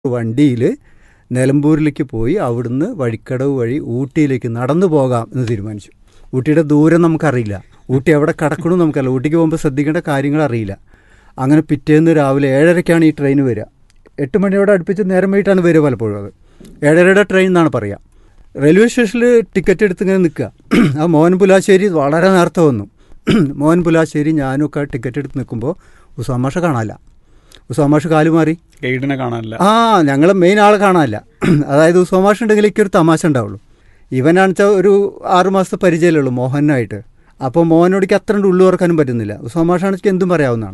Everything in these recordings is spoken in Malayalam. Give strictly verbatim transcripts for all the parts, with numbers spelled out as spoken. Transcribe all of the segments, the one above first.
വണ്ടിയിൽ നിലമ്പൂരിലേക്ക് പോയി അവിടുന്ന് വഴിക്കടവ് വഴി ഊട്ടിയിലേക്ക് നടന്നു പോകാം എന്ന് തീരുമാനിച്ചു. ഊട്ടിയുടെ ദൂരം നമുക്കറിയില്ല, ഊട്ടി എവിടെ കിടക്കണമെന്ന് നമുക്കറിയില്ല, ഊട്ടിക്ക് പോകുമ്പോൾ ശ്രദ്ധിക്കേണ്ട കാര്യങ്ങൾ അറിയില്ല. അങ്ങനെ പിറ്റേന്ന് രാവിലെ ഏഴരയ്ക്കാണ് ഈ ട്രെയിൻ വരിക. എട്ട് മണിയോടെ അടുപ്പിച്ച് നേരം വൈകിട്ടാണ് വരിക പലപ്പോഴും. അത് ഏഴരയുടെ ട്രെയിൻ എന്നാണ് പറയുക. റെയിൽവേ സ്റ്റേഷനിൽ ടിക്കറ്റ് എടുത്ത് ഇങ്ങനെ നിൽക്കുക. ആ മോഹൻ പുലാശ്ശേരി വളരെ നേരത്തെ വന്നു. മോഹൻ പുലാശ്ശേരി ഞാനും ഒക്കെ ടിക്കറ്റ് എടുത്ത് നിൽക്കുമ്പോൾ ഉസാമാഷ കാണാനില്ല. ഉസാമാഷ് കാലുമാറി, ഗൈഡിനെ കാണാനില്ല. ആ ഞങ്ങൾ മെയിൻ ആളെ കാണാനില്ല. അതായത് ഉസാമാഷ് ഉണ്ടെങ്കിൽ എനിക്കൊരു തമാശ ഉണ്ടാവുള്ളൂ. ഇവനാണെച്ചാൽ ഒരു ആറുമാസത്തെ പരിചയമല്ലേ മോഹനായിട്ട്. അപ്പോൾ മോഹനോടിക്ക് അത്ര ഉള്ളു ഓർക്കാനും പറ്റുന്നില്ല. ഉസാമാഷാണെങ്കിൽ എന്തും പറയാവുന്നതാണ്.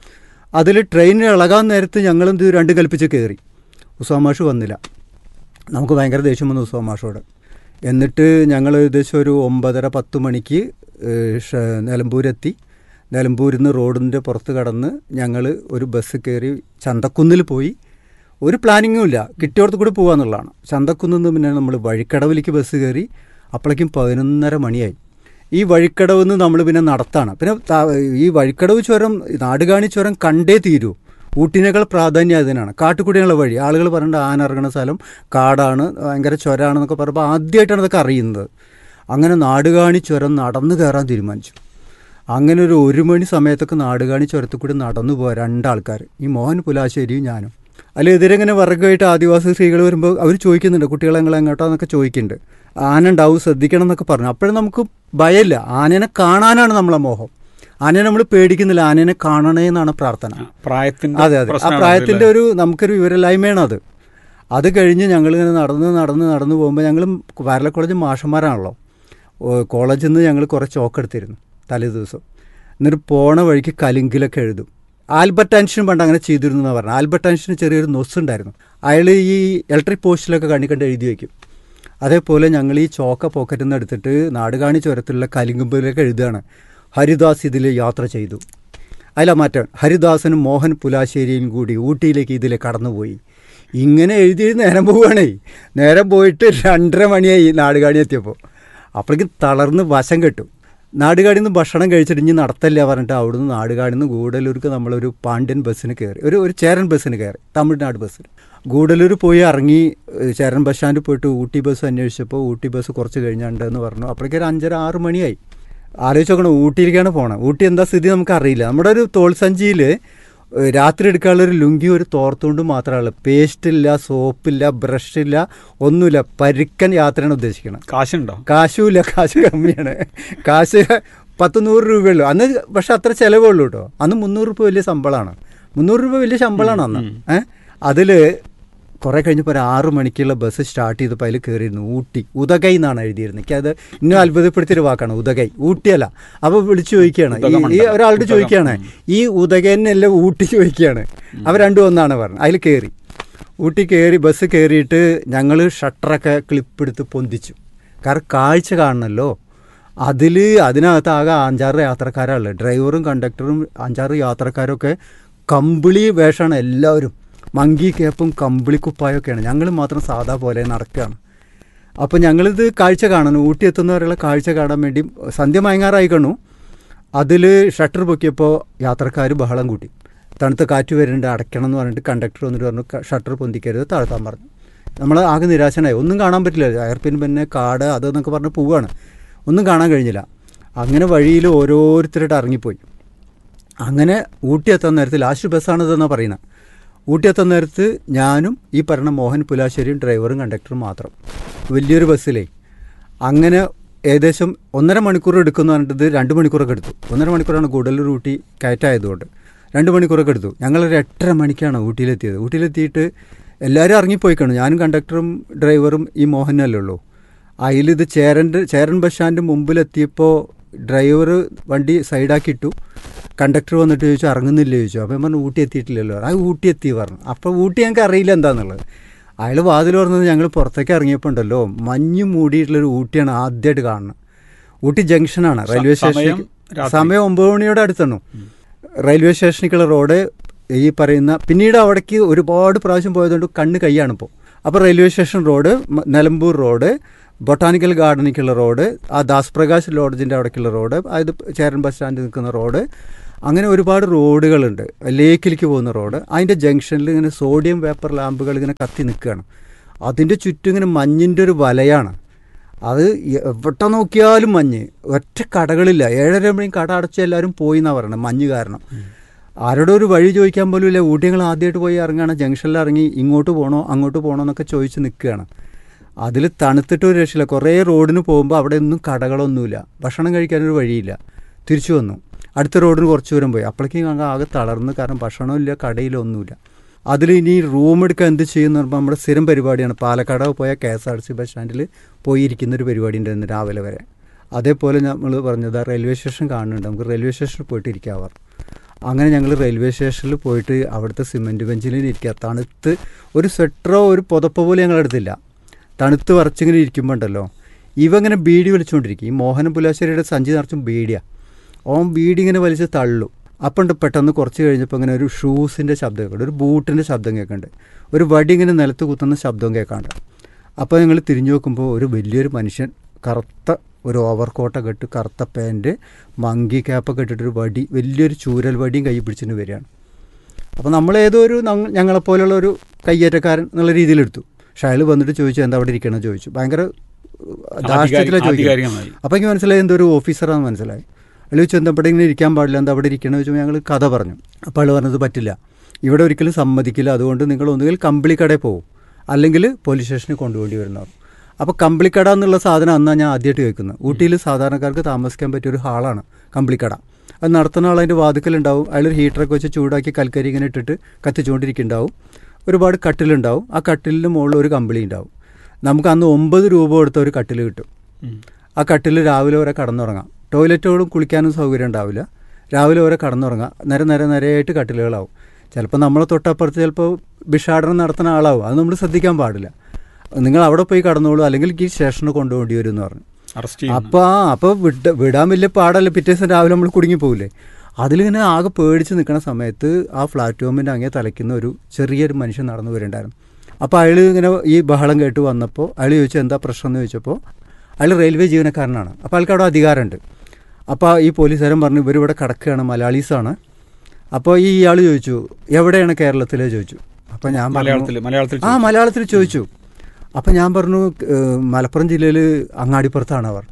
അതിൽ ട്രെയിനിൽ ഇളകാൻ നേരത്ത് ഞങ്ങളെന്ത് രണ്ട് കൽപ്പിച്ച് കയറി. ഉസാമാഷ് വന്നില്ല. നമുക്ക് ഭയങ്കര ദേഷ്യം വന്നു ഉസാമാഷോട്. എന്നിട്ട് ഞങ്ങൾ ഏകദേശം ഒരു ഒമ്പതര പത്ത് മണിക്ക് നിലമ്പൂരെത്തി. നിലമ്പൂരിൽ നിന്ന് റോഡിൻ്റെ പുറത്ത് കടന്ന് ഞങ്ങൾ ഒരു ബസ് കയറി ചന്തക്കുന്നിൽ പോയി. ഒരു പ്ലാനിങ്ങും ഇല്ല, കിട്ടിയോടത്ത് കൂടി പോകാമെന്നുള്ളതാണ്. ചന്തക്കുന്നിൽ നിന്ന് പിന്നെ നമ്മൾ വഴിക്കടവിലേക്ക് ബസ് കയറി. അപ്പോഴേക്കും പതിനൊന്നര മണിയായി. ഈ വഴിക്കടവ് നിന്ന് നമ്മൾ പിന്നെ നടത്താണ്. പിന്നെ ഈ വഴിക്കടവ് ചുരം, നാടുകാണി ചുരം കണ്ടേ തീരൂ. ഊട്ടിനേക്കാൾ പ്രാധാന്യം അതിനാണ്. കാട്ടുകൂടിയുള്ള വഴി. ആളുകൾ പറയേണ്ട ആന ഇറങ്ങുന്ന സ്ഥലം കാടാണ്, ഭയങ്കര ചുരമാണെന്നൊക്കെ പറയുമ്പോൾ ആദ്യമായിട്ടാണ് ഇതൊക്കെ അറിയുന്നത്. അങ്ങനെ നാടുകാണി ചുരം നടന്നു കയറാൻ തീരുമാനിച്ചു. അങ്ങനെ ഒരു ഒരു മണി സമയത്തൊക്കെ നാടുകാണി ചുരത്തിൽ കൂടി നടന്നു പോകാൻ രണ്ടാൾക്കാർ, ഈ മോഹൻ പുലാശ്ശേരിയും ഞാനും. അതിൽ എതിരെങ്ങനെ വർഗ്ഗമായിട്ട് ആദിവാസി സ്ത്രീകൾ വരുമ്പോൾ അവർ ചോദിക്കുന്നുണ്ട്, കുട്ടികളെ നിങ്ങൾ എങ്ങോട്ടാന്നൊക്കെ ചോദിക്കുന്നുണ്ട്. ആന ഉണ്ടാവും, ശ്രദ്ധിക്കണം എന്നൊക്കെ പറഞ്ഞു. അപ്പോഴും നമുക്ക് ഭയമില്ല. ആനേനെ കാണാനാണ് നമ്മളെ മോഹം. ആനയെ നമ്മൾ പേടിക്കുന്നില്ല, ആനേനെ കാണണേ എന്നാണ് പ്രാർത്ഥന. പ്രായത്തിന്റെ അതെ അതെ ആ പ്രായത്തിൻ്റെ ഒരു നമുക്കൊരു വിവരമില്ലായ്മയാണ് അത്. അത് കഴിഞ്ഞ് ഞങ്ങളിങ്ങനെ നടന്ന് നടന്ന് നടന്ന് പോകുമ്പോൾ ഞങ്ങൾ വയർല കോളേജ് മാഷന്മാരാണല്ലോ. കോളേജിൽ നിന്ന് ഞങ്ങൾ കുറേ ചോക്ക് എടുത്തിരുന്നു തലേ ദിവസം. എന്നിട്ട് പോണ വഴിക്ക് കലിങ്കിലൊക്കെ എഴുതും. ആൽബർട്ട് ഐൻസ്റ്റീൻ പണ്ട് അങ്ങനെ ചെയ്തിരുന്നു എന്നാണ് പറഞ്ഞത്. ആൽബർട്ട് ഐൻസ്റ്റീന് ചെറിയൊരു നൊസ്സുണ്ടായിരുന്നു. അയാൾ ഈ ഇലക്ട്രിക് പോസ്റ്റിലൊക്കെ കണ്ണിക്കണ്ട് എഴുതി വയ്ക്കും. അതേപോലെ ഞങ്ങൾ ഈ ചോക്ക പോക്കറ്റിൽ നിന്ന് എടുത്തിട്ട് നാടുകാണി ചുരത്തിലുള്ള കലിങ്കുമ്പിലൊക്കെ എഴുതുകയാണ്, ഹരിദാസ് ഇതിൽ യാത്ര ചെയ്തു. അതിലാ മാറ്റം. ഹരിദാസനും മോഹൻ പുലാശ്ശേരിയും കൂടി ഊട്ടിയിലേക്ക് ഇതിൽ കടന്നുപോയി. ഇങ്ങനെ എഴുതി നേരം പോവുകയാണേ. നേരം പോയിട്ട് രണ്ടര മണിയായി നാടുകാണി എത്തിയപ്പോൾ. അപ്പോഴേക്കും തളർന്ന് വശം കെട്ടു. നാടുകാടിയിൽ നിന്ന് ഭക്ഷണം കഴിച്ചിട്ട് ഇനി നടത്തല്ല പറഞ്ഞിട്ട് അവിടുന്ന് നാടുകാടിൽ നിന്ന് ഗൂഡല്ലൂർക്ക് നമ്മളൊരു പാണ്ഡ്യൻ ബസ്സിന് കയറി, ഒരു ഒരു ചേരൻ ബസ്സിന് കയറി, തമിഴ്നാട് ബസ്സിന്. ഗൂഡല്ലൂർ പോയി ഇറങ്ങി ചേരൻ ബസ് സ്റ്റാൻഡിൽ പോയിട്ട് ഊട്ടി ബസ് അന്വേഷിച്ചപ്പോൾ ഊട്ടി ബസ് കുറച്ച് കഴിഞ്ഞുണ്ടെന്ന് പറഞ്ഞു. അപ്പോഴേക്കൊരു അഞ്ചര ആറ് മണിയായി. ആലോചിച്ച് നോക്കണം, ഊട്ടിയിലേക്കാണ് പോകണം. ഊട്ടി എന്താ സ്ഥിതി നമുക്കറിയില്ല. നമ്മുടെ ഒരു തോൾസഞ്ചിയിൽ രാത്രി എടുക്കാനുള്ളൊരു ലുങ്കി ഒരു തോർത്തുകൊണ്ട് മാത്രമല്ല, പേസ്റ്റില്ല, സോപ്പില്ല, ബ്രഷില്ല, ഒന്നുമില്ല. പരുക്കൻ യാത്രയാണ് ഉദ്ദേശിക്കണം. കാശുണ്ടോ? കാശുമില്ല, കാശ് കമ്മിയാണ്. കാശ് പത്ത് നൂറ് രൂപയുള്ളൂ അന്ന്. പക്ഷെ അത്ര ചിലവേ ഉള്ളൂ കേട്ടോ. അന്ന് മുന്നൂറ് രൂപ വലിയ ശമ്പളമാണ്. മുന്നൂറ് രൂപ വലിയ ശമ്പളമാണ് അന്ന്. ഏഹ് അതിൽ കുറേ കഴിഞ്ഞപ്പോൾ ഒരു ആറ് മണിക്കുള്ള ബസ് സ്റ്റാർട്ട് ചെയ്തപ്പോൾ അതിൽ കയറിയിരുന്നു. ഊട്ടി ഉദകൈ എന്നാണ് എഴുതിയിരുന്നത്. എനിക്ക് അത് ഇന്നും അത്ഭുതപ്പെടുത്തിയൊരു വാക്കാണ് ഉദകൈ, ഊട്ടിയല്ല. അപ്പോൾ വിളിച്ചു ചോദിക്കുകയാണ്, ഈ ഒരാളോട് ചോദിക്കുകയാണ് ഈ ഉദകൈനല്ല ഊട്ടി ചോദിക്കുകയാണ്. അവർ രണ്ടും ഒന്നാണ് പറഞ്ഞത്. അതിൽ കയറി ഊട്ടി കയറി ബസ് കയറിയിട്ട് ഞങ്ങൾ ഷട്ടറൊക്കെ ക്ലിപ്പെടുത്ത് പൊന്തിച്ചു. കാരണം കാഴ്ച കാണണമല്ലോ. അതിൽ അതിനകത്ത് ആകെ അഞ്ചാറ് യാത്രക്കാരാണുള്ളത്. ഡ്രൈവറും കണ്ടക്ടറും അഞ്ചാറ് യാത്രക്കാരൊക്കെ കമ്പിളി വേഷമാണ് എല്ലാവരും. മങ്കി കേപ്പും കമ്പിളി കുപ്പായൊക്കെയാണ്. ഞങ്ങൾ മാത്രം സാധാ പോലെ നടക്കുകയാണ്. അപ്പോൾ ഞങ്ങളിത് കാഴ്ച കാണണം. ഊട്ടി എത്തുന്നവരെയുള്ള കാഴ്ച കാണാൻ വേണ്ടി സന്ധ്യ മയങ്ങാറായി കാണു. അതിൽ ഷട്ടർ പൊക്കിയപ്പോൾ യാത്രക്കാർ ബഹളം കൂട്ടി. തണുത്ത കാറ്റ് വരുന്നുണ്ട്, അടയ്ക്കണം എന്ന് പറഞ്ഞിട്ട് കണ്ടക്ടർ വന്നിട്ട് പറഞ്ഞു ഷട്ടർ പൊന്തിക്കരുത്, താഴ്ത്താൻ പറഞ്ഞു. നമ്മൾ ആകെ നിരാശനായി. ഒന്നും കാണാൻ പറ്റില്ല. എയർപിൻ പിന്നെ കാട് അതെന്നൊക്കെ പറഞ്ഞ് പോവുകയാണ്. ഒന്നും കാണാൻ കഴിഞ്ഞില്ല. അങ്ങനെ വഴിയിൽ ഓരോരുത്തരായിട്ട് ഇറങ്ങിപ്പോയി. അങ്ങനെ ഊട്ടി എത്താൻ നേരത്ത് ലാസ്റ്റ് ബസ്സാണിതെന്നാണ് പറയുന്നത്. ഊട്ടി എത്താൻ നേരത്ത് ഞാനും ഈ പറഞ്ഞ മോഹൻ പുലാശ്ശേരിയും ഡ്രൈവറും കണ്ടക്ടറും മാത്രം വലിയൊരു ബസ്സിലേ. അങ്ങനെ ഏകദേശം ഒന്നര മണിക്കൂർ എടുക്കുമെന്ന് പറഞ്ഞിട്ട് രണ്ട് മണിക്കൂറൊക്കെ എടുത്തു. ഒന്നര മണിക്കൂറാണ് ഗൂഡല്ലൂർ ഊട്ടി കയറ്റായതുകൊണ്ട് രണ്ട് മണിക്കൂറൊക്കെ എടുത്തു. ഞങ്ങളൊരു എട്ടര മണിക്കാണ് ഊട്ടിയിലെത്തിയത്. ഊട്ടിയിലെത്തിയിട്ട് എല്ലാവരും ഇറങ്ങിപ്പോയിക്കാണു. ഞാനും കണ്ടക്ടറും ഡ്രൈവറും ഈ മോഹനല്ലേ ഉള്ളൂ. അതിലിത് ചേരൻ്റെ ചേരൻ ബസ് സ്റ്റാൻഡ് മുമ്പിലെത്തിയപ്പോൾ ഡ്രൈവർ വണ്ടി സൈഡാക്കിയിട്ടു. കണ്ടക്ടർ വന്നിട്ട് ചോദിച്ചു ഇറങ്ങുന്നില്ല ചോദിച്ചു. അപ്പോൾ ഞാൻ പറഞ്ഞു ഊട്ടി എത്തിയിട്ടില്ലല്ലോ. ആ ഊട്ടി എത്തി പറഞ്ഞു. അപ്പോൾ ഊട്ടി ഞങ്ങൾക്ക് അറിയില്ല എന്താണെന്നുള്ളത്. അയാൾ വാതിൽ പറഞ്ഞത് ഞങ്ങൾ പുറത്തേക്ക് ഇറങ്ങിയപ്പോൾ ഉണ്ടല്ലോ മഞ്ഞ് മൂടിയിട്ടുള്ളൊരു ഊട്ടിയാണ് ആദ്യമായിട്ട് കാണുന്നത്. ഊട്ടി ജംഗ്ഷനാണ് റെയിൽവേ സ്റ്റേഷനിലേക്ക്. സമയം ഒമ്പത് മണിയോടെ അടുത്താണ്. റെയിൽവേ സ്റ്റേഷനിലേക്കുള്ള റോഡ് ഈ പറയുന്ന, പിന്നീട് അവിടേക്ക് ഒരുപാട് പ്രാവശ്യം പോയതുകൊണ്ട് കണ്ണ് കൈയാണിപ്പോൾ. അപ്പോൾ railway station road, Nilambur road, botanical ഗാർഡനിലേക്കുള്ള road, ആ ദാസ് പ്രകാശ് ലോഡ്ജിൻ്റെ അവിടേക്കുള്ള റോഡ്, അതായത് ചേരൻ ബസ് സ്റ്റാൻഡിൽ നിൽക്കുന്ന റോഡ്, അങ്ങനെ ഒരുപാട് റോഡുകളുണ്ട്, ലേക്കിലേക്ക് പോകുന്ന റോഡ്. അതിൻ്റെ ജംഗ്ഷനിൽ ഇങ്ങനെ സോഡിയം വേപ്പർ ലാമ്പുകൾ ഇങ്ങനെ കത്തി നിൽക്കുകയാണ്. അതിൻ്റെ ചുറ്റും ഇങ്ങനെ മഞ്ഞിൻ്റെ ഒരു വലയാണ്. അത് എവിടെ നോക്കിയാലും മഞ്ഞ്, ഒറ്റ കടകളില്ല. ഏഴര മണിയും കട അടച്ച് എല്ലാവരും പോയി എന്നാണ് പറയുന്നത്, മഞ്ഞ് കാരണം. ആരോടും ഒരു വഴി ചോദിക്കാൻ പോലും ഇല്ല. ഊട്ടി ഞങ്ങൾ ആദ്യമായിട്ട് പോയി ഇറങ്ങുകയാണ്, ജംഗ്ഷനിൽ ഇറങ്ങി ഇങ്ങോട്ട് പോകണോ അങ്ങോട്ട് പോകണോ എന്നൊക്കെ ചോദിച്ച് നിൽക്കുകയാണ്. അതിൽ തണുത്തിട്ട് ഒരു രക്ഷയില്ല. കുറേ റോഡിന് പോകുമ്പോൾ അവിടെ ഒന്നും കടകളൊന്നുമില്ല, ഭക്ഷണം കഴിക്കാനൊരു വഴിയില്ല. തിരിച്ചു വന്നു, അടുത്ത റോഡിന് കുറച്ച് ദൂരം പോയി. അപ്പോഴേക്കും ഞങ്ങൾ ആകെ തളർന്ന്, കാരണം ഭക്ഷണമില്ല, കടയിലൊന്നുമില്ല. അതിൽ ഇനി റൂം എടുക്കാൻ എന്ത് ചെയ്യുമെന്ന് പറയുമ്പോൾ നമ്മുടെ സ്ഥിരം പരിപാടിയാണ് പാലക്കാട് പോയ K S R T C bus സ്റ്റാൻഡിൽ പോയി ഇരിക്കുന്നൊരു പരിപാടി ഉണ്ടായിരുന്നു രാവിലെ വരെ. അതേപോലെ നമ്മൾ പറഞ്ഞത് ആ റെയിൽവേ സ്റ്റേഷൻ കാണുന്നുണ്ട്, നമുക്ക് റെയിൽവേ സ്റ്റേഷനിൽ പോയിട്ട് ഇരിക്കാവാറ്. അങ്ങനെ ഞങ്ങൾ റെയിൽവേ സ്റ്റേഷനിൽ പോയിട്ട് അവിടുത്തെ സിമെൻറ്റ് ബെഞ്ചിൽ ഇരിക്കുക. തണുത്ത് ഒരു സ്വെറ്ററോ ഒരു പുതപ്പോ പോലും ഞങ്ങളെടുത്തില്ല. തണുത്ത് വറച്ചിങ്ങനെ ഇരിക്കുമ്പോൾ ഉണ്ടല്ലോ, ഇവ ഇങ്ങനെ ബീഡി വലിച്ചുകൊണ്ടിരിക്കും. ഈ മോഹൻ പുലാശ്ശേരിയുടെ സഞ്ചി നിറച്ചും ബീഡിയാണ്. ഓൻ ബീഡി ഇങ്ങനെ വലിച്ച് തള്ളും. അപ്പം ഉണ്ട് പെട്ടെന്ന് കുറച്ച് കഴിഞ്ഞപ്പോൾ ഇങ്ങനെ ഒരു ഷൂസിൻ്റെ ശബ്ദം കേൾക്കുന്നുണ്ട്, ഒരു ബൂട്ടിൻ്റെ ശബ്ദം കേൾക്കുന്നുണ്ട്, ഒരു വടി ഇങ്ങനെ നിലത്ത് കുത്തുന്ന ശബ്ദവും കേൾക്കാണ്ട്. അപ്പോൾ ഞങ്ങൾ തിരിഞ്ഞു നോക്കുമ്പോൾ ഒരു വലിയൊരു മനുഷ്യൻ കറുത്ത ഒരു ഓവർകോട്ടൊക്കെ ഇട്ട്, കറുത്ത പാൻറ്റ്, മങ്കി ക്യാപ്പൊക്കെ ഇട്ടിട്ടൊരു വടി, വലിയൊരു ചൂരൽ വടിയും കൈ പിടിച്ചിട്ട് വരികയാണ്. അപ്പോൾ നമ്മളേതോ ഒരു ഞങ്ങളെപ്പോലുള്ള ഒരു കയ്യേറ്റക്കാരൻ എന്നുള്ള രീതിയിലെടുത്തു. പക്ഷെ അയാൾ വന്നിട്ട് ചോദിച്ചു എന്താ അവിടെ ഇരിക്കണമെന്ന് ചോദിച്ചു. ഭയങ്കര ധാർഷ്ട്യത്തിലാണ് ചോദിക്കുന്നത്. അപ്പോൾ എനിക്ക് മനസ്സിലായി എന്തോ ഒരു ഓഫീസറാണെന്ന് മനസ്സിലായി. അയാൾ ചോദിച്ചു എന്താ ഇവിടെ ഇങ്ങനെ ഇരിക്കാൻ പാടില്ല, എന്താ അവിടെ ഇരിക്കണമെന്ന് ചോദിച്ചു. ഞങ്ങൾ കഥ പറഞ്ഞു. അപ്പോൾ അയാൾ പറഞ്ഞത് പറ്റില്ല, ഇവിടെ ഒരിക്കലും സമ്മതിക്കില്ല, അതുകൊണ്ട് നിങ്ങൾ ഒന്നുകിൽ കമ്പിളിക്കടയിൽ പോകും, അല്ലെങ്കിൽ പോലീസ് സ്റ്റേഷനിൽ കൊണ്ടുപോകേണ്ടി വരുന്നവർ. അപ്പോൾ കമ്പിളിക്കട എന്നുള്ള സാധനം അന്നാണ് ഞാൻ ആദ്യമായിട്ട് കേൾക്കുന്നത്. ഊട്ടിയിൽ സാധാരണക്കാർക്ക് താമസിക്കാൻ പറ്റിയ ഒരു ഹാളാണ് കമ്പിളിക്കട. അത് നടത്തുന്ന ആൾ അതിൻ്റെ വാതിക്കലുണ്ടാവും. അയാൾ ഹീറ്ററൊക്കെ വെച്ച് ചൂടാക്കി കൽക്കരി ഇങ്ങനെ ഇട്ടിട്ട് കത്തിച്ചുകൊണ്ടിരിക്കുന്നുണ്ടാവും. ഒരുപാട് കട്ടിലുണ്ടാവും. ആ കട്ടിലിന് മുകളിൽ ഒരു കമ്പിളി ഉണ്ടാവും. നമുക്ക് അന്ന് ഒമ്പത് രൂപ കൊടുത്ത ഒരു കട്ടിൽ കിട്ടും. ആ കട്ടിൽ രാവിലെ വരെ കടന്നുറങ്ങാം. ടോയ്ലറ്റുകളും കുളിക്കാനും സൗകര്യം ഉണ്ടാവില്ല. രാവിലെ വരെ കടന്നുറങ്ങാം. നിര നിര നിരയായിട്ട് കട്ടിലുകളാവും. ചിലപ്പോൾ നമ്മളെ തൊട്ടപ്പുറത്ത് ചിലപ്പോൾ ഭിക്ഷാടനം നടത്തുന്ന ആളാവും. അത് നമ്മൾ ശ്രദ്ധിക്കാൻ പാടില്ല. നിങ്ങൾ അവിടെ പോയി കടന്നോളൂ, അല്ലെങ്കിൽ ഈ സ്റ്റേഷന് കൊണ്ടുപോകേണ്ടി വരും എന്ന് പറഞ്ഞു. അപ്പോൾ ആ അപ്പോൾ വിട്ട വിടാൻ വലിയ പാടല്ല. പിറ്റേ ദിവസം രാവിലെ നമ്മൾ കുടുങ്ങിപ്പോവില്ലേ. അതിലിങ്ങനെ ആകെ പേടിച്ച് നിൽക്കുന്ന സമയത്ത് ആ പ്ലാറ്റ്ഫോമിൻ്റെ അങ്ങേ തലയ്ക്കുന്ന ഒരു ചെറിയൊരു മനുഷ്യൻ നടന്നു വരുന്നുണ്ടായിരുന്നു. അപ്പോൾ അയാൾ ഇങ്ങനെ ഈ ബഹളം കേട്ട് വന്നപ്പോൾ അയാൾ ചോദിച്ചു എന്താ പ്രശ്നം എന്ന് ചോദിച്ചപ്പോൾ അയാൾ റെയിൽവേ ജീവനക്കാരനാണ്. അപ്പോൾ അയാൾക്ക് അവിടെ അധികാരമുണ്ട്. അപ്പോൾ ഈ പോലീസുകാരൻ പറഞ്ഞു ഇവരിവിടെ കിടക്കുകയാണ്, മലയാളീസാണ്. അപ്പോൾ ഈ ഇയാൾ ചോദിച്ചു എവിടെയാണ് കേരളത്തിലെ ചോദിച്ചു. അപ്പോൾ ഞാൻ പറഞ്ഞു ആ മലയാളത്തിൽ ചോദിച്ചു. അപ്പം ഞാൻ പറഞ്ഞു മലപ്പുറം ജില്ലയിൽ അങ്ങാടിപ്പുറത്താണ് അവർ.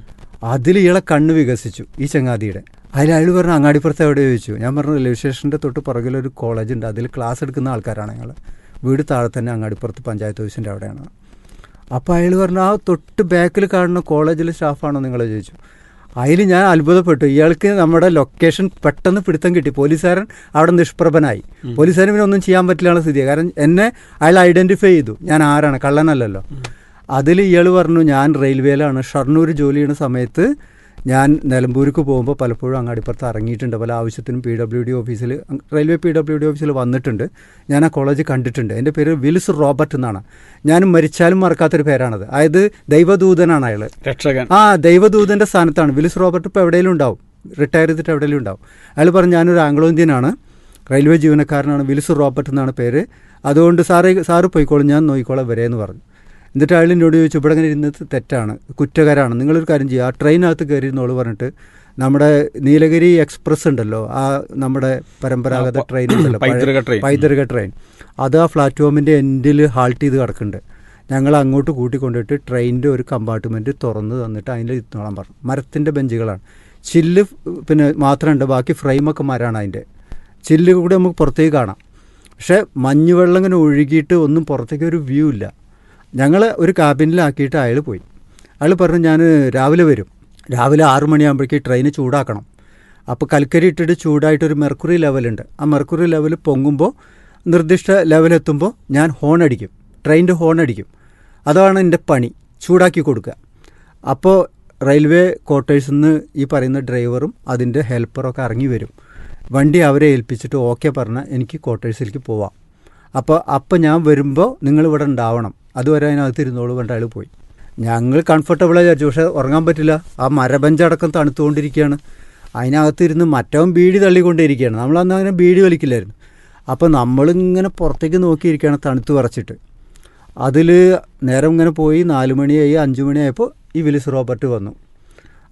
അതിൽ ഇയാളെ കണ്ണ് വികസിച്ചു ഈ ചങ്ങാതിയുടെ. അതിൽ അയാൾ പറഞ്ഞു അങ്ങാടിപ്പുറത്ത് എവിടെ ചോദിച്ചു. ഞാൻ പറഞ്ഞു റെയിൽവേ സ്റ്റേഷൻ്റെ തൊട്ട് പുറകിലൊരു കോളേജ് ഉണ്ട്, അതിൽ ക്ലാസ് എടുക്കുന്ന ആൾക്കാരാണ് ഞങ്ങൾ. വീട് താഴെ തന്നെ അങ്ങാടിപ്പുറത്ത് പഞ്ചായത്ത് ഓഫീസിൻ്റെ അവിടെയാണ്. അപ്പോൾ അയാൾ പറഞ്ഞു ആ തൊട്ട് ബാക്കിൽ കാണുന്ന കോളേജിലെ സ്റ്റാഫാണോ നിങ്ങൾ ചോദിച്ചു. അതിൽ ഞാൻ അത്ഭുതപ്പെട്ടു. ഇയാൾക്ക് നമ്മുടെ ലൊക്കേഷൻ പെട്ടെന്ന് പിടുത്തം കിട്ടി. പോലീസുകാരൻ അവിടെ നിഷ്പ്രഭനായി. പോലീസുകാരൻ പിന്നെ ഒന്നും ചെയ്യാൻ പറ്റില്ലാണ് സ്ഥിതി. കാരണം എന്നെ അയാൾ ഐഡൻറ്റിഫൈ ചെയ്തു, ഞാൻ ആരാണ്, കള്ളനല്ലല്ലോ. അതിൽ ഇയാൾ പറഞ്ഞു ഞാൻ റെയിൽവേയിലാണ്, ഷൊർണൂർ ജോലി ചെയ്യുന്ന സമയത്ത് ഞാൻ നിലമ്പൂർക്ക് പോകുമ്പോൾ പലപ്പോഴും അങ്ങാടിപ്പുറത്ത് ഇറങ്ങിയിട്ടുണ്ട്. പല ആവശ്യത്തിനും പി ഡബ്ല്യു ഡി ഓഫീസിൽ, റെയിൽവേ പി ഡബ്ല്യു ഡി ഓഫീസിൽ വന്നിട്ടുണ്ട്. ഞാൻ ആ കോളേജ് കണ്ടിട്ടുണ്ട്. എൻ്റെ പേര് വിൽസ് റോബർട്ട് എന്നാണ്. ഞാനും മരിച്ചാലും മറക്കാത്തൊരു പേരാണത്. അതായത് ദൈവദൂതനാണ് അയാൾ, രക്ഷകൻ. ആ ദൈവദൂതൻ്റെ സ്ഥാനത്താണ് വിൽസ് റോബർട്ട്. ഇപ്പോൾ എവിടെയെങ്കിലും ഉണ്ടാവും, റിട്ടയർ ചെയ്തിട്ട് എവിടെയെങ്കിലും ഉണ്ടാവും. അയാൾ പറഞ്ഞു ഞാനൊരു ആംഗ്ലോ ഇന്ത്യനാണ്, റെയിൽവേ ജീവനക്കാരനാണ്, വിൽസ് റോബർട്ട് എന്നാണ് പേര്, അതുകൊണ്ട് സാറ് സാറ് പോയിക്കോളും, ഞാൻ നോക്കിക്കോളാം വരെയെന്ന് പറഞ്ഞു. എന്നിട്ട് അയാൾ എന്നോട് ചോദിച്ചു ഇവിടെ ഇങ്ങനെ ഇരുന്നത് തെറ്റാണ്, കുറ്റകരമാണ്, നിങ്ങളൊരു കാര്യം ചെയ്യുക, ആ ട്രെയിനകത്ത് കയറിയിരുന്നോളൂ പറഞ്ഞിട്ട് നമ്മുടെ നീലഗിരി എക്സ്പ്രസ് ഉണ്ടല്ലോ, ആ നമ്മുടെ പരമ്പരാഗത ട്രെയിൻ ഉണ്ടല്ലോ, പൈതൃക ട്രെയിൻ, അത് ആ പ്ലാറ്റ്ഫോമിൻ്റെ എൻഡിൽ ഹാൾട്ട് ചെയ്ത് കിടക്കുന്നുണ്ട്. ഞങ്ങൾ അങ്ങോട്ട് കൂട്ടിക്കൊണ്ടിട്ട് ട്രെയിനിൻ്റെ ഒരു കമ്പാർട്ട്മെൻറ്റ് തുറന്ന് തന്നിട്ട് അതിൻ്റെ ഇരുന്നോളാൻ പറഞ്ഞു. മരത്തിൻ്റെ ബെഞ്ചുകളാണ്, ചില്ല് പിന്നെ മാത്രമുണ്ട്, ബാക്കി ഫ്രെയിമൊക്കെ മരമാണ്. അതിൻ്റെ ചില്ല് കൂടെ നമുക്ക് പുറത്തേക്ക് കാണാം. പക്ഷേ മഞ്ഞുവെള്ളം ഇങ്ങനെ ഒഴുകിയിട്ട് ഒന്നും പുറത്തേക്ക് ഒരു വ്യൂ ഇല്ല. ഞങ്ങൾ ഒരു ക്യാബിനിലാക്കിയിട്ട് അയാൾ പോയി. അയാൾ പറഞ്ഞു ഞാൻ രാവിലെ വരും, രാവിലെ ആറു മണിയാകുമ്പോഴേക്ക് ട്രെയിന് ചൂടാക്കണം. അപ്പോൾ കൽക്കരി ഇട്ടിട്ട് ചൂടായിട്ടൊരു മെർക്കുറി ലെവലുണ്ട്. ആ മെർക്കുറി ലെവൽ പൊങ്ങുമ്പോൾ നിർദ്ദിഷ്ട ലെവലെത്തുമ്പോൾ ഞാൻ ഹോൺ അടിക്കും, ട്രെയിനിൻ്റെ ഹോൺ അടിക്കും. അതാണ് എൻ്റെ പണി, ചൂടാക്കി കൊടുക്കുക. അപ്പോൾ റെയിൽവേ ക്വാർട്ടേഴ്സിൽ നിന്ന് ഈ പറയുന്ന ഡ്രൈവറും അതിൻ്റെ ഹെൽപ്പറൊക്കെ ഇറങ്ങി വരും. വണ്ടി അവരെ ഏൽപ്പിച്ചിട്ട് ഓക്കെ പറഞ്ഞാൽ എനിക്ക് ക്വാർട്ടേഴ്സിലേക്ക് പോവാം. അപ്പോൾ അപ്പം ഞാൻ വരുമ്പോൾ നിങ്ങളിവിടെ ഉണ്ടാവണം, അതുവരെ അതിനകത്ത് ഇരുന്നോളൂ പറഞ്ഞിട്ട് അയാൾ പോയി. ഞങ്ങൾ കംഫർട്ടബിളായി വിചാരിച്ചു, പക്ഷേ ഉറങ്ങാൻ പറ്റില്ല. ആ മരബെഞ്ചടക്കം തണുത്തുകൊണ്ടിരിക്കുകയാണ്. അതിനകത്തിരുന്ന് മറ്റവൻ ബീഡി തള്ളിക്കൊണ്ടിരിക്കുകയാണ്. നമ്മളന്ന് അങ്ങനെ ബീഡി വലിക്കില്ലായിരുന്നു. അപ്പോൾ നമ്മളിങ്ങനെ പുറത്തേക്ക് നോക്കിയിരിക്കുകയാണ് തണുത്ത് വിറച്ചിട്ട്. അതിൽ നേരം ഇങ്ങനെ പോയി നാല് മണിയായി, അഞ്ച് മണിയായപ്പോൾ ഈ വിൽസ് റോബർട്ട് വന്നു.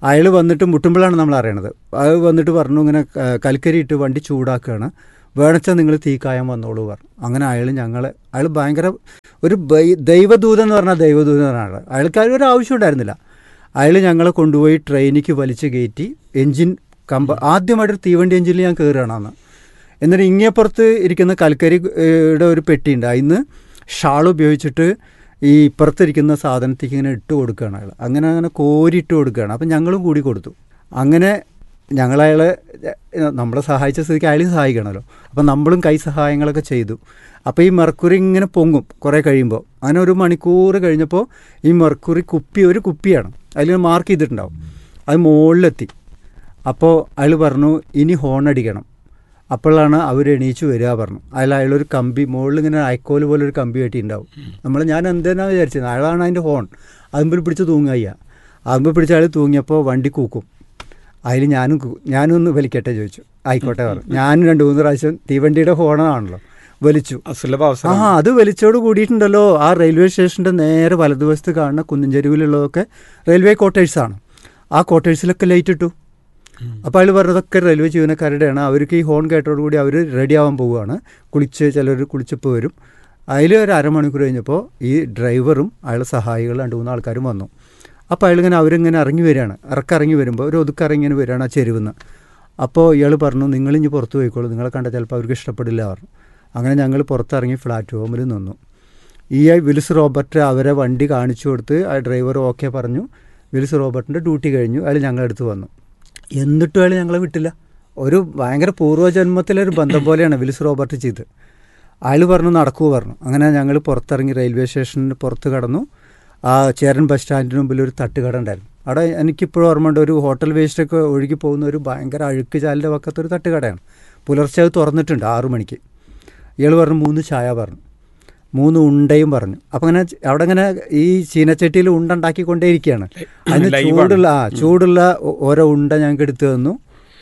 അയാൾ വന്നിട്ട് മുട്ടുമ്പോഴാണ് നമ്മൾ അറിയണത്. അത് വന്നിട്ട് പറഞ്ഞു ഇങ്ങനെ കൽക്കരി ഇട്ട് വണ്ടി ചൂടാക്കുകയാണ്, വേണച്ചാൽ നിങ്ങൾ തീക്കായം വന്നോളൂ പറഞ്ഞു. അങ്ങനെ അയാൾ ഞങ്ങളെ അയാൾ ഭയങ്കര ഒരു ദൈവദൂതൻ എന്ന് പറഞ്ഞാൽ ദൈവദൂതനാണ്. അയാൾക്ക് ഒരു ആവശ്യം ഉണ്ടായിരുന്നില്ല. അയാൾ ഞങ്ങളെ കൊണ്ടുപോയി ട്രെയിനിക്ക് വലിച്ച് കയറ്റി എൻജിൻ കമ്പ ആദ്യമായിട്ടൊരു തീവണ്ടി എൻജിനിൽ ഞാൻ കയറുകയാണ് അന്ന്. എന്നിട്ട് ഇങ്ങേപ്പുറത്ത് ഇരിക്കുന്ന കൽക്കരിയുടെ ഒരു പെട്ടിയുണ്ട്, അതിന് ഷാൾ ഉപയോഗിച്ചിട്ട് ഈ ഇപ്പുറത്തിരിക്കുന്ന സാധനത്തേക്ക് ഇങ്ങനെ ഇട്ട് കൊടുക്കുകയാണ് അയാൾ. അങ്ങനെ അങ്ങനെ കോരിയിട്ട് കൊടുക്കുകയാണ്. അപ്പം ഞങ്ങളും കൂടി കൊടുത്തു. അങ്ങനെ ഞങ്ങളയാളെ നമ്മളെ സഹായിച്ച സ്ഥിതിക്ക് അയാളെയും സഹായിക്കണമല്ലോ. അപ്പം നമ്മളും കൈ സഹായങ്ങളൊക്കെ ചെയ്തു. അപ്പോൾ ഈ മെർക്കുറി ഇങ്ങനെ പൊങ്ങും കുറേ കഴിയുമ്പോൾ. അങ്ങനെ ഒരു മണിക്കൂർ കഴിഞ്ഞപ്പോൾ ഈ മെർക്കുറി കുപ്പി ഒരു കുപ്പിയാണ്, അതിൽ മാർക്ക് ചെയ്തിട്ടുണ്ടാവും. അത് മുകളിലെത്തി. അപ്പോൾ അയാൾ പറഞ്ഞു ഇനി ഹോൺ അടിക്കണം. അപ്പോഴാണ് അവർ എണീച്ച് വരിക പറഞ്ഞു. അതിൽ അയാളൊരു കമ്പി മുകളിൽ ഇങ്ങനെ അയക്കോല് പോലെ ഒരു കമ്പി കെട്ടിയിട്ടുണ്ടാവും. നമ്മൾ ഞാൻ എന്തിനാണ് വിചാരിച്ചത്, അയാളാണ് അതിൻ്റെ ഹോൺ. അതുമ്പിൽ പിടിച്ച് തൂങ്ങുക. അതുമ്പിൽ പിടിച്ച് അയാൾ തൂങ്ങിയപ്പോൾ വണ്ടി കൂക്കും. അതിൽ ഞാനും ഞാനും ഒന്ന് വലിക്കട്ടെ ചോദിച്ചു. ആയിക്കോട്ടെ പറഞ്ഞു. ഞാനും രണ്ട് മൂന്ന് പ്രാവശ്യം തീവണ്ടിയുടെ ഹോണാണല്ലോ വലിച്ചു. ആ അത് വലിച്ചോട് കൂടിയിട്ടുണ്ടല്ലോ ആ റെയിൽവേ സ്റ്റേഷൻ്റെ നേരെ വലതുവശത്ത് കാണുന്ന കുന്നിൻചെരുവിലുള്ളതൊക്കെ റെയിൽവേ ക്വാർട്ടേഴ്സാണ്. ആ ക്വാർട്ടേഴ്സിലൊക്കെ ലൈറ്റ് ഇട്ടു. അപ്പോൾ അയാൾ പറഞ്ഞതൊക്കെ റെയിൽവേ ജീവനക്കാരുടെയാണ്. അവർക്ക് ഈ ഹോൺ കേട്ടോടുകൂടി അവർ റെഡി ആവാൻ പോവുകയാണ്. കുളിച്ച് ചിലർ കുളിച്ചപ്പോൾ വരും. അതിൽ ഒരു അരമണിക്കൂർ കഴിഞ്ഞപ്പോൾ ഈ ഡ്രൈവറും അയാളുടെ സഹായികൾ രണ്ട് മൂന്ന് ആൾക്കാരും വന്നു. അപ്പോൾ അയാളിങ്ങനെ അവരിങ്ങനെ ഇറങ്ങി വരികയാണ്. ഇറക്കിറങ്ങി വരുമ്പോൾ ഒരു ഒതുക്കിറങ്ങിങ്ങനെ വരികയാണ് ആ ചെരുവിന്ന്. അപ്പോൾ ഇയാൾ പറഞ്ഞു നിങ്ങളിഞ്ഞ് പുറത്ത് പോയിക്കോളൂ, നിങ്ങളെ കണ്ടാൽ ചിലപ്പോൾ അവർക്ക് ഇഷ്ടപ്പെടില്ല പറഞ്ഞു. അങ്ങനെ ഞങ്ങൾ പുറത്തിറങ്ങി പ്ലാറ്റ്ഫോമിൽ നിന്നു. ഈ വിൽസ് റോബർട്ട് അവരെ വണ്ടി കാണിച്ചു കൊടുത്ത് ആ ഡ്രൈവർ ഓക്കെ പറഞ്ഞു. വിൽസ് റോബർട്ടിൻ്റെ ഡ്യൂട്ടി കഴിഞ്ഞു. അയാൾ ഞങ്ങളുടെ അടുത്ത് വന്നു. എന്നിട്ടും അയാൾ ഞങ്ങളെ വിട്ടില്ല. ഒരു ഭയങ്കര പൂർവ്വജന്മത്തിലൊരു ബന്ധം പോലെയാണ് വിൽസ് റോബർട്ട് ചെയ്ത്. അയാൾ പറഞ്ഞു നടക്കൂ പറഞ്ഞു. അങ്ങനെ ഞങ്ങൾ പുറത്തിറങ്ങി റെയിൽവേ സ്റ്റേഷനിൽ പുറത്ത് കടന്നു. ആ ചേരൻ ബസ് സ്റ്റാൻഡിന് മുമ്പിൽ ഒരു തട്ടുകട ഉണ്ടായിരുന്നു. അവിടെ എനിക്കിപ്പോഴും ഓർമ്മയുണ്ട്, ഒരു ഹോട്ടൽ വേസ്റ്റൊക്കെ ഒഴുകി പോകുന്ന ഒരു ഭയങ്കര അഴുക്ക് ചാലിൻ്റെ പക്കത്തൊരു തട്ടുകടയാണ്. പുലർച്ചെ അത് തുറന്നിട്ടുണ്ട് ആറു മണിക്ക്. ഇയാൾ പറഞ്ഞു മൂന്ന് ചായ പറഞ്ഞു, മൂന്ന് ഉണ്ടയും പറഞ്ഞു. അപ്പം അങ്ങനെ അവിടെ ഇങ്ങനെ ഈ ചീനച്ചട്ടിയിൽ ഉണ്ട ഉണ്ടാക്കിക്കൊണ്ടേയിരിക്കുകയാണ്. അതിന് ചൂടുള്ള ആ ചൂടുള്ള ഓരോ ഉണ്ട ഞങ്ങൾക്ക് എടുത്തു തന്നു.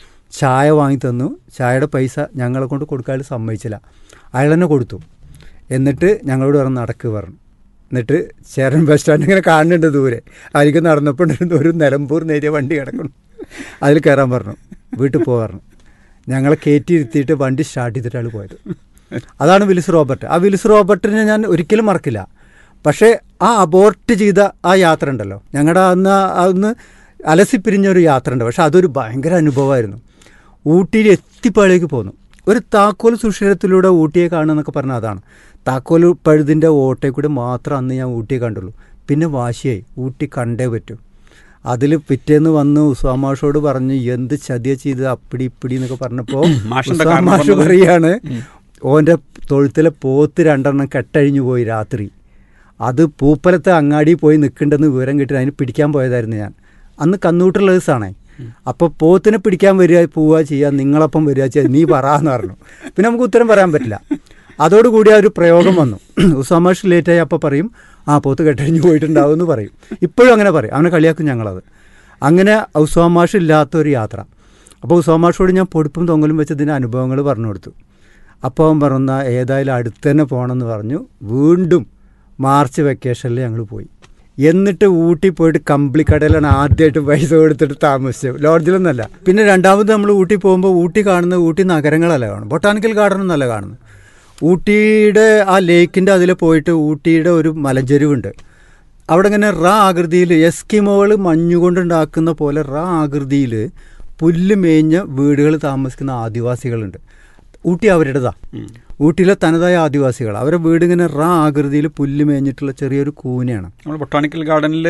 ചായ വാങ്ങി തന്നു. ചായയുടെ പൈസ ഞങ്ങളെ കൊണ്ട് കൊടുക്കാൻ സമ്മതിച്ചില്ല, അയാൾ തന്നെ കൊടുത്തു. എന്നിട്ട് ഞങ്ങളോട് പറഞ്ഞു നടക്ക് പറഞ്ഞു. എന്നിട്ട് ചേരൻ ബസ് സ്റ്റാൻഡ് ഇങ്ങനെ കാണുന്നുണ്ട് ദൂരെ. അതിലേക്ക് നടന്നപ്പോൾ ഒരു നിലമ്പൂർ നേരിയ വണ്ടി കിടക്കണം, അതിൽ കയറാൻ പറഞ്ഞു. വീട്ടിൽ പോകാറുണ്ട്. ഞങ്ങളെ കയറ്റി ഇരുത്തിയിട്ട് വണ്ടി സ്റ്റാർട്ട് ചെയ്തിട്ടാണ് പോയത്. അതാണ് വിൽസ് റോബർട്ട്. ആ വിൽസ് റോബർട്ടിനെ ഞാൻ ഒരിക്കലും മറക്കില്ല. പക്ഷേ ആ അബോർട്ട് ചെയ്ത ആ യാത്ര ഉണ്ടല്ലോ, ഞങ്ങളുടെ അന്ന് അന്ന് അലസിപ്പിരിഞ്ഞൊരു യാത്ര ഉണ്ട്. പക്ഷെ അതൊരു ഭയങ്കര അനുഭവമായിരുന്നു. ഊട്ടിയിൽ എത്തിപ്പാളിലേക്ക് പോന്നു. ഒരു താക്കോൽ സുഷിരത്തിലൂടെ ഊട്ടിയെ കാണുക പറഞ്ഞാൽ അതാണ്. താക്കോൽ പഴുതിൻ്റെ ഓട്ടയിൽ കൂടെ മാത്രം അന്ന് ഞാൻ ഊട്ടിയെ കണ്ടുള്ളൂ. പിന്നെ വാശിയായി ഊട്ടി കണ്ടേ പറ്റൂ. അതിൽ പിറ്റേന്ന് വന്ന് ഉസ്വാമാഷോട് പറഞ്ഞ് എന്ത് ചതിയ ചെയ്ത് അപ്പിടി ഇപ്പിടി എന്നൊക്കെ പറഞ്ഞപ്പോൾ ഉസ്വാമാഷ് പറയാണ് ഓൻ്റെ തൊഴുത്തിലെ പോത്ത് രണ്ടെണ്ണം കെട്ടഴിഞ്ഞു പോയി രാത്രി. അത് പൂപ്പലത്തെ അങ്ങാടി പോയി നിൽക്കേണ്ടെന്ന് വിവരം കിട്ടി അതിന് പിടിക്കാൻ പോയതായിരുന്നു ഞാൻ. അന്ന് കന്നൂട്ടുള്ള ദിവസമാണേ. അപ്പോൾ പോത്തിനെ പിടിക്കാൻ വരിക പോവുക ചെയ്യുക, നിങ്ങളപ്പം വരിക ചെയ്യുക, നീ പറയാന്ന് പറഞ്ഞു. പിന്നെ നമുക്ക് ഉത്തരം പറയാൻ പറ്റില്ല. അതോടുകൂടി ആ ഒരു പ്രയോഗം വന്നു. ഉസ്വാമാഷ് ലേറ്റായി അപ്പോൾ പറയും ആ പോത്ത് കെട്ടഴിഞ്ഞു പോയിട്ടുണ്ടാവും എന്ന് പറയും. ഇപ്പോഴും അങ്ങനെ പറയും. അവനെ കളിയാക്കും ഞങ്ങളത്. അങ്ങനെ ഉസ്വാമാഷ് ഇല്ലാത്തൊരു യാത്ര. അപ്പോൾ ഉസ്വാമാഷോട് ഞാൻ പൊടിപ്പും തൊങ്ങലും വെച്ചതിൻ്റെ അനുഭവങ്ങൾ പറഞ്ഞു കൊടുത്തു. അപ്പോൾ അവൻ പറഞ്ഞ ഏതായാലും അടുത്ത് തന്നെ പോകണമെന്ന് പറഞ്ഞു. വീണ്ടും മാർച്ച് വെക്കേഷനിൽ ഞങ്ങൾ പോയി. എന്നിട്ട് ഊട്ടി പോയിട്ട് കമ്പിളിക്കടയിലാണ് ആദ്യമായിട്ട് പൈസ കൊടുത്തിട്ട് താമസിച്ചത്, ലോഡ്ജിലൊന്നല്ല. പിന്നെ രണ്ടാമത് നമ്മൾ ഊട്ടി പോകുമ്പോൾ ഊട്ടി കാണുന്നത് ഊട്ടി നഗരങ്ങളല്ല കാണുന്നത്, ബൊട്ടാണിക്കൽ ഗാർഡൻ എന്നല്ല കാണുന്നത്. ഊട്ടിയുടെ ആ ലേക്കിൻ്റെ അതിൽ പോയിട്ട് ഊട്ടിയുടെ ഒരു മലഞ്ചെരുവുണ്ട്. അവിടെ ഇങ്ങനെ റാ ആകൃതിയിൽ എസ്കിമോകൾ മഞ്ഞുകൊണ്ടുണ്ടാക്കുന്ന പോലെ റാ ആകൃതിയിൽ പുല്ല് മേഞ്ഞ വീടുകൾ താമസിക്കുന്ന ആദിവാസികളുണ്ട്. ഊട്ടി അവരുടേതാ. ഊട്ടിയിലെ തനതായ ആദിവാസികൾ. അവരുടെ വീട് ഇങ്ങനെ റാ ആകൃതിയിൽ പുല്ല് മേഞ്ഞിട്ടുള്ള ചെറിയൊരു കൂനയാണ്. ബൊട്ടാണിക്കൽ ഗാർഡനിൽ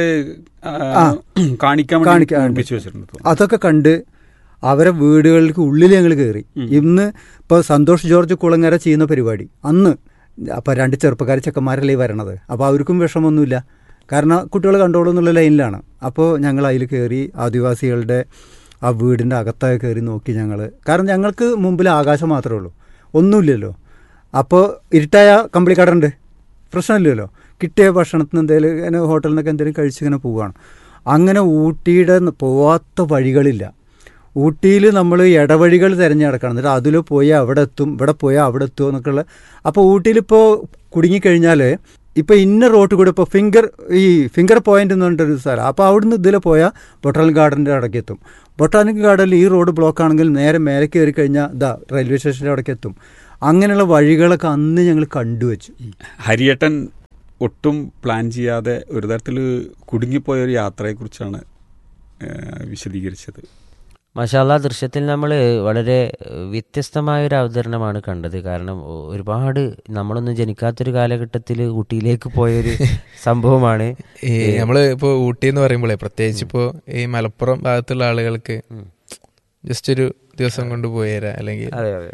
കാണിക്കാൻ അതൊക്കെ കണ്ട് അവരെ വീടുകൾക്ക് ഉള്ളിൽ ഞങ്ങൾ കയറി. ഇന്ന് ഇപ്പോൾ സന്തോഷ് ജോർജ് കുളങ്ങര ചെയ്യുന്ന പരിപാടി അന്ന് അപ്പോൾ രണ്ട് ചെറുപ്പക്കാർ ചെക്കന്മാരല്ലേ വരണത്. അപ്പോൾ അവർക്കും വിഷമമൊന്നുമില്ല, കാരണം കുട്ടികൾ കണ്ടോളൂ എന്നുള്ള ലൈനിലാണ്. അപ്പോൾ ഞങ്ങൾ അതിൽ കയറി ആദിവാസികളുടെ ആ വീടിൻ്റെ അകത്തൊക്കെ കയറി നോക്കി ഞങ്ങൾ. കാരണം ഞങ്ങൾക്ക് മുമ്പിൽ ആകാശം മാത്രമേ ഉള്ളൂ, ഒന്നുമില്ലല്ലോ. അപ്പോൾ ഇരുട്ടായ കമ്പിളിക്കടയുണ്ട്, പ്രശ്നമില്ലല്ലോ. കിട്ടിയ ഭക്ഷണത്തിന് എന്തെങ്കിലും ഇങ്ങനെ ഹോട്ടലിൽ നിന്നൊക്കെ എന്തെങ്കിലും കഴിച്ചിങ്ങനെ പോവുകയാണ്. അങ്ങനെ ഊട്ടിയുടെ പോവാത്ത വഴികളില്ല. ഊട്ടിയിൽ നമ്മൾ ഇടവഴികൾ തിരഞ്ഞെടുക്കണം. എന്നിട്ട് അതിൽ പോയാൽ അവിടെ എത്തും, ഇവിടെ പോയാൽ അവിടെ എത്തുമോ എന്നൊക്കെയുള്ള. അപ്പോൾ ഊട്ടിയിലിപ്പോൾ കുടുങ്ങിക്കഴിഞ്ഞാൽ ഇപ്പോൾ ഇന്ന റോട്ട് കൂടെ ഇപ്പോൾ ഫിംഗർ ഈ ഫിംഗർ പോയിന്റ് എന്ന് പറഞ്ഞിട്ടൊരു സ്ഥലം, അപ്പോൾ അവിടുന്ന് ഇതിൽ പോയാൽ ബൊട്ടാനിക് ഗാർഡൻ്റെ അവിടേക്ക് എത്തും. ബൊട്ടാനിക് ഗാർഡനിൽ ഈ റോഡ് ബ്ലോക്ക് ആണെങ്കിൽ നേരെ മേലെ കയറി കഴിഞ്ഞാൽ ഇതാ റെയിൽവേ സ്റ്റേഷൻ്റെ അവിടേക്ക് എത്തും. അങ്ങനെയുള്ള വഴികളൊക്കെ അന്ന് ഞങ്ങൾ കണ്ടുവച്ചു. ഹരിയേട്ടൻ ഒട്ടും പ്ലാൻ ചെയ്യാതെ ഒരു തരത്തിൽ കുടുങ്ങിപ്പോയൊരു യാത്രയെക്കുറിച്ചാണ് വിശദീകരിച്ചത്. മാഷാല്ലാ, ദൃശ്യത്തിൽ നമ്മൾ വളരെ വ്യത്യസ്തമായൊരു അവതരണമാണ് കണ്ടത്. കാരണം ഒരുപാട് നമ്മളൊന്നും ജനിക്കാത്തൊരു കാലഘട്ടത്തിൽ ഊട്ടിയിലേക്ക് പോയൊരു സംഭവമാണ്. ഈ നമ്മൾ ഇപ്പോൾ ഊട്ടി എന്ന് പറയുമ്പോഴേ പ്രത്യേകിച്ച് ഇപ്പോൾ ഈ മലപ്പുറം ഭാഗത്തുള്ള ആളുകൾക്ക് ജസ്റ്റ് ഒരു ദിവസം കൊണ്ട് പോയേരാ, അല്ലെങ്കിൽ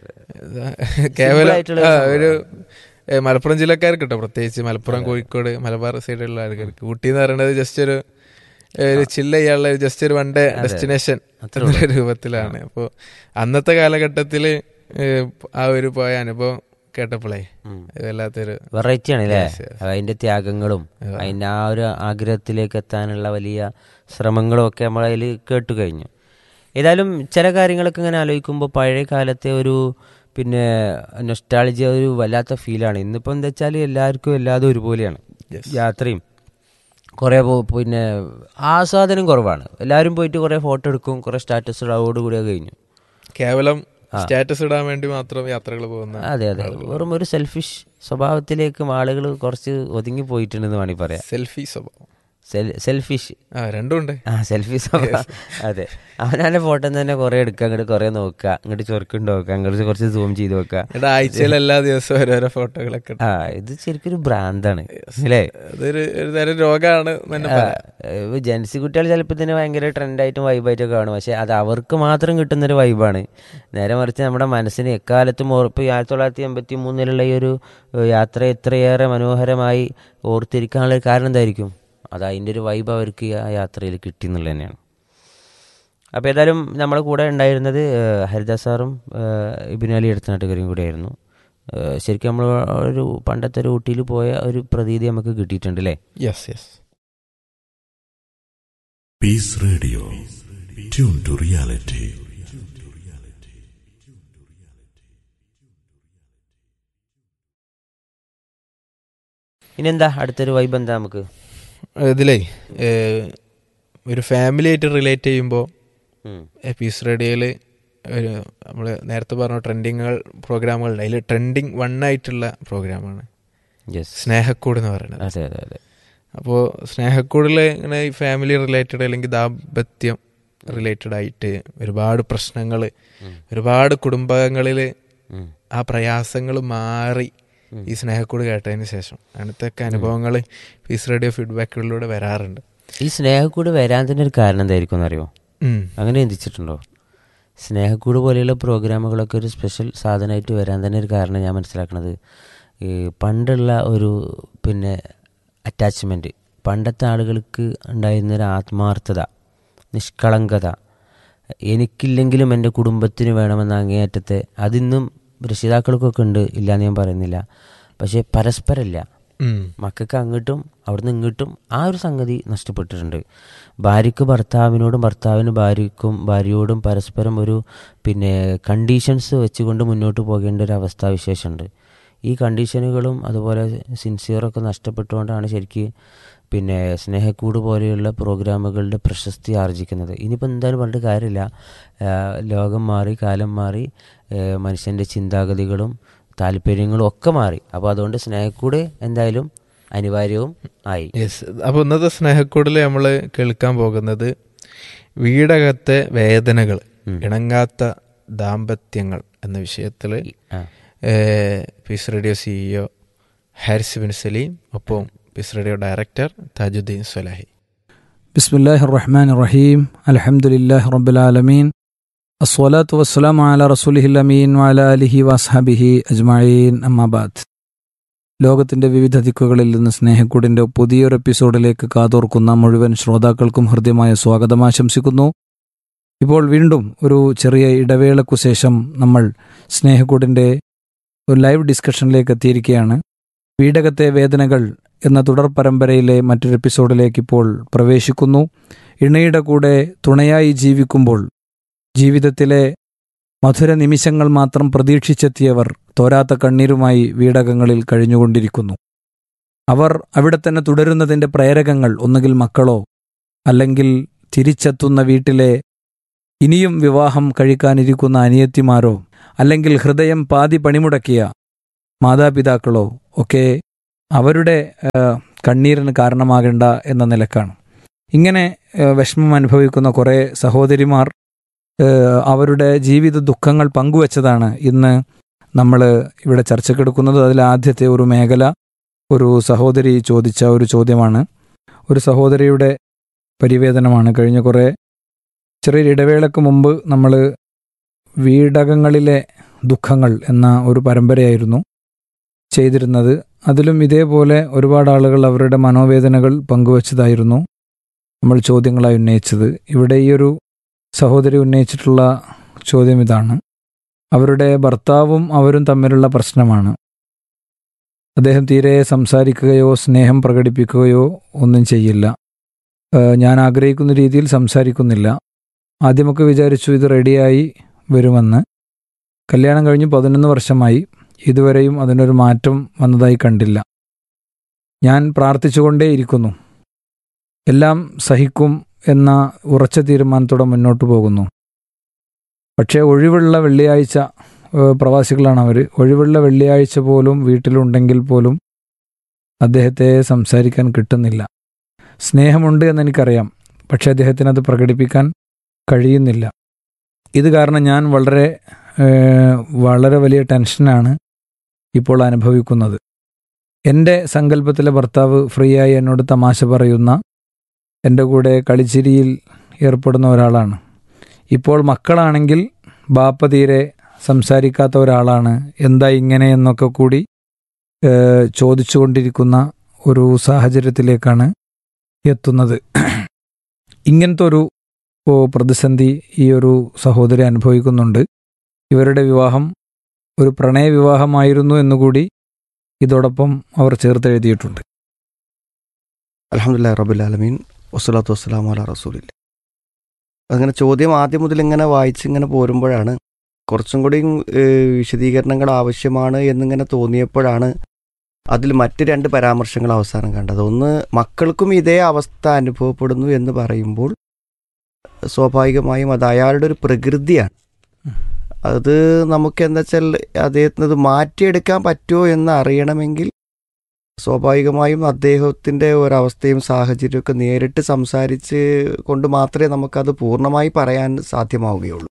കേവലം ഒരു മലപ്പുറം ജില്ലക്കാർക്ക് കേട്ടോ, പ്രത്യേകിച്ച് മലപ്പുറം, കോഴിക്കോട്, മലബാർ സൈഡിലുള്ള ആൾക്കാർക്ക് ഊട്ടി എന്ന് പറയുന്നത് ജസ്റ്റ് ഒരു ഒരു ചില്ല ചെയ്യാനുള്ള ജസ്റ്റ് ഒരു വൺ ഡേ ഡെസ്റ്റിനേഷൻ എന്നുള്ള രൂപത്തിലാണ്. അപ്പോൾ അന്നത്തെ കാലഘട്ടത്തിൽ ആ ഒരു പോയ അനുഭവം കേട്ടപ്പോഴേ വല്ലാത്തൊരു വെറൈറ്റി ആണ് അല്ലേ. അതിന്റെ ത്യാഗങ്ങളും അതിന്റെ ആ ഒരു ആഗ്രഹത്തിലേക്ക് എത്താനുള്ള വലിയ ശ്രമങ്ങളും ഒക്കെ നമ്മൾ അതിൽ കേട്ടു കഴിഞ്ഞു. ഏതായാലും ചില കാര്യങ്ങളൊക്കെ ഇങ്ങനെ ആലോചിക്കുമ്പോൾ പഴയ കാലത്തെ ഒരു പിന്നെ നൊസ്റ്റാൾജിയ ഒരു വല്ലാത്ത ഫീലാണ്. ഇന്നിപ്പോൾ എന്താ വെച്ചാൽ എല്ലാവർക്കും എല്ലാതും ഒരുപോലെയാണ്. യാത്രയും കുറേ പിന്നെ ആസ്വാദനം കുറവാണ്. എല്ലാവരും പോയിട്ട് കുറേ ഫോട്ടോ എടുക്കും, കുറേ സ്റ്റാറ്റസ് ഇടാവോടുകൂടിയാ കഴിഞ്ഞു. കേവലം സ്റ്റാറ്റസ് ഇടാൻ വേണ്ടി മാത്രം യാത്രകൾ പോകുന്ന, അതെ അതെ, വെറും ഒരു സെൽഫിഷ് സ്വഭാവത്തിലേക്കും ആളുകൾ കുറച്ച് ഒതുങ്ങി പോയിട്ടുണ്ടെന്ന് വേണമെങ്കിൽ പറയാം. സെൽഫി സ്വഭാവം, സെൽഫിഷ് രണ്ടും ഉണ്ട്. ആ സെൽഫി സ്വഭാവം. അതെ, അവനാന്റെ ഫോട്ടോ തന്നെ കുറെ എടുക്കുക, അങ്ങോട്ട് കുറെ നോക്കുക, അങ്ങോട്ട് ചൊറുക്കുണ്ട് നോക്കുക, അങ്ങോട്ട് കുറച്ച് സൂം ചെയ്ത് നോക്കുക. ആഴ്ചയിൽ എല്ലാ ദിവസവും ഓരോരോ ഫോട്ടോകളൊക്കെ. ആ ഇത് ശരിക്കും ഒരു ബ്രാൻഡാണ് അല്ലേ, അതൊരു ഒരു തരം രോഗമാണ്. ജെൻസി കുട്ടികൾ ചിലപ്പോൾ തന്നെ ഭയങ്കര ട്രെൻഡായിട്ടും വൈബായിട്ടൊക്കെ കാണും. പക്ഷെ അത് അവർക്ക് മാത്രം കിട്ടുന്നൊരു വൈബാണ്. നേരെ മറിച്ച് നമ്മുടെ മനസ്സിന് എക്കാലത്തും ഓർപ്പ് ആയിരത്തി തൊള്ളായിരത്തി എൺപത്തി മൂന്നിലുള്ള ഈ ഒരു യാത്ര എത്രയേറെ മനോഹരമായി ഓർത്തിരിക്കാനുള്ള കാരണം എന്തായിരിക്കും? അത് അതിൻ്റെ ഒരു വൈബ് അവർക്ക് ആ യാത്രയിൽ കിട്ടി എന്നുള്ളത് തന്നെയാണ്. അപ്പോൾ ഏതായാലും നമ്മുടെ കൂടെ ഉണ്ടായിരുന്നത് ഹരിദാസ് സാറും ഇബിൻ അലി എടുത്തനാട്ടുകാരും കൂടെയായിരുന്നു. ശരിക്കും നമ്മൾ ഒരു പണ്ടത്തെ ഒരു ഊട്ടിയിൽ പോയ ഒരു പ്രതീതി നമുക്ക് കിട്ടിയിട്ടുണ്ട് അല്ലേ? Yes yes. Piece radio, tune to reality. ഇനിയെന്താ അടുത്തൊരു വൈബ് എന്താ നമുക്ക്? ഇതിലേ ഒരു ഫാമിലി ആയിട്ട് റിലേറ്റ് ചെയ്യുമ്പോൾ പീസ് റേഡിയോയിൽ ഒരു നമ്മൾ നേരത്തെ പറഞ്ഞ ട്രെൻഡിങ്ങുകൾ പ്രോഗ്രാമുകളുണ്ട്. അതിൽ ട്രെൻഡിങ് വൺ ആയിട്ടുള്ള പ്രോഗ്രാമാണ് സ്നേഹക്കൂട് എന്ന് പറയുന്നത്. അതെ അതെ അതെ. അപ്പോൾ സ്നേഹക്കൂടിൽ ഇങ്ങനെ ഈ ഫാമിലി റിലേറ്റഡ് അല്ലെങ്കിൽ ദാമ്പത്യം റിലേറ്റഡ് ആയിട്ട് ഒരുപാട് പ്രശ്നങ്ങൾ, ഒരുപാട് കുടുംബങ്ങളിൽ ആ പ്രയാസങ്ങൾ മാറി ഈ സ്നേഹക്കൂട് കേട്ടതിന് ശേഷം അങ്ങനത്തെ അനുഭവങ്ങൾ പീസ് റേഡിയോ ഫീഡ്ബാക്കുകളിലൂടെ വരാറുണ്ട്. ഈ സ്നേഹക്കൂട് വരാൻ തന്നെ ഒരു കാരണം എന്തായിരിക്കും എന്നറിയോ? അങ്ങനെ ചിന്തിച്ചിട്ടുണ്ടോ? സ്നേഹക്കൂട് പോലെയുള്ള പ്രോഗ്രാമുകളൊക്കെ ഒരു സ്പെഷ്യൽ സാധനമായിട്ട് വരാൻ തന്നെ ഒരു കാരണം ഞാൻ മനസ്സിലാക്കുന്നത് ഈ പണ്ടുള്ള ഒരു പിന്നെ അറ്റാച്ച്മെൻറ്റ്, പണ്ടത്തെ ആളുകൾക്ക് ഉണ്ടായിരുന്നൊരു ആത്മാർത്ഥത, നിഷ്കളങ്കത, എനിക്കില്ലെങ്കിലും എൻ്റെ കുടുംബത്തിന് വേണമെന്ന അങ്ങേയറ്റത്തെ, അതിന്നും രക്ഷിതാക്കൾക്കൊക്കെ ഉണ്ട്, ഇല്ലയെന്ന് ഞാൻ പറയുന്നില്ല. പക്ഷേ പരസ്പരമില്ല. മക്കൾക്ക് അങ്ങോട്ടും അവിടുന്ന് ഇങ്ങോട്ടും ആ ഒരു സംഗതി നഷ്ടപ്പെട്ടിട്ടുണ്ട്. ഭാര്യയ്ക്ക് ഭർത്താവിനോടും ഭർത്താവിന് ഭാര്യയ്ക്കും ഭാര്യയോടും പരസ്പരം ഒരു പിന്നെ കണ്ടീഷൻസ് വെച്ചുകൊണ്ട് മുന്നോട്ട് പോകേണ്ട ഒരു അവസ്ഥാവിശേഷമുണ്ട്. ഈ കണ്ടീഷനുകളും അതുപോലെ സിൻസിയറൊക്കെ നഷ്ടപ്പെട്ടുകൊണ്ടാണ് ശരിക്കും പിന്നെ സ്നേഹക്കൂട് പോലെയുള്ള പ്രോഗ്രാമുകളുടെ പ്രശസ്തി ആർജിക്കുന്നത്. ഇനിയിപ്പോൾ എന്തായാലും പറഞ്ഞിട്ട് കാര്യമില്ല, ലോകം മാറി, കാലം മാറി, മനുഷ്യൻ്റെ ചിന്താഗതികളും താല്പര്യങ്ങളും ഒക്കെ മാറി. അപ്പോൾ അതുകൊണ്ട് സ്നേഹക്കൂട് എന്തായാലും അനിവാര്യവും ആയി. യെസ്. അപ്പോൾ ഇന്നത്തെ സ്നേഹക്കൂടിൽ നമ്മൾ കേൾക്കാൻ പോകുന്നത് വീടകത്തെ വേദനകൾ, ഇണങ്ങാത്ത ദാമ്പത്യങ്ങൾ എന്ന വിഷയത്തിൽ piece radio CEO Haris bin Saleem, ഒപ്പം പീസ് റേഡിയോ ഡയറക്ടർ താജുദ്ദീൻ സ്വലാഹി. ബിസ്മില്ലാഹിർ റഹ്മാനിർ റഹീം. അൽഹംദുലില്ലാഹി റബ്ബിൽ ആലമീൻ. അസ്സലാത്തു വസ്സലാമു അലാ റസൂലിഹിൽ അമീൻ വഅലാ ആലിഹി വഅസ്ഹബിഹി അജ്മഈൻ. അമ്മാ ബഅദ്. ലോകത്തിൻ്റെ വിവിധ ദിക്കുകളിൽ നിന്ന് സ്നേഹക്കൂടിൻ്റെ പുതിയൊരു എപ്പിസോഡിലേക്ക് കാതോർക്കുന്ന മുഴുവൻ ശ്രോതാക്കൾക്കും ഹൃദ്യമായ സ്വാഗതം ആശംസിക്കുന്നു. ഇപ്പോൾ വീണ്ടും ഒരു ചെറിയ ഇടവേളയ്ക്കു ശേഷം നമ്മൾ സ്നേഹക്കൂടിൻ്റെ ഒരു ലൈവ് ഡിസ്കഷനിലേക്ക് എത്തിയിരിക്കുകയാണ്. വീടകത്തെ വേദനകൾ എന്ന തുടർ പരമ്പരയിലെ മറ്റൊരു എപ്പിസോഡിലേക്ക് ഇപ്പോൾ പ്രവേശിക്കുന്നു. ഇണയുടെ കൂടെ തുണയായി ജീവിക്കുമ്പോൾ ജീവിതത്തിലെ മധുര നിമിഷങ്ങൾ മാത്രം പ്രതീക്ഷിച്ചെത്തിയവർ തോരാത്ത കണ്ണീരുമായി വീടകങ്ങളിൽ കഴിഞ്ഞുകൊണ്ടിരിക്കുന്നു. അവർ അവിടെ തന്നെ തുടരുന്നതിൻ്റെ പ്രേരകങ്ങൾ ഒന്നുകിൽ മക്കളോ അല്ലെങ്കിൽ തിരിച്ചെത്തുന്ന വീട്ടിലെ ഇനിയും വിവാഹം കഴിക്കാനിരിക്കുന്ന അനിയത്തിമാരോ അല്ലെങ്കിൽ ഹൃദയം പാതി പണിമുടക്കിയ മാതാപിതാക്കളോ ഒക്കെ അവരുടെ കണ്ണീരിന് കാരണമാകേണ്ട എന്ന നിലക്കാണ്. ഇങ്ങനെ വിഷമം അനുഭവിക്കുന്ന കുറേ സഹോദരിമാർ അവരുടെ ജീവിത ദുഃഖങ്ങൾ പങ്കുവച്ചതാണ് ഇന്ന് നമ്മൾ ഇവിടെ ചർച്ചക്കെടുക്കുന്നത്. അതിൽ ആദ്യത്തെ ഒരു മേഖല ഒരു സഹോദരി ചോദിച്ച ഒരു ചോദ്യമാണ്. ഒരു സഹോദരിയുടെ പരിവേദനമാണ്. കഴിഞ്ഞ കുറേ ചെറിയൊരു ഇടവേളയ്ക്ക് മുമ്പ് നമ്മൾ വീടകങ്ങളിലെ ദുഃഖങ്ങൾ എന്ന ഒരു പരമ്പരയായിരുന്നു ചെയ്തിരുന്നത്. അതിലും ഇതേപോലെ ഒരുപാട് ആളുകൾ അവരുടെ മനോവേദനകൾ പങ്കുവച്ചതായിരുന്നു നമ്മൾ ചോദ്യങ്ങളായി ഉന്നയിച്ചത്. ഇവിടെ ഈ ഒരു സഹോദരി ഉന്നയിച്ചിട്ടുള്ള ചോദ്യം ഇതാണ്. അവരുടെ ഭർത്താവും അവരും തമ്മിലുള്ള പ്രശ്നമാണ്. അദ്ദേഹം തീരെ സംസാരിക്കുകയോ സ്നേഹം പ്രകടിപ്പിക്കുകയോ ഒന്നും ചെയ്യില്ല. ഞാൻ ആഗ്രഹിക്കുന്ന രീതിയിൽ സംസാരിക്കുന്നില്ല. ആദ്യമൊക്കെ വിചാരിച്ചു ഇത് റെഡിയായി വരുമെന്ന്. കല്യാണം കഴിഞ്ഞ് പതിനൊന്ന് വർഷമായി. ഇതുവരെയും അതിനൊരു മാറ്റം വന്നതായി കണ്ടില്ല. ഞാൻ പ്രാർത്ഥിച്ചുകൊണ്ടേയിരിക്കുന്നു. എല്ലാം സഹിക്കും എന്ന ഉറച്ച തീരുമാനത്തോടെ മുന്നോട്ട് പോകുന്നു. പക്ഷേ ഒഴിവുള്ള വെള്ളിയാഴ്ച, പ്രവാസികളാണ് അവർ, ഒഴിവുള്ള വെള്ളിയാഴ്ച പോലും വീട്ടിലുണ്ടെങ്കിൽ പോലും അദ്ദേഹത്തെ സംസാരിക്കാൻ കിട്ടുന്നില്ല. സ്നേഹമുണ്ട് എന്നെനിക്കറിയാം, പക്ഷേ അദ്ദേഹത്തിന് അത് പ്രകടിപ്പിക്കാൻ കഴിയുന്നില്ല. ഇത് കാരണം ഞാൻ വളരെ വളരെ വലിയ ടെൻഷനാണ് ഇപ്പോൾ അനുഭവിക്കുന്നത്. എൻ്റെ സങ്കല്പത്തിലെ ഭർത്താവ് ഫ്രീ ആയി എന്നോട് തമാശ പറയുന്ന, എൻ്റെ കൂടെ കളിച്ചിരിയിൽ ഏർപ്പെടുന്ന ഒരാളാണ്. ഇപ്പോൾ മക്കളാണെങ്കിൽ ബാപ്പ തീരെ സംസാരിക്കാത്ത ഒരാളാണ്. എന്താ ഇങ്ങനെ എന്നൊക്കെ കൂടി ചോദിച്ചുകൊണ്ടിരിക്കുന്ന ഒരു സാഹചര്യത്തിലേക്കാണ് എത്തുന്നത്. ഇങ്ങനത്തെ ഒരു പ്രതിസന്ധി ഈ ഒരു സഹോദരി അനുഭവിക്കുന്നുണ്ട്. ഇവരുടെ വിവാഹം ഒരു പ്രണയവിവാഹമായിരുന്നു എന്നുകൂടി ഇതോടൊപ്പം അവർ ചേർത്തെഴുതിയിട്ടുണ്ട്. അൽഹംദുലില്ലാഹി റബ്ബിൽ ആലമീൻ വസ്സലാത്തു വസ്സലാമു അലാ റസൂലില്ലാഹ്. അങ്ങനെ ചോദ്യം ആദ്യം മുതൽ ഇങ്ങനെ വായിച്ചിങ്ങനെ പോരുമ്പോഴാണ് കുറച്ചും കൂടി വിശദീകരണങ്ങൾ ആവശ്യമാണ് എന്നിങ്ങനെ തോന്നിയപ്പോഴാണ് അതിൽ മറ്റ് രണ്ട് പരാമർശങ്ങൾ അവസാനം കണ്ടത്. ഒന്ന്, മക്കൾക്കും ഇതേ അവസ്ഥ അനുഭവപ്പെടുന്നു എന്ന് പറയുമ്പോൾ സ്വാഭാവികമായും അത് അയാളുടെ ഒരു പ്രകൃതിയാണ്. അത് നമുക്ക് എന്താ വെച്ചാൽ അദ്ദേഹത്തിന് മാറ്റിയെടുക്കാൻ പറ്റുമോ എന്ന് അറിയണമെങ്കിൽ സ്വാഭാവികമായും അദ്ദേഹത്തിൻ്റെ ഒരവസ്ഥയും സാഹചര്യമൊക്കെ നേരിട്ട് സംസാരിച്ച് കൊണ്ട് മാത്രമേ നമുക്കത് പൂർണ്ണമായി പറയാൻ സാധ്യമാവുകയുള്ളൂ.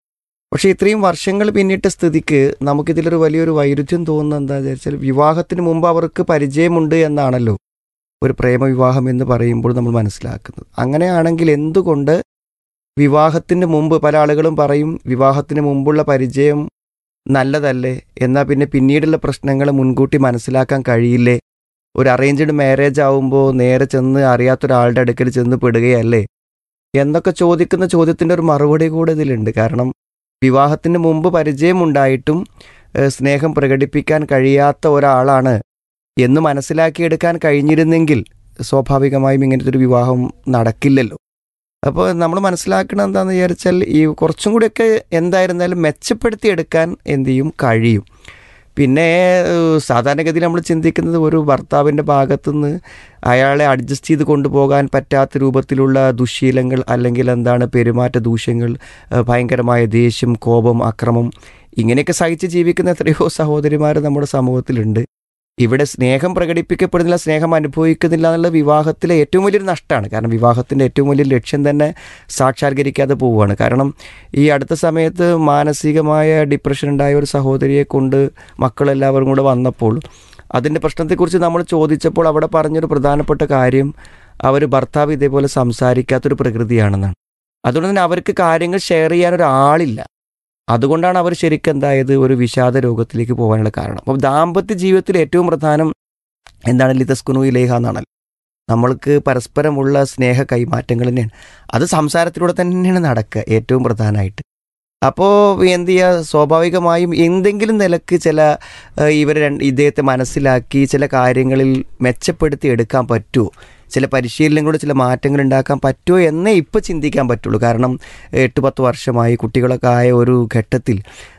പക്ഷേ ഇത്രയും വർഷങ്ങൾ പിന്നിട്ട സ്ഥിതിക്ക് നമുക്കിതിലൊരു വലിയൊരു വൈരുദ്ധ്യം തോന്നുന്നത് എന്താണെന്ന് വെച്ചാൽ, വിവാഹത്തിന് മുമ്പ് അവർക്ക് പരിചയമുണ്ട് എന്നാണല്ലോ ഒരു പ്രേമവിവാഹം എന്ന് പറയുമ്പോൾ നമ്മൾ മനസ്സിലാക്കുന്നത്. അങ്ങനെയാണെങ്കിൽ എന്തുകൊണ്ട് വിവാഹത്തിന് മുമ്പ്, പല ആളുകളും പറയും വിവാഹത്തിന് മുമ്പുള്ള പരിചയം നല്ലതല്ലേ, എന്നാൽ പിന്നെ പിന്നീടുള്ള പ്രശ്നങ്ങൾ മുൻകൂട്ടി മനസ്സിലാക്കാൻ കഴിയില്ലേ? ഒരു അറേഞ്ച്ഡ് മാരേജ് ആവുമ്പോൾ നേരെ ചെന്ന് അറിയാത്തൊരാളുടെ അടുക്കൽ ചെന്ന് പെടുകയല്ലേ എന്നൊക്കെ ചോദിക്കുന്ന ചോദ്യത്തിൻ്റെ ഒരു മറുപടി കൂടെ ഇതിലുണ്ട്. കാരണം വിവാഹത്തിന് മുമ്പ് പരിചയമുണ്ടായിട്ടും സ്നേഹം പ്രകടിപ്പിക്കാൻ കഴിയാത്ത ഒരാളാണ് എന്ന് മനസ്സിലാക്കിയെടുക്കാൻ കഴിഞ്ഞിരുന്നെങ്കിൽ സ്വാഭാവികമായും ഇങ്ങനത്തെ ഒരു വിവാഹം നടക്കില്ലല്ലോ. അപ്പോൾ നമ്മൾ മനസ്സിലാക്കണം എന്താണെന്ന് വിചാരിച്ചാൽ, ഈ കുറച്ചും കൂടിയൊക്കെ എന്തായിരുന്നാലും മെച്ചപ്പെടുത്തിയെടുക്കാൻ എന്ത് ചെയ്യും കഴിയും. പിന്നെ സാധാരണഗതിയിൽ നമ്മൾ ചിന്തിക്കുന്നത് ഒരു ഭർത്താവിൻ്റെ ഭാഗത്തുനിന്ന് അയാളെ അഡ്ജസ്റ്റ് ചെയ്ത് കൊണ്ടുപോകാൻ പറ്റാത്ത രൂപത്തിലുള്ള ദുശ്ശീലങ്ങൾ അല്ലെങ്കിൽ എന്താണ് പെരുമാറ്റ ദൂഷ്യങ്ങൾ, ഭയങ്കരമായ ദേഷ്യം, കോപം, അക്രമം, ഇങ്ങനെയൊക്കെ സഹിച്ച് ജീവിക്കുന്ന എത്രയോ സഹോദരിമാർ നമ്മുടെ സമൂഹത്തിലുണ്ട്. ഇവിടെ സ്നേഹം പ്രകടിപ്പിക്കപ്പെടുന്നില്ല, സ്നേഹം അനുഭവിക്കുന്നില്ല എന്നുള്ള വിവാഹത്തിലെ ഏറ്റവും വലിയൊരു നഷ്ടമാണ്. കാരണം വിവാഹത്തിൻ്റെ ഏറ്റവും വലിയ ലക്ഷ്യം തന്നെ സാക്ഷാത്കരിക്കാതെ പോവുകയാണ്. കാരണം ഈ അടുത്ത സമയത്ത് മാനസികമായ ഡിപ്രഷൻ ഉണ്ടായ ഒരു സഹോദരിയെ കൊണ്ട് മക്കളെല്ലാവരും കൂടെ വന്നപ്പോൾ അതിൻ്റെ പ്രശ്നത്തെക്കുറിച്ച് നമ്മൾ ചോദിച്ചപ്പോൾ അവിടെ പറഞ്ഞൊരു പ്രധാനപ്പെട്ട കാര്യം, അവർ ഭർത്താവ് ഇതേപോലെ സംസാരിക്കാത്തൊരു പ്രകൃതിയാണെന്നാണ്. അതുകൊണ്ട് തന്നെ അവർക്ക് കാര്യങ്ങൾ ഷെയർ ചെയ്യാനൊരാളില്ല. അതുകൊണ്ടാണ് അവർ ശരിക്കും എന്തായത് ഒരു വിഷാദ രോഗത്തിലേക്ക് പോകാനുള്ള കാരണം. അപ്പോൾ ദാമ്പത്യ ജീവിതത്തിൽ ഏറ്റവും പ്രധാനം എന്താണ്? ലിതസ്കുനു ഇലൈഹ എന്നാണല്ലോ. നമ്മൾക്ക് പരസ്പരമുള്ള സ്നേഹ കൈമാറ്റങ്ങൾ തന്നെയാണ്. അത് സംസാരത്തിലൂടെ തന്നെയാണ് നടക്കുക ഏറ്റവും പ്രധാനമായിട്ട്. അപ്പോൾ എന്ത് ചെയ്യുക, സ്വാഭാവികമായും എന്തെങ്കിലും നിലക്ക് ചില ഇവർ ഇദ്ദേഹത്തെ മനസ്സിലാക്കി ചില കാര്യങ്ങളിൽ മെച്ചപ്പെടുത്തി എടുക്കാൻ പറ്റുമോ, ചില പരിശീലനങ്ങളോട് ചില മാറ്റങ്ങൾ ഉണ്ടാക്കാൻ പറ്റുമോ എന്നേ ഇപ്പോൾ ചിന്തിക്കാൻ പറ്റുള്ളൂ. കാരണം എട്ട് പത്ത് വർഷമായി കുട്ടികളൊക്കെ ആയ ഒരു ഘട്ടത്തിൽ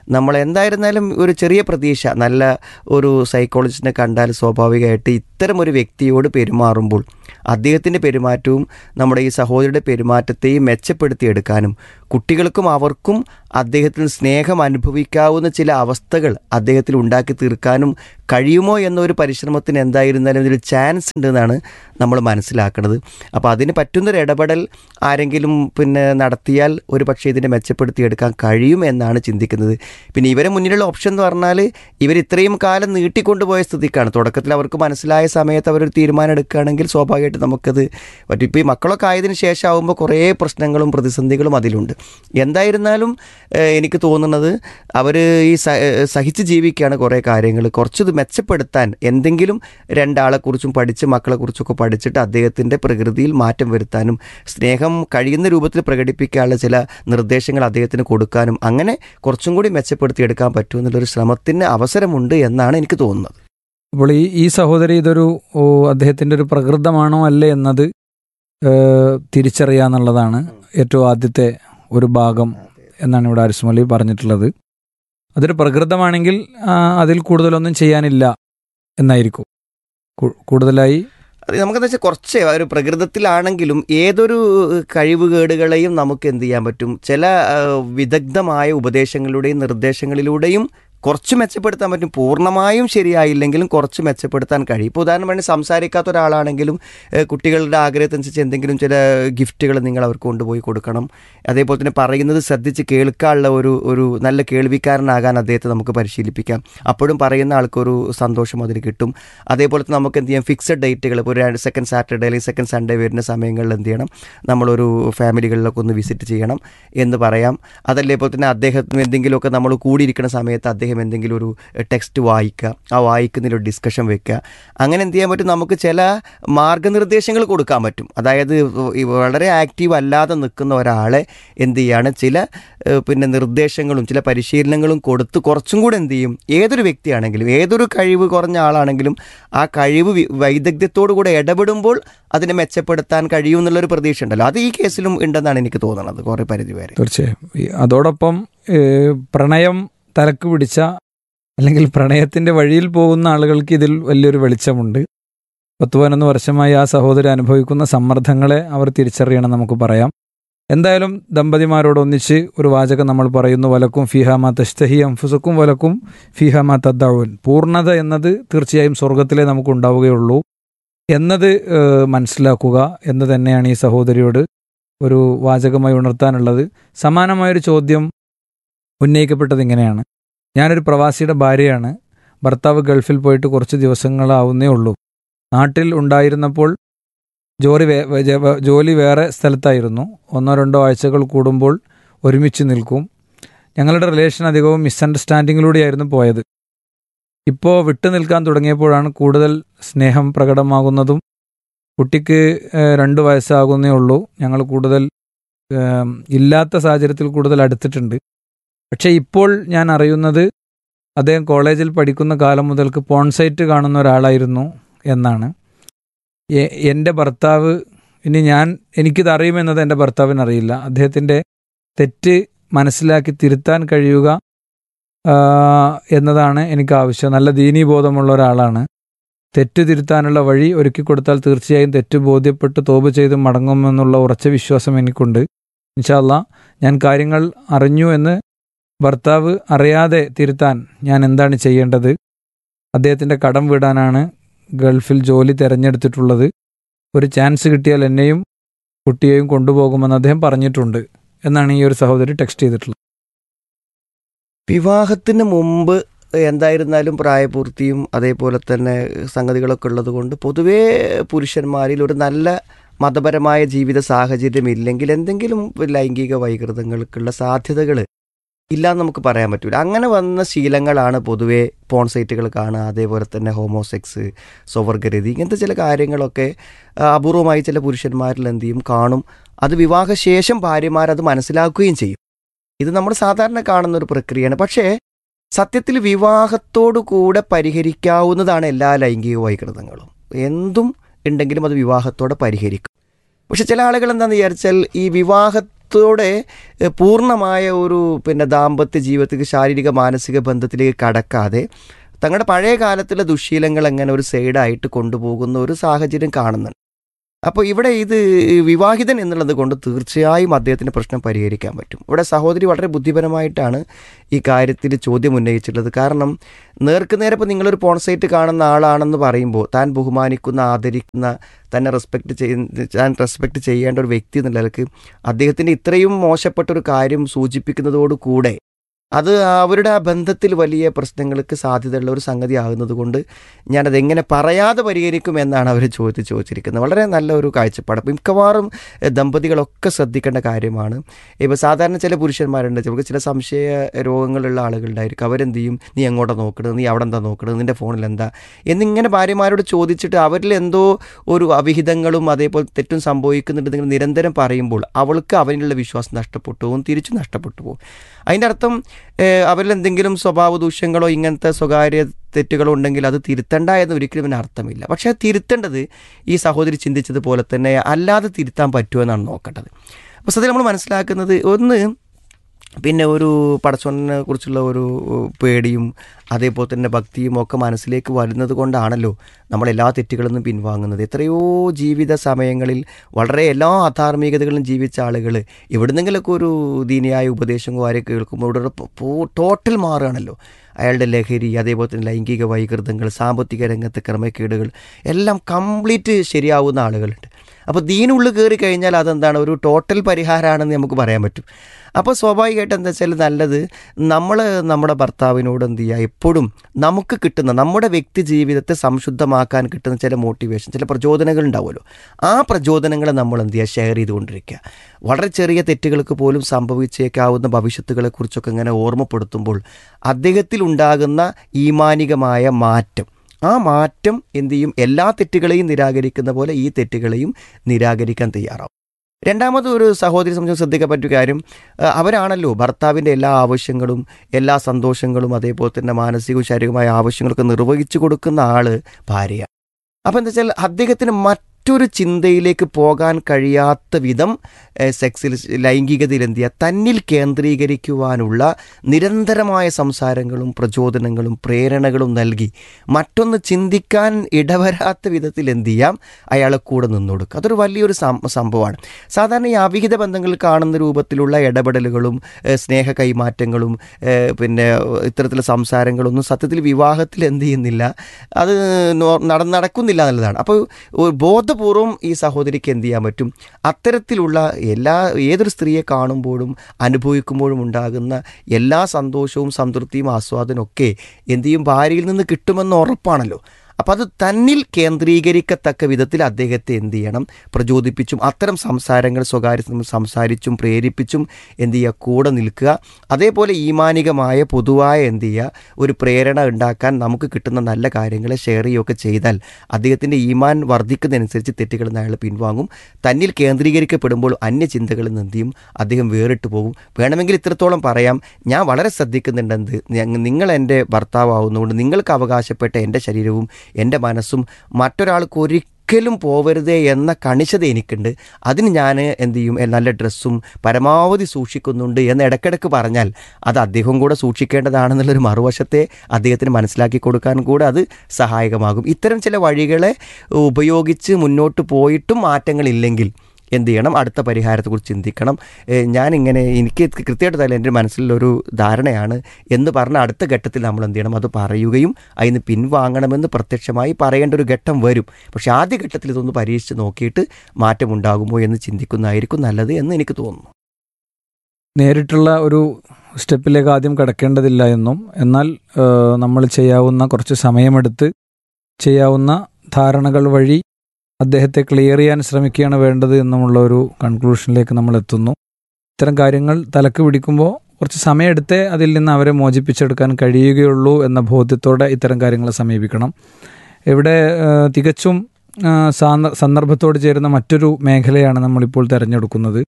നമ്മൾ എന്തായിരുന്നാലും ഒരു ചെറിയ പ്രതീക്ഷ, നല്ല ഒരു സൈക്കോളജിസ്റ്റിനെ കണ്ടാൽ സ്വാഭാവികമായിട്ട് ഇത്തരം ഒരു വ്യക്തിയോട് പെരുമാറുമ്പോൾ അദ്ദേഹത്തിൻ്റെ പെരുമാറ്റവും നമ്മുടെ ഈ സഹോദരിയുടെ പെരുമാറ്റത്തെയും മെച്ചപ്പെടുത്തിയെടുക്കാനും കുട്ടികൾക്കും അവർക്കും അദ്ദേഹത്തിൽ സ്നേഹം അനുഭവിക്കാവുന്ന ചില അവസ്ഥകൾ അദ്ദേഹത്തിൽ ഉണ്ടാക്കി തീർക്കാനും കഴിയുമോ എന്നൊരു പരിശ്രമത്തിന് എന്തായിരുന്നാലും ഇതിൽ ചാൻസ് ഉണ്ടെന്നാണ് നമ്മൾ മനസ്സിലാക്കുന്നത്. അപ്പോൾ അതിന് പറ്റുന്നൊരു ഇടപെടൽ ആരെങ്കിലും പിന്നെ നടത്തിയാൽ ഒരു പക്ഷേ ഇതിനെ മെച്ചപ്പെടുത്തിയെടുക്കാൻ കഴിയും എന്നാണ് ചിന്തിക്കുന്നത്. പിന്നെ ഇവരെ മുന്നിലുള്ള ഓപ്ഷൻ എന്ന് പറഞ്ഞാൽ ഇവർ ഇത്രയും കാലം നീട്ടിക്കൊണ്ടുപോയ സ്ഥിതിക്കാണ്. തുടക്കത്തിൽ അവർക്ക് മനസ്സിലായ സമയത്ത് അവരൊരു തീരുമാനം എടുക്കുകയാണെങ്കിൽ സ്വാഭാവികമായിട്ട് നമുക്കത് പറ്റും. ഇപ്പോൾ ഈ മക്കളൊക്കെ ആയതിനു ശേഷം ആകുമ്പോൾ കുറേ പ്രശ്നങ്ങളും പ്രതിസന്ധികളും അതിലുണ്ട്. എന്തായിരുന്നാലും എനിക്ക് തോന്നുന്നത് അവർ ഈ സഹിച്ച് ജീവിക്കുകയാണ് കുറേ കാര്യങ്ങൾ. കുറച്ചത് മെച്ചപ്പെടുത്താൻ എന്തെങ്കിലും രണ്ടാളെക്കുറിച്ചും പഠിച്ച് മക്കളെക്കുറിച്ചൊക്കെ പഠിച്ചിട്ട് അദ്ദേഹത്തിൻ്റെ പ്രകൃതിയിൽ മാറ്റം വരുത്താനും സ്നേഹം കഴിയുന്ന രൂപത്തിൽ പ്രകടിപ്പിക്കാനുള്ള ചില നിർദ്ദേശങ്ങൾ അദ്ദേഹത്തിന് കൊടുക്കാനും അങ്ങനെ കുറച്ചും കൂടി മെച്ചപ്പെടുത്തിയെടുക്കാൻ പറ്റുമെന്നുള്ളൊരു ശ്രമത്തിന് അവസരമുണ്ട് എന്നാണ് എനിക്ക് തോന്നുന്നത്. അപ്പോൾ ഈ ഈ സഹോദരി ഇതൊരു അദ്ദേഹത്തിൻ്റെ ഒരു പ്രകൃതമാണോ അല്ലേ എന്നത് തിരിച്ചറിയുക എന്നുള്ളതാണ് ഏറ്റവും ആദ്യത്തെ ഒരു ഭാഗം എന്നാണ് ഇവിടെ ആരിസ് മൗലവി പറഞ്ഞിട്ടുള്ളത്. അതൊരു പ്രകൃതമാണെങ്കിൽ അതിൽ കൂടുതലൊന്നും ചെയ്യാനില്ല എന്നായിരിക്കും. കൂടുതലായി നമുക്കെന്താ വെച്ചാൽ കുറച്ച് ഒരു പ്രകൃതത്തിലാണെങ്കിലും ഏതൊരു കഴിവുകേടുകളെയും നമുക്ക് എന്ത് ചെയ്യാൻ പറ്റും, ചില വിദഗ്ധമായ ഉപദേശങ്ങളിലൂടെയും നിർദ്ദേശങ്ങളിലൂടെയും കുറച്ച് മെച്ചപ്പെടുത്താൻ പറ്റും. പൂർണ്ണമായും ശരിയായില്ലെങ്കിലും കുറച്ച് മെച്ചപ്പെടുത്താൻ കഴിയും. ഇപ്പോൾ ഉദാഹരണം പറഞ്ഞാൽ സംസാരിക്കാത്ത ഒരാളാണെങ്കിലും കുട്ടികളുടെ ആഗ്രഹത്തിനനുസരിച്ച് എന്തെങ്കിലും ചില ഗിഫ്റ്റുകൾ നിങ്ങൾ അവർക്ക് കൊണ്ടുപോയി കൊടുക്കണം. അതേപോലെ തന്നെ പറയുന്നത് ശ്രദ്ധിച്ച് കേൾക്കാനുള്ള ഒരു ഒരു നല്ല കേൾവിക്കാരനാകാൻ അദ്ദേഹത്തെ നമുക്ക് പരിശീലിപ്പിക്കാം. അപ്പോഴും പറയുന്ന ആൾക്കൊരു സന്തോഷം അതിൽ കിട്ടും. അതേപോലെ തന്നെ നമുക്ക് എന്ത് ചെയ്യാം, ഫിക്സഡ് ഡേറ്റുകൾ ഇപ്പോൾ ഒരു സെക്കൻഡ് സാറ്റർഡേ അല്ലെങ്കിൽ സെക്കൻഡ് സൺഡേ വരുന്ന സമയങ്ങളിൽ എന്ത് ചെയ്യണം, നമ്മളൊരു ഫാമിലികളിലൊക്കെ ഒന്ന് വിസിറ്റ് ചെയ്യണം എന്ന് പറയാം. അതേപോലെ തന്നെ അദ്ദേഹത്തിന് എന്തെങ്കിലുമൊക്കെ നമ്മൾ കൂടിയിരിക്കുന്ന സമയത്ത് അദ്ദേഹം എന്തെങ്കിലും ഒരു ടെക്സ്റ്റ് വായിക്കുക, ആ വായിക്കുന്നതിലൊരു ഡിസ്കഷൻ വെക്കുക. അങ്ങനെ എന്ത് ചെയ്യാൻ പറ്റും, നമുക്ക് ചില മാർഗനിർദ്ദേശങ്ങൾ കൊടുക്കാൻ പറ്റും. അതായത് വളരെ ആക്റ്റീവ് അല്ലാതെ നിൽക്കുന്ന ഒരാളെ എന്ത് ചെയ്യാണ്, ചില പിന്നെ നിർദ്ദേശങ്ങളും ചില പരിശീലനങ്ങളും കൊടുത്ത് കുറച്ചും കൂടെ എന്ത് ചെയ്യും, ഏതൊരു വ്യക്തിയാണെങ്കിലും ഏതൊരു കഴിവ് കുറഞ്ഞ ആളാണെങ്കിലും ആ കഴിവ് വൈദഗ്ധ്യത്തോടു കൂടെ ഇടപെടുമ്പോൾ അതിനെ മെച്ചപ്പെടുത്താൻ കഴിയും എന്നുള്ളൊരു പ്രതീക്ഷ ഉണ്ടല്ലോ. അത് ഈ കേസിലും ഉണ്ടെന്നാണ് എനിക്ക് തോന്നുന്നത് കുറേ പരിധി വരെ. തീർച്ചയായും. അതോടൊപ്പം പ്രണയം തലക്ക് പിടിച്ച അല്ലെങ്കിൽ പ്രണയത്തിൻ്റെ വഴിയിൽ പോകുന്ന ആളുകൾക്ക് ഇതിൽ വലിയൊരു വെളിച്ചമുണ്ട്. പത്ത് പതിനൊന്ന് വർഷമായി ആ സഹോദരി അനുഭവിക്കുന്ന സമ്മർദ്ദങ്ങളെ അവർ തിരിച്ചറിയണം നമുക്ക് പറയാം. എന്തായാലും ദമ്പതിമാരോട് ഒന്നിച്ച് ഒരു വാചകം നമ്മൾ പറയുന്നു, വലക്കും ഫിഹാമ തഷ്തഹി അംഫുസക്കും വലക്കും ഫിഹാമ തദ്ദഊൻ. പൂർണ്ണത എന്നത് തീർച്ചയായും സ്വർഗത്തിലേ നമുക്ക് ഉണ്ടാവുകയുള്ളൂ എന്നത് മനസ്സിലാക്കുക എന്ന് തന്നെയാണ് ഈ സഹോദരിയോട് ഒരു വാചകമായി ഉണർത്താനുള്ളത്. സമാനമായൊരു ചോദ്യം ഉന്നയിക്കപ്പെട്ടത് ഇങ്ങനെയാണ്: ഞാനൊരു പ്രവാസിയുടെ ഭാര്യയാണ്. ഭർത്താവ് ഗൾഫിൽ പോയിട്ട് കുറച്ച് ദിവസങ്ങളാവുന്നേ ഉള്ളൂ. നാട്ടിൽ ഉണ്ടായിരുന്നപ്പോൾ ജോലി ജോലി വേറെ സ്ഥലത്തായിരുന്നു. ഒന്നോ രണ്ടോ ആഴ്ചകൾ കൂടുമ്പോൾ ഒരുമിച്ച് നിൽക്കും. ഞങ്ങളുടെ റിലേഷൻ അധികവും മിസ്അണ്ടർസ്റ്റാൻഡിങ്ങിലൂടെയായിരുന്നു പോയത്. ഇപ്പോൾ വിട്ടു നിൽക്കാൻ തുടങ്ങിയപ്പോഴാണ് കൂടുതൽ സ്നേഹം പ്രകടമാകുന്നതും. കുട്ടിക്ക് രണ്ട് വയസ്സാകുന്നേ ഉള്ളൂ. ഞങ്ങൾ കൂടുതൽ ഇല്ലാത്ത സാഹചര്യത്തിൽ കൂടുതൽ അടുത്തിട്ടുണ്ട്. പക്ഷേ ഇപ്പോൾ ഞാൻ അറിയുന്നത് അദ്ദേഹം കോളേജിൽ പഠിക്കുന്ന കാലം മുതൽക്ക് പോൺസൈറ്റ് കാണുന്ന ഒരാളായിരുന്നു എന്നാണ്. എൻ്റെ ഭർത്താവ് ഇനി ഞാൻ എനിക്കിത് അറിയുമെന്നത് എൻ്റെ ഭർത്താവിന് അറിയില്ല. അദ്ദേഹത്തിൻ്റെ തെറ്റ് മനസ്സിലാക്കി തിരുത്താൻ കഴിയുക എന്നതാണ് എനിക്ക് ആവശ്യം. നല്ല ദീനീബോധമുള്ള ഒരാളാണ്. തെറ്റ് തിരുത്താനുള്ള വഴി ഒരുക്കി കൊടുത്താൽ തീർച്ചയായും തെറ്റ് ബോധ്യപ്പെട്ട് തോപ ചെയ്ത് മടങ്ങുമെന്നുള്ള ഉറച്ച വിശ്വാസം എനിക്കുണ്ട്. ഇൻഷാ അല്ലാഹ് ഞാൻ കാര്യങ്ങൾ അറിഞ്ഞു എന്ന് ഭർത്താവ് അറിയാതെ തിരുത്താൻ ഞാൻ എന്താണ് ചെയ്യേണ്ടത്? അദ്ദേഹത്തിൻ്റെ കടം വീടാനാണ് ഗൾഫിൽ ജോലി തിരഞ്ഞെടുത്തിട്ടുള്ളത്. ഒരു ചാൻസ് കിട്ടിയാൽ എന്നെയും കുട്ടിയെയും കൊണ്ടുപോകുമെന്ന് അദ്ദേഹം പറഞ്ഞിട്ടുണ്ട് എന്നാണ് ഈ ഒരു സഹോദരി ടെക്സ്റ്റ് ചെയ്തിട്ടുള്ളത്. വിവാഹത്തിന് മുമ്പ് എന്തായിരുന്നാലും പ്രായപൂർത്തിയും അതേപോലെ തന്നെ സംഗതികളൊക്കെ ഉള്ളത് കൊണ്ട് പൊതുവേ പുരുഷന്മാരിൽ ഒരു നല്ല മതപരമായ ജീവിത സാഹചര്യം ഇല്ലെങ്കിൽ എന്തെങ്കിലും ലൈംഗിക വൈകൃതങ്ങൾക്കുള്ള സാധ്യതകൾ ഇല്ലാന്ന് നമുക്ക് പറയാൻ പറ്റില്ല. അങ്ങനെ വന്ന ശീലങ്ങളാണ് പൊതുവേ പോൺ സൈറ്റുകൾ കാണുക, അതേപോലെ തന്നെ ഹോമോസെക്സ്, സ്വവർഗരതി, ഇങ്ങനത്തെ ചില കാര്യങ്ങളൊക്കെ അപൂർവമായി ചില പുരുഷന്മാരിൽ എന്ത് ചെയ്യും കാണും. അത് വിവാഹശേഷം ഭാര്യമാരത് മനസ്സിലാക്കുകയും ചെയ്യും. ഇത് നമ്മൾ സാധാരണ കാണുന്ന ഒരു പ്രക്രിയയാണ്. പക്ഷേ സത്യത്തിൽ വിവാഹത്തോടു കൂടെ പരിഹരിക്കാവുന്നതാണ് എല്ലാ ലൈംഗിക വൈകൃതങ്ങളും. എന്തും ഉണ്ടെങ്കിലും അത് വിവാഹത്തോടെ പരിഹരിക്കും. പക്ഷെ ചില ആളുകൾ എന്താണെന്ന് വിചാരിച്ചാൽ ഈ വിവാഹ കുടുംബത്തോടെ പൂർണ്ണമായ ഒരു പിന്നെ ദാമ്പത്യ ജീവിതത്തിലേക്ക് ശാരീരിക മാനസിക ബന്ധത്തിലേക്ക് കടക്കാതെ തങ്ങളുടെ പഴയ കാലത്തിലെ ദുശ്ശീലങ്ങൾ എങ്ങനെ ഒരു സൈഡായിട്ട് കൊണ്ടുപോകുന്ന ഒരു സാഹചര്യം കാണുന്നുണ്ട്. അപ്പോൾ ഇവിടെ ഇത് വിവാഹിതൻ എന്നുള്ളത് കൊണ്ട് തീർച്ചയായും അദ്ദേഹത്തിൻ്റെ പ്രശ്നം പരിഹരിക്കാൻ പറ്റും. ഇവിടെ സഹോദരി വളരെ ബുദ്ധിപരമായിട്ടാണ് ഈ കാര്യത്തിൽ ചോദ്യം ഉന്നയിച്ചിട്ടുള്ളത്. കാരണം നേർക്കുനേരെ ഇപ്പോൾ നിങ്ങളൊരു പോൺ സൈറ്റ് കാണുന്ന ആളാണെന്ന് പറയുമ്പോൾ താൻ ബഹുമാനിക്കുന്ന ആദരിക്കുന്ന തന്നെ റെസ്പെക്റ്റ് ചെയ്യുന്ന താൻ റെസ്പെക്റ്റ് ചെയ്യേണ്ട ഒരു വ്യക്തി എന്നുള്ള നിലക്ക് അദ്ദേഹത്തിൻ്റെ ഇത്രയും മോശപ്പെട്ടൊരു കാര്യം സൂചിപ്പിക്കുന്നതോടുകൂടെ അത് അവരുടെ ആ ബന്ധത്തിൽ വലിയ പ്രശ്നങ്ങൾക്ക് സാധ്യതയുള്ള ഒരു സംഗതി ആകുന്നത് കൊണ്ട് ഞാനതെങ്ങനെ പറയാതെ പരിഹരിക്കും എന്നാണ് അവർ ചോദിച്ച് ചോദിച്ചിരിക്കുന്നത്. വളരെ നല്ല ഒരു കാഴ്ചപ്പാട്. അപ്പം മിക്കവാറും ദമ്പതികളൊക്കെ ശ്രദ്ധിക്കേണ്ട കാര്യമാണ്. ഇപ്പോൾ സാധാരണ ചില പുരുഷന്മാരുണ്ട്, ചിലർക്ക് ചില സംശയ രോഗങ്ങളുള്ള ആളുകളുണ്ടായിരിക്കും. അവരെന്ത് ചെയ്യും, നീ എങ്ങോട്ടാ നോക്കണത്, നീ അവിടെ എന്താ നോക്കണത്, നിൻ്റെ ഫോണിൽ എന്താ എന്നിങ്ങനെ ഭാര്യമാരോട് ചോദിച്ചിട്ട് അവരിൽ എന്തോ ഒരു അവിഹിതങ്ങളും അതേപോലെ തെറ്റും സംഭവിക്കുന്നുണ്ടെങ്കിൽ നിരന്തരം പറയുമ്പോൾ അവൾക്ക് അവനിലുള്ള വിശ്വാസം നഷ്ടപ്പെട്ടു പോകും, തിരിച്ചു നഷ്ടപ്പെട്ടു പോകും. അതിൻ്റെ അർത്ഥം അവരിൽ എന്തെങ്കിലും സ്വഭാവ ദൂഷ്യങ്ങളോ ഇങ്ങനത്തെ സ്വകാര്യ തെറ്റുകളോ ഉണ്ടെങ്കിൽ അത് തിരുത്തണ്ട എന്ന് ഒരിക്കലും അതിന് അർത്ഥമില്ല. പക്ഷേ തിരുത്തേണ്ടത് ഈ സഹോദരി ചിന്തിച്ചതുപോലെ തന്നെ അല്ലാതെ തിരുത്താൻ പറ്റുമോ എന്നാണ് നോക്കേണ്ടത്. അപ്പോൾ സത്യത്തിൽ നമ്മൾ മനസ്സിലാക്കുന്നത് ഒന്ന് പിന്നെ ഒരു പടച്ചോനെ കുറിച്ചുള്ള ഒരു പേടിയും അതേപോലെ തന്നെ ഭക്തിയും ഒക്കെ മനസ്സിലേക്ക് വരുന്നത് കൊണ്ടാണല്ലോ നമ്മളെല്ലാ തെറ്റുകളിൽ നിന്നും പിൻവാങ്ങുന്നത്. എത്രയോ ജീവിത സമയങ്ങളിൽ വളരെ എല്ലാ അധാർമികതകളും ജീവിച്ച ആളുകൾ എവിടുന്നെങ്കിലൊക്കെ ഒരു ദീനിയായ ഉപദേശങ്ങളോ ആരെയൊക്കെ കേൾക്കുമ്പോൾ ഇവിടെ ടോട്ടൽ മാറുകയാണല്ലോ. അയാളുടെ ലഹരി, അതേപോലെ തന്നെ ലൈംഗിക വൈകൃതങ്ങൾ, സാമ്പത്തിക രംഗത്തെ ക്രമക്കേടുകൾ എല്ലാം കംപ്ലീറ്റ് ശരിയാവുന്ന ആളുകളുണ്ട്. അപ്പോൾ ദീനുള്ളിൽ കയറി കഴിഞ്ഞാൽ അതെന്താണ് ഒരു ടോട്ടൽ പരിഹാരമാണെന്ന് നമുക്ക് പറയാൻ പറ്റും. അപ്പോൾ സ്വാഭാവികമായിട്ട് എന്താ വെച്ചാൽ നല്ലത് നമ്മൾ നമ്മുടെ ഭർത്താവിനോട് എന്ത് ചെയ്യുക, എപ്പോഴും നമുക്ക് കിട്ടുന്ന നമ്മുടെ വ്യക്തി ജീവിതത്തെ സംശുദ്ധമാക്കാൻ കിട്ടുന്ന ചില മോട്ടിവേഷൻ, ചില പ്രചോദനങ്ങൾ ഉണ്ടാവുമല്ലോ. ആ പ്രചോദനങ്ങളെ നമ്മൾ എന്ത് ചെയ്യുക, ഷെയർ ചെയ്തുകൊണ്ടിരിക്കുക. വളരെ ചെറിയ തെറ്റുകൾക്ക് പോലും സംഭവിച്ചേക്കാവുന്ന ഭവിഷ്യത്തുകളെക്കുറിച്ചൊക്കെ ഇങ്ങനെ ഓർമ്മപ്പെടുത്തുമ്പോൾ അദ്ദേഹത്തിൽ ഉണ്ടാകുന്ന ഈമാനികമായ മാറ്റം, ആ മാറ്റം എന്തു ചെയ്യും, എല്ലാ തെറ്റുകളെയും നിരാകരിക്കുന്ന പോലെ ഈ തെറ്റുകളെയും നിരാകരിക്കാൻ തയ്യാറാവും. രണ്ടാമത് ഒരു സഹോദരി സംബന്ധിച്ച് ശ്രദ്ധിക്കാൻ പറ്റിയ കാര്യം, അവരാണല്ലോ ഭർത്താവിൻ്റെ എല്ലാ ആവശ്യങ്ങളും എല്ലാ സന്തോഷങ്ങളും അതേപോലെ തന്നെ മാനസികവും ശാരീരികമായ ആവശ്യങ്ങളൊക്കെ നിർവഹിച്ചു കൊടുക്കുന്ന ആൾ ഭാര്യയാണ്. അപ്പോൾ എന്താ വെച്ചാൽ അദ്ദേഹത്തിന് മറ്റൊരു ചിന്തയിലേക്ക് പോകാൻ കഴിയാത്ത വിധം സെക്സിൽ ലൈംഗികതയിൽ എന്ത് ചെയ്യുക, തന്നിൽ കേന്ദ്രീകരിക്കുവാനുള്ള നിരന്തരമായ സംസാരങ്ങളും പ്രചോദനങ്ങളും പ്രേരണകളും നൽകി മറ്റൊന്ന് ചിന്തിക്കാൻ ഇടവരാത്ത വിധത്തിൽ എന്ത് ചെയ്യാം, അയാളെ കൂടെ നിന്നു കൊടുക്കുക. അതൊരു വലിയൊരു സംഭവമാണ്. സാധാരണ ഈ അവിഹിത ബന്ധങ്ങളിൽ കാണുന്ന രൂപത്തിലുള്ള ഇടപെടലുകളും സ്നേഹ കൈമാറ്റങ്ങളും പിന്നെ ഇത്തരത്തിലുള്ള സംസാരങ്ങളൊന്നും സത്യത്തിൽ വിവാഹത്തിൽ എന്ത് ചെയ്യുന്നില്ല, അത് നട നടക്കുന്നില്ല എന്നുള്ളതാണ്. അപ്പോൾ ബോധപൂർവം ഈ സഹോദരിക്ക് എന്ത് ചെയ്യാൻ പറ്റും, അത്തരത്തിലുള്ള എല്ലാ ഏതൊരു സ്ത്രീയെ കാണുമ്പോഴും അനുഭവിക്കുമ്പോഴും ഉണ്ടാകുന്ന എല്ലാ സന്തോഷവും സംതൃപ്തിയും ആസ്വാദനവും ഒക്കെ എന്ത് ചെയ്യും, ഭാര്യയിൽ നിന്ന് കിട്ടുമെന്ന് ഉറപ്പാണല്ലോ. അപ്പോൾ അത് തന്നിൽ കേന്ദ്രീകരിക്കത്തക്ക വിധത്തിൽ അദ്ദേഹത്തെ എന്ത് ചെയ്യണം, പ്രചോദിപ്പിച്ചും അത്തരം സംസാരങ്ങൾ സ്വകാര്യ സംസാരിച്ചും പ്രേരിപ്പിച്ചും എന്ത് ചെയ്യുക, കൂടെ നിൽക്കുക. അതേപോലെ ഈമാനികമായ പൊതുവായ എന്ത് ചെയ്യുക, ഒരു പ്രേരണ ഉണ്ടാക്കാൻ നമുക്ക് കിട്ടുന്ന നല്ല കാര്യങ്ങളെ ഷെയർ ചെയ്യുകയൊക്കെ ചെയ്താൽ അദ്ദേഹത്തിൻ്റെ ഈമാൻ വർദ്ധിക്കുന്നതനുസരിച്ച് തെറ്റുകളിൽ നിന്ന് അയാൾ പിൻവാങ്ങും. തന്നിൽ കേന്ദ്രീകരിക്കപ്പെടുമ്പോൾ അന്യചിന്തകളിൽ നിന്ന് എന്ത് ചെയ്യും, അദ്ദേഹം വേറിട്ട് പോകും. വേണമെങ്കിൽ ഇത്രത്തോളം പറയാം, ഞാൻ വളരെ ശ്രദ്ധിക്കുന്നുണ്ടെന്ത്, നിങ്ങൾ എൻ്റെ ഭർത്താവുന്നതുകൊണ്ട് നിങ്ങൾക്ക് അവകാശപ്പെട്ട എൻ്റെ ശരീരവും എൻ്റെ മനസ്സും മറ്റൊരാൾക്ക് ഒരിക്കലും പോവരുതേ എന്ന കണിശത എനിക്കുണ്ട്. അതിന് ഞാൻ എന്ത് ചെയ്യും, നല്ല ഡ്രസ്സും പരമാവധി സൂക്ഷിക്കുന്നുണ്ട് എന്ന് ഇടയ്ക്കിടയ്ക്ക് പറഞ്ഞാൽ അത് അദ്ദേഹം കൂടെ സൂക്ഷിക്കേണ്ടതാണെന്നുള്ളൊരു മറുവശത്തെ അദ്ദേഹത്തിന് മനസ്സിലാക്കി കൊടുക്കാൻ കൂടെ അത് സഹായകമാകും. ഇത്തരം ചില വഴികളെ ഉപയോഗിച്ച് മുന്നോട്ട് പോയിട്ടും മാറ്റങ്ങളില്ലെങ്കിൽ എന്ത് ചെയ്യണം, അടുത്ത പരിഹാരത്തെക്കുറിച്ച് ചിന്തിക്കണം. ഞാനിങ്ങനെ എനിക്ക് കൃത്യമായിട്ട് തന്നെ എൻ്റെ മനസ്സിലൊരു ധാരണയാണ് എന്ന് പറഞ്ഞ അടുത്ത ഘട്ടത്തിൽ നമ്മൾ എന്ത് ചെയ്യണം, അത് പറയുകയും അതിന് പിൻവാങ്ങണമെന്ന് പ്രത്യക്ഷമായി പറയേണ്ട ഒരു ഘട്ടം വരും. പക്ഷേ ആദ്യ ഘട്ടത്തിൽ ഇതൊന്ന് പരീക്ഷിച്ച് നോക്കിയിട്ട് മാറ്റമുണ്ടാകുമോ എന്ന് ചിന്തിക്കുന്നതായിരിക്കും നല്ലത് എന്ന് എനിക്ക് തോന്നുന്നു. നേരിട്ടുള്ള ഒരു സ്റ്റെപ്പിലേക്ക് ആദ്യം കടക്കേണ്ടതില്ല എന്നും, എന്നാൽ നമ്മൾ ചെയ്യാവുന്ന കുറച്ച് സമയമെടുത്ത് ചെയ്യാവുന്ന ധാരണകൾ വഴി അദ്ദേഹത്തെ ക്ലിയർ ചെയ്യാൻ ശ്രമിക്കുകയാണ് വേണ്ടത് എന്നുമുള്ള ഒരു കൺക്ലൂഷനിലേക്ക് നമ്മൾ എത്തുന്നു. ഇത്തരം കാര്യങ്ങൾ തലക്ക് പിടിക്കുമ്പോൾ കുറച്ച് സമയമെടുത്തേ അതിൽ നിന്ന് അവരെ മോചിപ്പിച്ചെടുക്കാൻ കഴിയുകയുള്ളൂ എന്ന ബോധ്യത്തോടെ ഇത്തരം കാര്യങ്ങളെ സമീപിക്കണം. ഇവിടെ തികച്ചും സന്ദർഭത്തോട് ചേരുന്ന മറ്റൊരു മേഖലയാണ് നമ്മളിപ്പോൾ തിരഞ്ഞെടുക്കുന്നത്.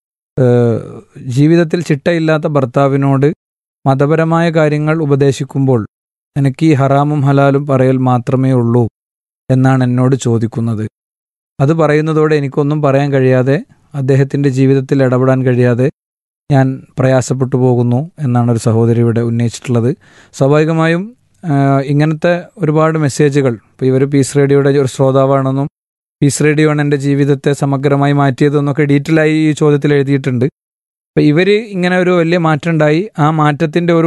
ജീവിതത്തിൽ ചിട്ടയില്ലാത്ത ഭർത്താവിനോട് മതപരമായ കാര്യങ്ങൾ ഉപദേശിക്കുമ്പോൾ എനിക്ക് ഈ ഹറാമും ഹലാലും പറയൽ മാത്രമേ ഉള്ളൂ എന്നാണ് എന്നോട് ചോദിക്കുന്നത്. അത് പറയുന്നതോടെ എനിക്കൊന്നും പറയാൻ കഴിയാതെ അദ്ദേഹത്തിൻ്റെ ജീവിതത്തിൽ ഇടപെടാൻ കഴിയാതെ ഞാൻ പ്രയാസപ്പെട്ടു പോകുന്നു എന്നാണ് ഒരു സഹോദരി ഇവിടെ ഉന്നയിച്ചിട്ടുള്ളത്. സ്വാഭാവികമായും ഇങ്ങനത്തെ ഒരുപാട് മെസ്സേജുകൾ, ഇപ്പോൾ ഇവർ പീസ് റേഡിയോയുടെ ഒരു ശ്രോതാവാണെന്നും പീസ് റേഡിയോ ആണ് എൻ്റെ ജീവിതത്തെ സമഗ്രമായി മാറ്റിയതെന്നൊക്കെ ഡീറ്റെയിൽ ആയി ഈ ചോദ്യത്തിൽ എഴുതിയിട്ടുണ്ട്. അപ്പോൾ ഇവർ ഇങ്ങനെ ഒരു വലിയ മാറ്റം ഉണ്ടായി, ആ മാറ്റത്തിൻ്റെ ഒരു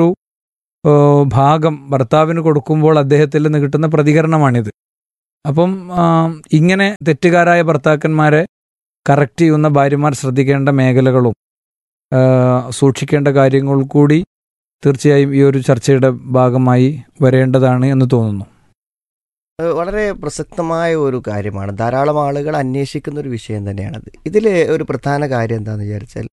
ഭാഗം ഭർത്താവിന് കൊടുക്കുമ്പോൾ അദ്ദേഹത്തിൽ നിന്ന് കിട്ടുന്ന പ്രതികരണമാണിത്. അപ്പം ഇങ്ങനെ തെറ്റുകാരായ ഭർത്താക്കന്മാരെ കറക്റ്റ് ചെയ്യുന്ന ഭാര്യമാർ ശ്രദ്ധിക്കേണ്ട മേഖലകളും സൂക്ഷിക്കേണ്ട കാര്യങ്ങൾ കൂടി തീർച്ചയായും ഈ ഒരു ചർച്ചയുടെ ഭാഗമായി വരേണ്ടതാണ് എന്ന് തോന്നുന്നു. വളരെ പ്രസക്തമായ ഒരു കാര്യമാണ്. ധാരാളം ആളുകൾ അന്വേഷിക്കുന്ന ഒരു വിഷയം തന്നെയാണത്. ഇതിൽ ഒരു പ്രധാന കാര്യം എന്താണെന്ന് വിചാരിച്ചാൽ,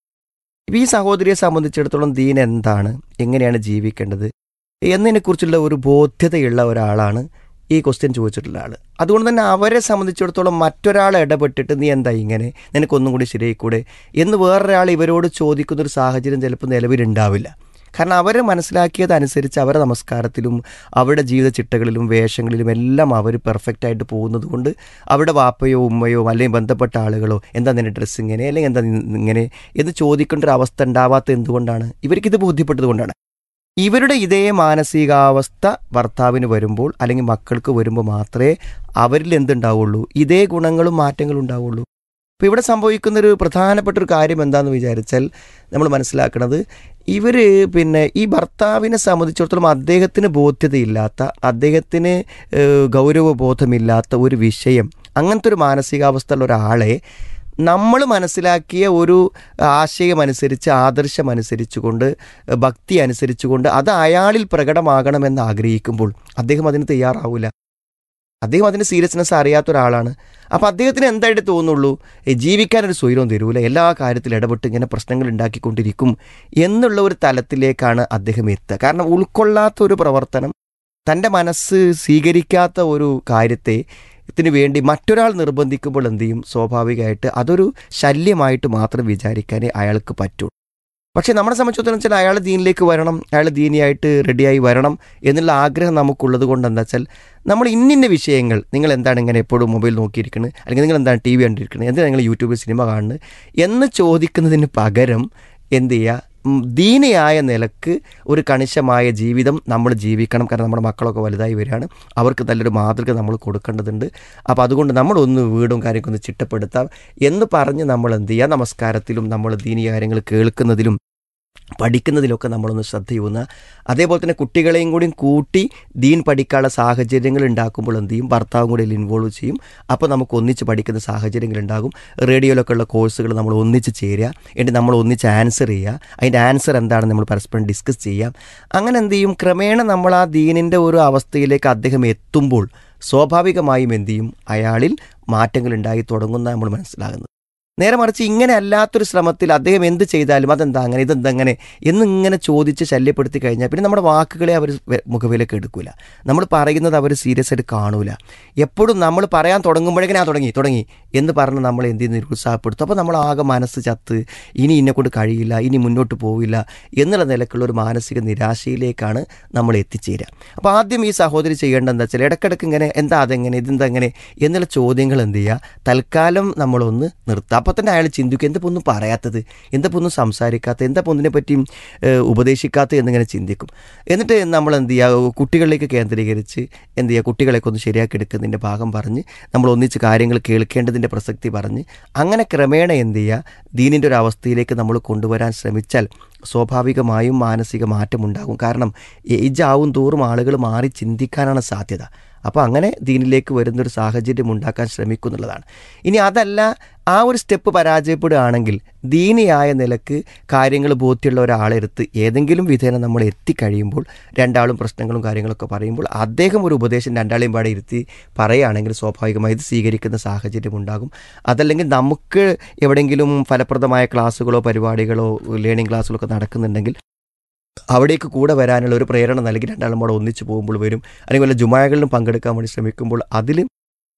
ഈ സഹോദരിയെ സംബന്ധിച്ചിടത്തോളം ദീൻ എന്താണ്, എങ്ങനെയാണ് ജീവിക്കേണ്ടത് എന്നതിനെക്കുറിച്ചുള്ള ഒരു ബോധ്യതയുള്ള ഒരാളാണ് ഈ ക്വസ്റ്റ്യൻ ചോദിച്ചിട്ടുള്ള ആൾ. അതുകൊണ്ട് തന്നെ അവരെ സംബന്ധിച്ചിടത്തോളം മറ്റൊരാൾ ഇടപെട്ടിട്ട് നീ എന്താ ഇങ്ങനെ, നിനക്കൊന്നും കൂടി ശരിയായിക്കൂടെ എന്ന് വേറൊരാൾ ഇവരോട് ചോദിക്കുന്നൊരു സാഹചര്യം ചിലപ്പോൾ നിലവിലുണ്ടാവില്ല. കാരണം അവരെ മനസ്സിലാക്കിയതനുസരിച്ച് അവരുടെ നമസ്കാരത്തിലും അവരുടെ ജീവിത ചിട്ടകളിലും വേഷങ്ങളിലും എല്ലാം അവർ പെർഫെക്റ്റ് ആയിട്ട് പോകുന്നത് കൊണ്ട് അവരുടെ വാപ്പയോ ഉമ്മയോ അല്ലെങ്കിൽ ബന്ധപ്പെട്ട ആളുകളോ എന്താ നിന്റെ ഡ്രസ്സ് ഇങ്ങനെ അല്ലെങ്കിൽ എന്താ ഇങ്ങനെ എന്ന് ചോദിക്കേണ്ട ഒരു അവസ്ഥ ഉണ്ടാവാത്ത എന്തുകൊണ്ടാണ്? ഇവർക്കിത് ബോധ്യപ്പെട്ടത് കൊണ്ടാണ്. ഇവരുടെ ഇതേ മാനസികാവസ്ഥ ഭർത്താവിന് വരുമ്പോൾ അല്ലെങ്കിൽ മക്കൾക്ക് വരുമ്പോൾ മാത്രമേ അവരിൽ എന്തുണ്ടാവുള്ളൂ, ഇതേ ഗുണങ്ങളും മാറ്റങ്ങളും ഉണ്ടാവുള്ളൂ. അപ്പോൾ ഇവിടെ സംഭവിക്കുന്നൊരു പ്രധാനപ്പെട്ട ഒരു കാര്യം എന്താണെന്ന് വിചാരിച്ചാൽ നമ്മൾ മനസ്സിലാക്കുന്നത്, ഇവർ പിന്നെ ഈ ഭർത്താവിനെ സംബന്ധിച്ചിടത്തോളം അദ്ദേഹത്തിന് ബോധ്യതയില്ലാത്ത, അദ്ദേഹത്തിന് ഗൗരവബോധമില്ലാത്ത ഒരു വിഷയം, അങ്ങനത്തെ ഒരു മാനസികാവസ്ഥയുള്ള ഒരാളെ നമ്മൾ മനസ്സിലാക്കിയ ഒരു ആശയമനുസരിച്ച്, ആദർശമനുസരിച്ചുകൊണ്ട്, ഭക്തി അനുസരിച്ചുകൊണ്ട് അത് അയാളിൽ പ്രകടമാകണമെന്ന് ആഗ്രഹിക്കുമ്പോൾ അദ്ദേഹം അതിന് തയ്യാറാവില്ല. അദ്ദേഹം അതിന് സീരിയസ്നെസ് അറിയാത്ത ഒരാളാണ്. അപ്പോൾ അദ്ദേഹത്തിന് എന്തായിട്ട് തോന്നുള്ളൂ, ജീവിക്കാനൊരു സ്വൈരവും തരൂല, എല്ലാ കാര്യത്തിലും ഇടപെട്ട് ഇങ്ങനെ പ്രശ്നങ്ങൾ ഉണ്ടാക്കിക്കൊണ്ടിരിക്കും എന്നുള്ള ഒരു തലത്തിലേക്കാണ് അദ്ദേഹം എത്തുക. കാരണം ഉൾക്കൊള്ളാത്ത ഒരു പ്രവർത്തനം, തൻ്റെ മനസ്സ് സ്വീകരിക്കാത്ത ഒരു കാര്യത്തെ ത്തിന് വേണ്ടി മറ്റൊരാൾ നിർബന്ധിക്കുമ്പോൾ എന്ത് ചെയ്യും, സ്വാഭാവികമായിട്ട് അതൊരു ശല്യമായിട്ട് മാത്രം വിചാരിക്കാനേ അയാൾക്ക് പറ്റൂ. പക്ഷേ നമ്മളെ സംബന്ധിച്ചിടത്തോളം വെച്ചാൽ അയാൾ ദീനിലേക്ക് വരണം, അയാൾ ദീനിയായിട്ട് റെഡിയായി വരണം എന്നുള്ള ആഗ്രഹം നമുക്കുള്ളത് കൊണ്ട് എന്താ വെച്ചാൽ നമ്മൾ ഇന്നിന്ന വിഷയങ്ങൾ, നിങ്ങൾ എന്താണ് ഇങ്ങനെ എപ്പോഴും മൊബൈൽ നോക്കിയിരിക്കുന്നത്, അല്ലെങ്കിൽ നിങ്ങൾ എന്താണ് ടി വി കണ്ടിരിക്കുന്നത്, എന്താണ് നിങ്ങൾ യൂട്യൂബിൽ സിനിമ കാണുന്നത് എന്ന് ചോദിക്കുന്നതിന് പകരം എന്ത് ചെയ്യുക, ദീനിയായ നിലക്ക് ഒരു കണിശമായ ജീവിതം നമ്മൾ ജീവിക്കണം. കാരണം നമ്മുടെ മക്കളൊക്കെ വലുതായി വരികയാണ്, അവർക്ക് നല്ലൊരു മാതൃക നമ്മൾ കൊടുക്കേണ്ടതുണ്ട്. അപ്പോൾ അതുകൊണ്ട് നമ്മളൊന്ന് വീടും കാര്യമൊക്കെ ഒന്ന് ചിട്ടപ്പെടുത്താം എന്ന് പറഞ്ഞ് നമ്മൾ എന്ത് ചെയ്യുക, നമസ്കാരത്തിലും നമ്മൾ ദീനീയ കാര്യങ്ങൾ കേൾക്കുന്നതിലും പഠിക്കുന്നതിലൊക്കെ നമ്മളൊന്ന് ശ്രദ്ധ ചെയ്യുന്ന, അതേപോലെ തന്നെ കുട്ടികളെയും കൂടി കൂട്ടി ദീൻ പഠിക്കാനുള്ള സാഹചര്യങ്ങൾ ഉണ്ടാക്കുമ്പോൾ എന്ത് ചെയ്യും, ഭർത്താവും കൂടി ഇൻവോൾവ് ചെയ്യും. അപ്പോൾ നമുക്ക് ഒന്നിച്ച് പഠിക്കുന്ന സാഹചര്യങ്ങൾ ഉണ്ടാകും. റേഡിയോയിലൊക്കെ ഉള്ള കോഴ്സുകൾ നമ്മൾ ഒന്നിച്ച് ചേരുക, എന്നിട്ട് നമ്മൾ ഒന്നിച്ച് ആൻസർ ചെയ്യുക, അതിൻ്റെ ആൻസർ എന്താണെന്ന് നമ്മൾ പരസ്പരം ഡിസ്കസ് ചെയ്യാം. അങ്ങനെ എന്ത് ചെയ്യും, ക്രമേണ നമ്മൾ ആ ദീനിൻ്റെ ഒരു അവസ്ഥയിലേക്ക് അദ്ദേഹം എത്തുമ്പോൾ സ്വാഭാവികമായും എന്ത് ചെയ്യും, അയാളിൽ മാറ്റങ്ങൾ ഉണ്ടായി തുടങ്ങുന്ന നമ്മൾ മനസ്സിലാകുന്നത്. നേരെ മറിച്ച് ഇങ്ങനെ അല്ലാത്തൊരു ശ്രമത്തിൽ അദ്ദേഹം എന്ത് ചെയ്താലും അതെന്താ അങ്ങനെ, ഇതെന്തങ്ങനെ എന്നിങ്ങനെ ചോദിച്ച് ശല്യപ്പെടുത്തി കഴിഞ്ഞാൽ പിന്നെ നമ്മുടെ വാക്കുകളെ അവർ മുഖവിലേക്ക് എടുക്കില്ല, നമ്മൾ പറയുന്നത് അവർ സീരിയസ് ആയിട്ട് കാണൂല. എപ്പോഴും നമ്മൾ പറയാൻ തുടങ്ങുമ്പോഴേക്കും ഞാൻ തുടങ്ങി തുടങ്ങി എന്ന് പറഞ്ഞ് നമ്മൾ എന്ത് ചെയ്യുന്ന നിരുത്സാഹപ്പെടുത്തും. അപ്പോൾ നമ്മൾ ആകെ മനസ്സ് ചത്ത്, ഇനി എന്നെക്കൊണ്ട് കഴിയില്ല, ഇനി മുന്നോട്ട് പോവില്ല എന്നുള്ള നിലക്കുള്ള ഒരു മാനസിക നിരാശയിലേക്കാണ് നമ്മൾ എത്തിച്ചേരുക. അപ്പോൾ ആദ്യം ഈ സഹോദരി ചെയ്യേണ്ടത് എന്താ വെച്ചാൽ ഇടയ്ക്കിടയ്ക്ക് ഇങ്ങനെ എന്താ അതെങ്ങനെ, ഇതെന്തെങ്ങനെ എന്നുള്ള ചോദ്യങ്ങൾ എന്ത് ചെയ്യുക, തൽക്കാലം നമ്മളൊന്ന് നിർത്താം. അപ്പോൾ തന്നെ അയാൾ ചിന്തിക്കും, എന്താ ഒന്നും പറയാത്തത്, എന്താ ഒന്നും സംസാരിക്കാത്ത, എന്താ ഒന്നിനെ പറ്റിയും ഉപദേശിക്കാത്ത എന്നിങ്ങനെ ചിന്തിക്കും. എന്നിട്ട് നമ്മൾ എന്ത് ചെയ്യുക, കുട്ടികളിലേക്ക് കേന്ദ്രീകരിച്ച് എന്ത് ചെയ്യുക, കുട്ടികളെയൊക്കെ ഒന്ന് ശരിയാക്കി എടുക്കുന്നതിൻ്റെ ഭാഗം പറഞ്ഞ് നമ്മൾ ഒന്നിച്ച് കാര്യങ്ങൾ കേൾക്കേണ്ടതിൻ്റെ പ്രസക്തി പറഞ്ഞ് അങ്ങനെ ക്രമേണ എന്ത് ചെയ്യുക, ദീനിൻ്റെ ഒരു അവസ്ഥയിലേക്ക് നമ്മൾ കൊണ്ടുവരാൻ ശ്രമിച്ചാൽ സ്വാഭാവികമായും മാനസിക മാറ്റമുണ്ടാകും. കാരണം ഏജാവും തോറും ആളുകൾ മാറി ചിന്തിക്കാനാണ് സാധ്യത. അപ്പോൾ അങ്ങനെ ദീനിലേക്ക് വരുന്നൊരു സാഹചര്യം ഉണ്ടാക്കാൻ ശ്രമിക്കുന്നുള്ളതാണ്. ഇനി അതല്ല, ആ ഒരു സ്റ്റെപ്പ് പരാജയപ്പെടുകയാണെങ്കിൽ ദീനിയായ നിലക്ക് കാര്യങ്ങൾ ബോധ്യമുള്ള ഒരാളെടുത്ത് ഏതെങ്കിലും വിധേന നമ്മൾ എത്തിക്കഴിയുമ്പോൾ രണ്ടാളും പ്രശ്നങ്ങളും കാര്യങ്ങളൊക്കെ പറയുമ്പോൾ അദ്ദേഹം ഒരു ഉപദേശം രണ്ടാളെയും പാടെ ഇരുത്തി പറയുകയാണെങ്കിൽ സ്വാഭാവികമായി ഇത് സ്വീകരിക്കുന്ന സാഹചര്യം ഉണ്ടാകും. അതല്ലെങ്കിൽ നമുക്ക് എവിടെയെങ്കിലും ഫലപ്രദമായ ക്ലാസ്സുകളോ പരിപാടികളോ ലേണിംഗ് ക്ലാസ്സുകളൊക്കെ നടക്കുന്നുണ്ടെങ്കിൽ അവിടേക്ക് കൂടെ വരാനുള്ള ഒരു പ്രേരണ നൽകി രണ്ടാളും കൂടെ ഒന്നിച്ച് പോകുമ്പോൾ വരും. അല്ലെങ്കിൽ വല്ല ജുമാകളിലും പങ്കെടുക്കാൻ വേണ്ടി ശ്രമിക്കുമ്പോൾ അതിൽ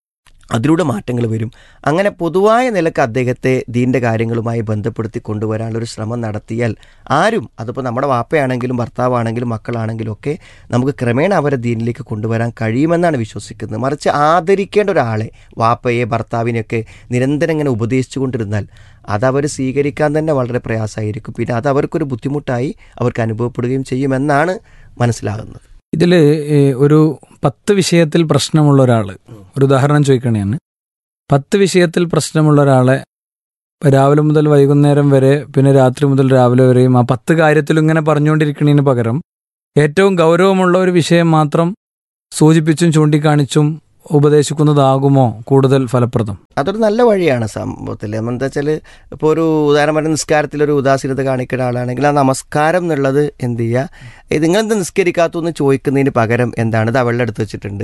അതിലൂടെ മാറ്റങ്ങൾ വരും. അങ്ങനെ പൊതുവായ നിലക്ക് അദ്ദേഹത്തെ ദീൻ്റെ കാര്യങ്ങളുമായി ബന്ധപ്പെടുത്തി കൊണ്ടുവരാനുള്ളൊരു ശ്രമം നടത്തിയാൽ ആരും, അതിപ്പോൾ നമ്മുടെ വാപ്പയാണെങ്കിലും ഭർത്താവാണെങ്കിലും മക്കളാണെങ്കിലും ഒക്കെ നമുക്ക് ക്രമേണ അവരെ ദീനിലേക്ക് കൊണ്ടുവരാൻ കഴിയുമെന്നാണ് വിശ്വസിക്കുന്നത്. മറിച്ച് ആദരിക്കേണ്ട ഒരാളെ, വാപ്പയെ ഭർത്താവിനെയൊക്കെ നിരന്തരം ഇങ്ങനെ ഉപദേശിച്ചു കൊണ്ടിരുന്നാൽ അതവർ സ്വീകരിക്കാൻ തന്നെ വളരെ പ്രയാസമായിരിക്കും. പിന്നെ അത് അവർക്കൊരു ബുദ്ധിമുട്ടായി അവർക്ക് അനുഭവപ്പെടുകയും ചെയ്യുമെന്നാണ് മനസ്സിലാകുന്നത്. ഇതിൽ ഒരു പത്ത് വിഷയത്തിൽ പ്രശ്നമുള്ള ഒരാൾ, ഒരു ഉദാഹരണം ചോദിക്കണേയാണ്. പത്ത് വിഷയത്തിൽ പ്രശ്നമുള്ള ഒരാളെ രാവിലെ മുതൽ വൈകുന്നേരം വരെ, പിന്നെ രാത്രി മുതൽ രാവിലെ വരെയും ആ പത്ത് കാര്യത്തിലും ഇങ്ങനെ പറഞ്ഞുകൊണ്ടിരിക്കുന്നതിന് പകരം ഏറ്റവും ഗൗരവമുള്ള ഒരു വിഷയം മാത്രം സൂചിപ്പിച്ചും ചൂണ്ടിക്കാണിച്ചും ഉപദേശിക്കുന്നതാകുമോ കൂടുതൽ ഫലപ്രദം? അതൊരു നല്ല വഴിയാണ് സംഭവത്തിൽ. എന്താ വെച്ചാൽ ഇപ്പോൾ ഒരു ഉദാഹരണം പറഞ്ഞ നിസ്കാരത്തിലൊരു ഉദാസീനത കാണിക്കുന്ന ആളാണെങ്കിൽ ആ നമസ്കാരം എന്നുള്ളത് എന്ത് ചെയ്യുക, നിങ്ങളെന്ത് നിസ്കരിക്കാത്തെന്ന് ചോദിക്കുന്നതിന് പകരം എന്താണ്, ഇത് വെള്ളം എടുത്ത് വെച്ചിട്ടുണ്ട്,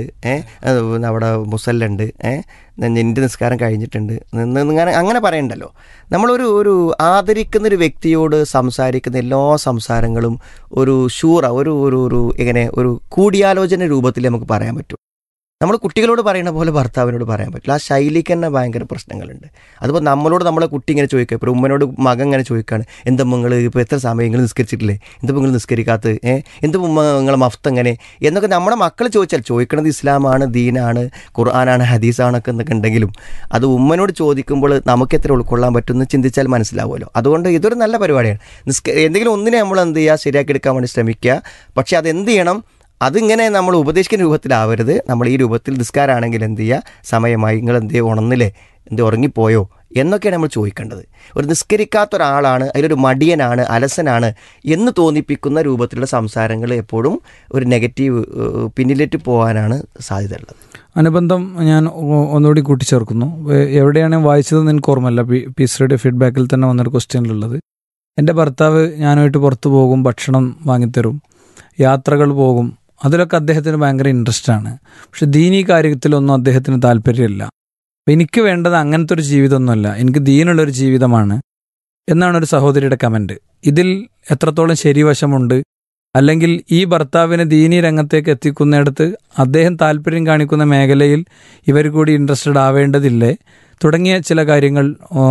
ഏഹ് അവിടെ മുസല്ലുണ്ട്, ഏഹ് എൻ്റെ നിസ്കാരം കഴിഞ്ഞിട്ടുണ്ട് ഇങ്ങനെ അങ്ങനെ പറയണ്ടല്ലോ. നമ്മളൊരു ഒരു ആദരിക്കുന്നൊരു വ്യക്തിയോട് സംസാരിക്കുന്ന എല്ലാ സംസാരങ്ങളും ഒരു ഷൂറ ഒരു ഒരു ഒരു ഇങ്ങനെ ഒരു കൂടിയാലോചന രൂപത്തിൽ നമുക്ക് പറയാൻ പറ്റും. നമ്മൾ കുട്ടികളോട് പറയുന്ന പോലെ ഭർത്താവിനോട് പറയാൻ പറ്റില്ല. ആ ശൈലിക്ക് തന്നെ ഭയങ്കര പ്രശ്നങ്ങളുണ്ട്. അതിപ്പോൾ നമ്മളോട് നമ്മളെ കുട്ടി ഇങ്ങനെ ചോദിക്കുക, ഇപ്പോൾ ഉമ്മനോട് മകൻ ഇങ്ങനെ ചോദിക്കുകയാണ്, എന്താ നിങ്ങൾ ഇപ്പോൾ എത്ര സമയം നിങ്ങൾ നിസ്കരിച്ചിട്ടില്ലേ, എന്താ നിങ്ങൾ നിസ്കരിക്കാത്തത്, ഏഹ് എന്താ ഉമ്മ നിങ്ങളെ മഫ്ത് എങ്ങനെ എന്നൊക്കെ നമ്മുടെ മക്കൾ ചോദിച്ചാൽ, ചോദിക്കണത് ഇസ്ലാമാണ്, ദീനാണ്, ഖുർആനാണ്, ഹദീസാണൊക്കെ എന്നൊക്കെ ഉണ്ടെങ്കിലും അത് ഉമ്മനോട് ചോദിക്കുമ്പോൾ നമുക്ക് എത്ര ഉൾക്കൊള്ളാൻ പറ്റുമെന്ന് ചിന്തിച്ചാൽ മനസ്സിലാവുമല്ലോ. അതുകൊണ്ട് ഇതൊരു നല്ല പരിപാടിയാണ്. നിസ്ക എന്തെങ്കിലും ഒന്നിനെ നമ്മൾ എന്ത് ചെയ്യുക, ശരിയാക്കി എടുക്കാൻ വേണ്ടി ശ്രമിക്കുക. പക്ഷേ അതെന്ത് ചെയ്യണം, അതിങ്ങനെ നമ്മൾ ഉപദേശിക്കുന്ന രൂപത്തിലാവരുത്. നമ്മൾ ഈ രൂപത്തിൽ നിസ്കാരമാണെങ്കിൽ എന്ത് ചെയ്യുക, സമയമായി, നിങ്ങൾ എന്തേ ഉണർന്നില്ലേ, എന്തേ ഉറങ്ങിപ്പോയോ എന്നൊക്കെയാണ് നമ്മൾ ചോദിക്കേണ്ടത്. ഒരു നിസ്കരിക്കാത്ത ഒരാളാണ്, അതിലൊരു മടിയനാണ്, അലസനാണ് എന്ന് തോന്നിപ്പിക്കുന്ന രൂപത്തിലുള്ള സംസാരങ്ങൾ എപ്പോഴും ഒരു നെഗറ്റീവ് പിന്നിലേക്ക് പോകാനാണ് സാധ്യത ഉള്ളത്. അനുബന്ധം ഞാൻ ഒന്നുകൂടി കൂട്ടിച്ചേർക്കുന്നു. എവിടെയാണ് വായിച്ചതെന്ന് എനിക്ക് ഓർമ്മയില്ല. പി പീസ് റേഡിയോ ഫീഡ്ബാക്കിൽ തന്നെ വന്നൊരു ക്വസ്റ്റ്യനിലുള്ളത്, എൻ്റെ ഭർത്താവ് ഞാനുമായിട്ട് പുറത്തു പോകും, ഭക്ഷണം വാങ്ങിത്തരും, യാത്രകൾ പോകും, അതിലൊക്കെ അദ്ദേഹത്തിന് ഭയങ്കര ഇൻട്രസ്റ്റ് ആണ്. പക്ഷെ ദീനീ കാര്യത്തിലൊന്നും അദ്ദേഹത്തിന് താല്പര്യമില്ല. അപ്പം എനിക്ക് വേണ്ടത് അങ്ങനത്തെ ഒരു ജീവിതമൊന്നുമല്ല, എനിക്ക് ദീനുള്ളൊരു ജീവിതമാണ് എന്നാണ് ഒരു സഹോദരിയുടെ കമൻറ്റ്. ഇതിൽ എത്രത്തോളം ശരിവശമുണ്ട്? അല്ലെങ്കിൽ ഈ ഭർത്താവിനെ ദീനീ രംഗത്തേക്ക് എത്തിക്കുന്നിടത്ത് അദ്ദേഹം താല്പര്യം കാണിക്കുന്ന മേഖലയിൽ ഇവർ കൂടി ഇൻട്രസ്റ്റഡ് ആവേണ്ടതില്ലേ? തുടങ്ങിയ ചില കാര്യങ്ങൾ